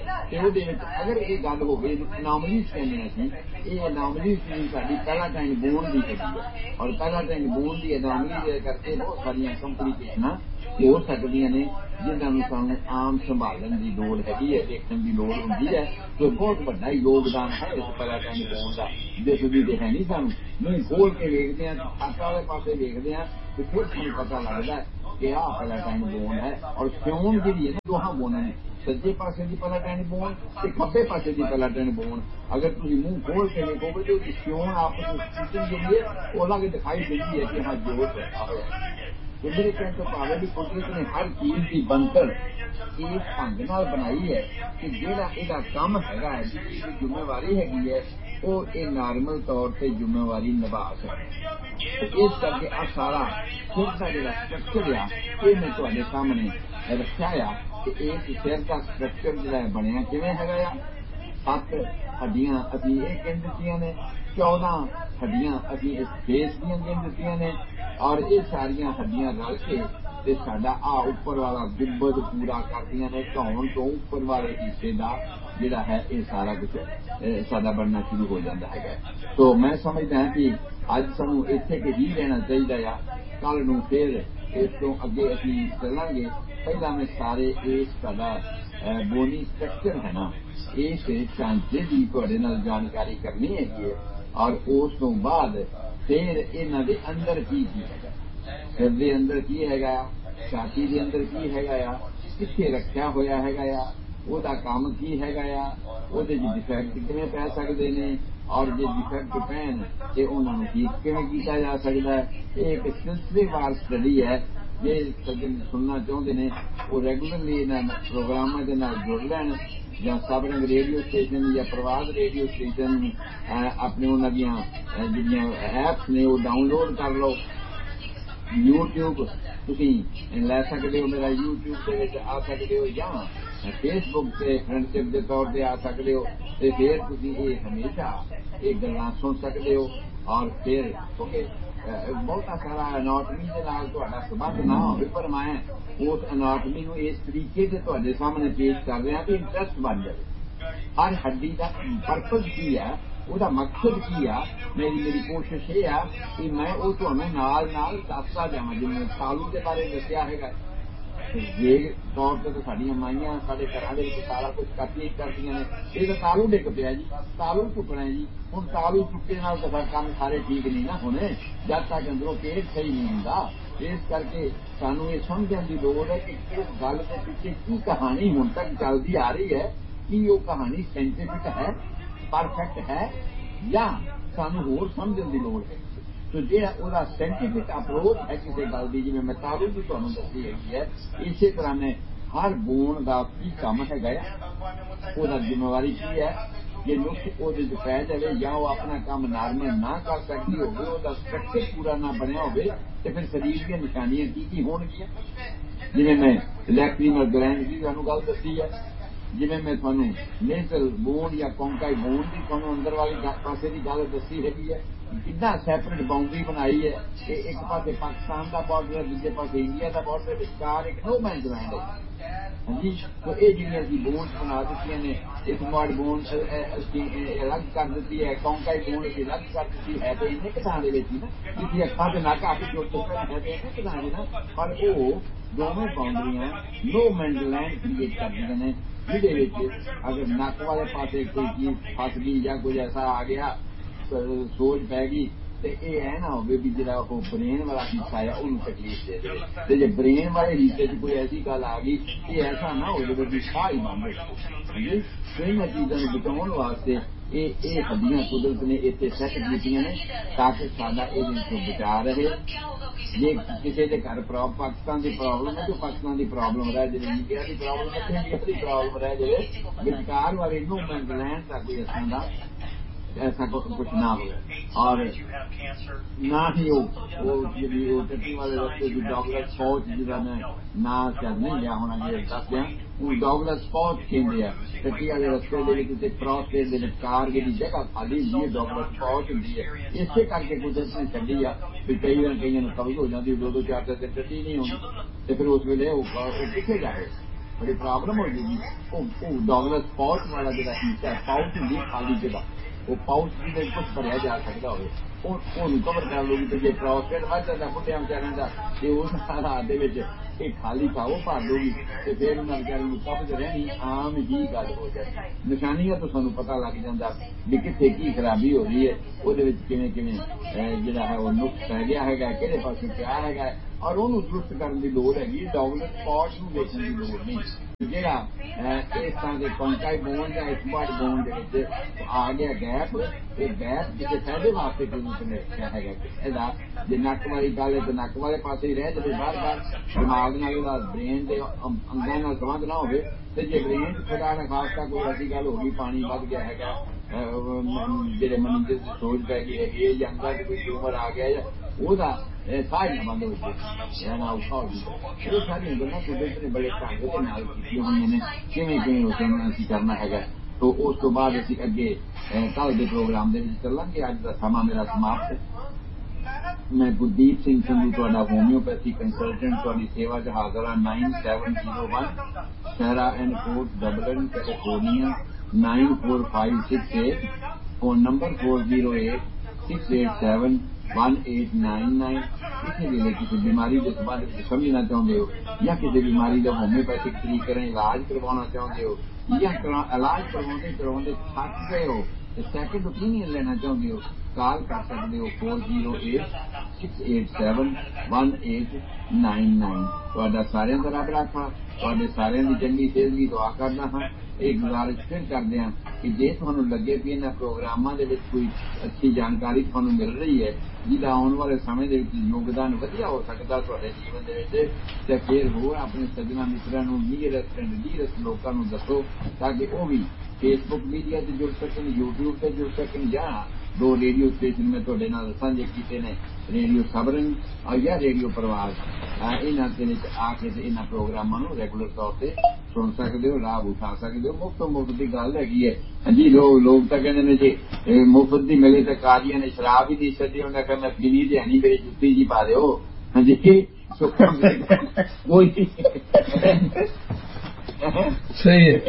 अगर ये गल हो गई एनोमलीज कहने असीं ये एनोमलीज साडी पैराटाइन बोन की हैगी है और पैराटाइन बोन की एनोमली करके बहुत सारिया कंप्लीकेशनां हो सकदियां ने जिन्होंने सानू आम संभालन की लोड़ हैगी है देखने की लोड़ होंदी है तो बहुत बड़ा योगदान है इस पैराटाइन बोन का दिसदी तो है नहीं सानू नहीं खोल के वेखते हैं छाता वाले पासे वेखते हैं तो फिर सानू पता लगता है कि आ पैराटाइन बोन है और स्योन जी है ना दोहां बोनां ने सज्जे पासे की पैराटाइन बोन ते खब्बे पासे की पैराटाइन बोन अगर तुम मुंह खोल के देखोगे तो स्योन आपस में स्टिचिंग जो है वो अलग दिखाई देती है कि हाँ जोड़ बैठा हुआ तो मेरे कहने तो भावे भी कुदरत ने हर चीज की बनकर इस ढंग नाल बनाई है कि जेड़ा इहदा काम हैगा है जिहदी जिम्मेवारी हैगी है वो ये नॉर्मल तौर पर जिम्मेवारी निभा सके तो इस करके आ सारा सिर का जिहड़ा स्ट्रक्चर आ ये मैं तुहाडे सामने रखिया आ कि इस सिर का स्ट्रक्चर जिहड़ा बनिया किवें हैगा आ 7 हड्डियां असीं ये गिन दित्तियां ने 14 हड्डियां असीं इस फेस दीयां गिन दित्तियां ने और ये सारिया हड्डियां रल के ते साडा आ उपर वाला गुंबद पूरा करदियां ने धौन तो उपर वाले हिस्से का जिहड़ा है ये सारा कुछ साडा बनना शुरू हो जाता है तो मैं समझदा कि अज सानू इत्थे के ही रहना चाहिए आ कल नूं फिर इस तो अगे असीं चलांगे पहला मैं सारे इस साडा बोनी स्ट्रक्चर है ना इस ढांचे की तुहाडे नाल जानकारी करनी है और उस तो बाद फिर इन्हां दे अंदर की हैगा सिर दे अंदर की हैगा छाती दे अंदर की हैगा आ कित्थे रखिया होया हैगा आ ओहदा काम की हैगा आ ओहदे च डिफेक्ट किवें पै सकदे ने और जे डिफेक्ट पैन ते उन्हां नूं ठीक किवें कीता जा सकदा है ये एक सिलसिलेवार स्टडी है जे सज्जन सुनना चाहुंदे ने वो रेगुलरली इन्हां प्रोग्रामां दे नाल जुड़ लैण ਜਾਂ सबरंग रेडियो स्टेशन या प्रवाद रेडियो स्टेशन अपने उन्हां दियां ਜਿਹੜੀਆਂ ਐਪਸ ਨੇ ਉਹ ਡਾਊਨਲੋਡ ਕਰ ਲਓ YouTube ਤੁਸੀਂ ਲੈ ਸਕਦੇ ਹੋ ਮੇਰਾ YouTube ਦੇ ਵਿੱਚ ਆ ਸਕਦੇ ਹੋ ਜਾਂ Facebook ਤੇ ਫਰੈਂਡਸ਼ਿਪ ਦੇ ਤੌਰ ਤੇ ਆ ਸਕਦੇ ਹੋ ਤੇ ਫਿਰ ਤੁਸੀਂ ਇਹ ਹਮੇਸ਼ਾ ਇਹ ਗੱਲਾਂ ਸੁਣ ਸਕਦੇ ਹੋ ਔਰ ਫਿਰ ਕਿਉਂਕਿ ਬਹੁਤਾ ਸਾਰਾ ਅਨਾਟਮੀ ਦੇ ਨਾਲ ਤੁਹਾਡਾ ਸੰਬੰਧ ਨਾ ਹੋਵੇ ਪਰ ਮੈਂ उस अनाटमी को इस तरीके से तुहाडे सामने पेश कर रहा कि इंटरस्ट बन जाए हर हड्डी का परपज की है ਉਹਦਾ मकसद की आ मेरी कोशिश ये आ कि मैं वो ਤੁਹਾਨੂੰ ਨਾਲ ਦੱਸਦਾ ਜਾਵਾਂ ਜਿਵੇਂ ਤਾਲੂ ਦੇ ਬਾਰੇ ਦੱਸਿਆ ਹੈਗਾ ਵੇਗ ਤੌਰ ਤੇ ਸਾਡੀਆਂ ਮਾਈਆਂ ਸਾਡੇ ਘਰਾਂ ਦੇ ਵਿੱਚ ਸਾਰਾ ਕੁਝ ਕਰਦੀਆਂ ਨੇ ਇਹ ਤਾਂ ਤਾਲੂ ਡਿੱਗ ਪਿਆ ਜੀ ਤਾਲੂ ਟੁੱਟਣਾ ਜੀ ਹੁਣ ਤਾਲੂ ਟੁੱਟੇ ਨਾਲ ਤਾਂ ਕੰਮ ਸਾਰੇ ਠੀਕ ਨਹੀਂ ਨਾ ਹੋਣੇ ਜਦ ਤੱਕ ਅੰਦਰੋਂ ਪੇਟ ਸਹੀ ਨਹੀਂ ਹੁੰਦਾ ਇਸ ਕਰਕੇ ਸਾਨੂੰ ਇਹ ਸਮਝਣ ਦੀ ਲੋੜ ਹੈ ਕਿ ਇਸ ਗੱਲ ਦੇ ਪਿੱਛੇ ਕੀ ਕਹਾਣੀ ਹੁਣ ਤੱਕ ਚੱਲਦੀ ਆ ਰਹੀ ਹੈ ਕੀ ਉਹ ਕਹਾਣੀ ਸਾਇੰਟਿਫਿਕ ਹੈ परफेक्ट है या सानू होर समझण दी लोड़ है तो जो ਉਹਦਾ साइंटिफिक अप्रोच है किसी गल की जिवें मैं तालू भी तुहानूं दस्सी है इसे तरह ने हर बोन का की काम हैगा ਉਹਦਾ जिम्मेवारी की है जे नुक्स ਉਹਦੇ ਚ पै जाए या वो अपना काम नॉर्मल ना कर सकती होवे ਉਹਦਾ स्ट्रक्चर पूरा ना बनया होवे ते फिर शरीर दी निशानियां की होणगियां जिवें मैं लैक्रिमल ग्लैंड की तुहानूं गल दस्सी है जिवें मैं तुहानूं नेजल बोन या कोंकाई बोन की तुहानूं अंदर वाली पासे की गल दस्सी हैगी है कितना सैपरेट बाउंड्री बनाई है कि एक पासे पाकिस्तान का बॉर्डर है दूसरे पासे इंडिया का बॉर्डर विचकार एक नो मैन लैंड है हाँ जी तो ये जिहड़ियां असीं बोन बना दित्तियां ने इथमॉइड बोन अलग कर दी है कोंकाई बोन असीं अलग कर दी है तो इन्ने कि थां दे विच ही ना जिथे अखां ते नक अख जुड़ चुके है तो इन्ने कि थां दे ना पर वो दोवें बाउंड्रियां नो मैन लैंड क्रिएट कर दिंदे ने ਜਿਹਦੇ ਵਿੱਚ अगर नक वाले पासे कोई चीज फस गई या कोई ऐसा आ गया सोच पै गई तो ये है ना हो भी जो ब्रेन वाला हिस्सा है उन्होंने तकलीफ दे दे तो जो ब्रेन वाले हिस्से से कोई ऐसी गल आ गई ये ऐसा ना हो जाए भी साह ही बंद हो तो इन चीज़ों को बचाने वास्ते ये हड्डियां कुदरत ने इतने सैट कीतियां ने ताकि साडा ये बचा रहे जे किसी के घर पाकिस्तान की प्रॉब्लम है तो पाकिस्तान की प्रॉब्लम रह जाए इंडिया की प्रॉब्लम है इंडिया की प्रॉब्लम रह जाए विचकार वाले नो मैन लैंड का कोई इस तरह का ऐसा कुछ ना हो और ना ही वो टट्टी वाले रस्ते की डॉगलस फौज जिदा मैं ना शायद नहीं लिया होना ये दस दिया डॉगलस फौज कहते हैं टट्टी वाले रस्ते क्रॉस के कार की जगह खाली हुई है डॉगलस फौज होती है इसे करके कुदरत ने छड़ी आ फिर कई कब्ज हो जाती 2-2 4 दिन टट्टी नहीं होनी तो फिर उस वेले किथे जाए बड़ी प्रॉब्लम हो जाएगी डॉगलस फौज वाला जो हिस्सा पाउच होंगी खाली जगह वो पाउच जिसे कुछ भरिया जा सकता हो कवर कर लोगी तो जे क्रॉसफेट वध जाता बुढ़िया बेचारियों का उस हालात के खाली था वो भर लोगी तो फिर उन्होंने बेचारे कब्ज रहनी आम ही गल हो जाए निशानियां तो सानू पता लग जाता भी किथे की खराबी हो रही है वो जिहड़ा है वो नुक्स रह गया है किहड़े पासे क्या है और उन्होंने दुरुस्त करने की लोड़ हैगी डॉगलस फौज को देखने की लोड़ नहीं ਜਿਹੜਾ ਇਸ ਤਰ੍ਹਾਂ ਦੇ ਕੰਕਾਈ ਬੋਨ ਜਾਂ ਇਸਬਾਟ ਬੋਨ ਦੇ ਵਿੱਚ ਆ ਗਿਆ ਗੈਪ ਇਹ ਗੈਪ ਕਿਸੇ ਫਾਇਦੇ ਵਾਸਤੇ ਕਿਉਂ ਰੱਖਿਆ ਹੈਗਾ ਇਹਦਾ ਜੇ ਨੱਕ ਵਾਲੀ ਗੱਲ ਹੈ ਤਾਂ ਨੱਕ ਵਾਲੇ ਪਾਸੇ ਹੀ ਰਹਿ ਜਾਵੇ ਬਾਰ-ਬਾਰ ਦਿਮਾਗ ਨਾਲ ਉਹਦਾ ਬ੍ਰੇਨ ਦੇ ਅੰਗਾਂ ਨਾਲ ਸੰਬੰਧ ਨਾ ਹੋਵੇ ਤੇ ਜੇ ਬ੍ਰੇਨ ਖੁਦਾ ਨਾ ਖਾਸਤਾ ਕੋਈ ਐਸੀ ਗੱਲ ਹੋ ਗਈ ਪਾਣੀ ਵੱਧ ਗਿਆ ਹੈਗਾ ਜਿਹੜੇ ਮਨਿੰਜਰ ਦੀ ਸੋਚ ਪੈ ਗਈ ਹੈਗੀ ਜਾਂ ਅੰਗਾਂ 'ਚ ਕੋਈ ਟਿਊਮਰ ਆ ਗਿਆ ਜਾਂ ਉਹਦਾ ਸਾਹ ਨਾ ਬੰਦ ਹੋ ਜਾਏ ਨਾ ਔਖਾ ਹੋ ਜਾਏ ਇਹ ਸਾਰੀਆਂ ਗੱਲਾਂ ਕੁਦਰਤ ਨੇ ਬੜੇ ਢੰਗ ਦੇ ਨਾਲ ਕੀਤੀਆਂ ਹੋਈਆਂ ਨੇ ਕਿਵੇਂ ਉਸ ਨੂੰ ਅਸੀਂ ਕਰਨਾ ਹੈਗਾ तो उस तो बाद असीं अगे कल के प्रोग्राम दे विच चलांगे अज दा समा मेरा समाप्त मैं गुरदीप सिंह संधू तुहाडा होम्योपैथी कंसल्टेंट तुहाडी सेवा च हाज़र हां 9701 शहरा and quote Dublin California 94568 phone number 4086871899 किसी भी किसी बीमारी के संबंध में समझना चाहते हो या किसी बीमारी का होम्योपैथिक तरीके से इलाज करवाना चाहते हो या इलाज करवाते थक गए हो तो सैकेंड ओपीनियन लेना चाहते हो कॉल कर सकते हो 4086871899 तुहाडा सारिਆਂ ਦਾ रब राखा तुहाडे सारिਆਂ ਦੀ चंगी सेहत की दुआ करना हाँ एक गुजारिश फिर करते हैं कि जे तुहानू लगे भी इन्हां प्रोग्रामां दे विच कोई अच्छी जानकारी तुहानू मिल रही है जिहदा आने वाले समय दे विच योगदान वधिया हो सकदा तुहाडे जीवन दे विच ते फिर होर अपने सज्जना मित्रां नू नीरस एंड नीरस लोकां नू दसो ताकि वो भी फेसबुक मीडिया से जुड़ सकन यूट्यूब से जुड़ सकन या 2 रेडियो स्टेशन में तुहाडे नाल साझे कीते ने रेडियो सबरन और या रेडियो प्रवास इन्हां दे विच आके ते इन्हां प्रोग्रामां नू रेगुलर तौर ते सुन सकते हो लाभ उठा सकते हो मुफ्त की गल हैगी है जी लोग तो कहते हैं जी मुफ्त की मिले तो काजिया ने शराब ही नहीं छड़ी उन्हें कहना पीनी तो है नहीं मेरी जुत्ती जी पा दो हाँ जी कोई सही है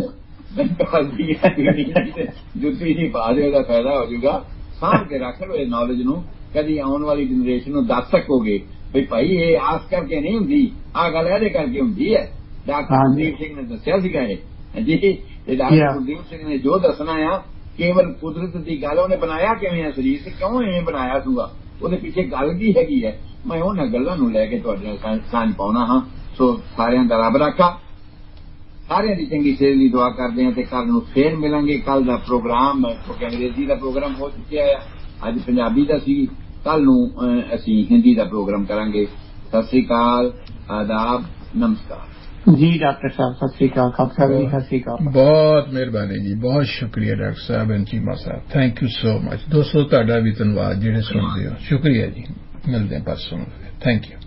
जुत्ती जी पा दो फायदा हो जाएगा सांभ के रख लो नॉलेज नू कभी आने वाली जनरेशन नू दस सकोगे भी भाई ये आस करके नहीं होंगी आ गल ए करके होंगी है डॉक्टर गुरदीप सिंह ने दसिया सीगा जी डॉक्टर गुरदीप सिंह ने जो दसना आ केवल कुदरत की गल उन्हें बनाया किवें है शरीर से क्यों इवें बनाया सूगा ਉਹਦੇ ਪਿੱਛੇ ਗੱਲ ਕੀ ਹੈਗੀ ਹੈ मैं ਉਹਨਾਂ ਗੱਲਾਂ ਨੂੰ ਲੈ ਕੇ ਤੁਹਾਡੇ ਨਾਲ ਸਾਂਝ ਪਾਉਣਾ ਹਾਂ ਸੋ ਸਾਰਿਆਂ ਦਾ ਰੱਬ ਰਾਖਾ ਸਾਰਿਆਂ ਦੀ ਚੰਗੀ ਸਿਹਤ ਦੀ ਦੁਆ ਕਰਦੇ ਹਾਂ ਤੇ ਕੱਲ ਨੂੰ ਫੇਰ ਮਿਲਾਂਗੇ ਕੱਲ ਦਾ ਪ੍ਰੋਗਰਾਮ ਕਿਉਂਕਿ ਅੰਗਰੇਜ਼ੀ ਦਾ ਪ੍ਰੋਗਰਾਮ ਹੋ ਚੁੱਕਿਆ ਹੈ ਅੱਜ ਪੰਜਾਬੀ ਦਾ ਸੀ ਕੱਲ ਨੂੰ ਅਸੀਂ ਹਿੰਦੀ ਦਾ ਪ੍ਰੋਗਰਾਮ ਕਰਾਂਗੇ ਸਤਿ ਸ੍ਰੀ ਅਕਾਲ ਆਦਾਬ नमस्कार जी डॉक्टर साहब सत श्री अकाल खालसा जी सत श्री अकाल बहुत मेहरबानी जी बहुत शुक्रिया डॉक्टर साहब एंड चीमा साहब थैंक यू सो मच दोस्तों ਤੁਹਾਡਾ ਵੀ ਧੰਨਵਾਦ ਜਿਹੜੇ ਸੁਣਦੇ ਹੋ शुक्रिया जी मिलते हैं परसों थैंक यू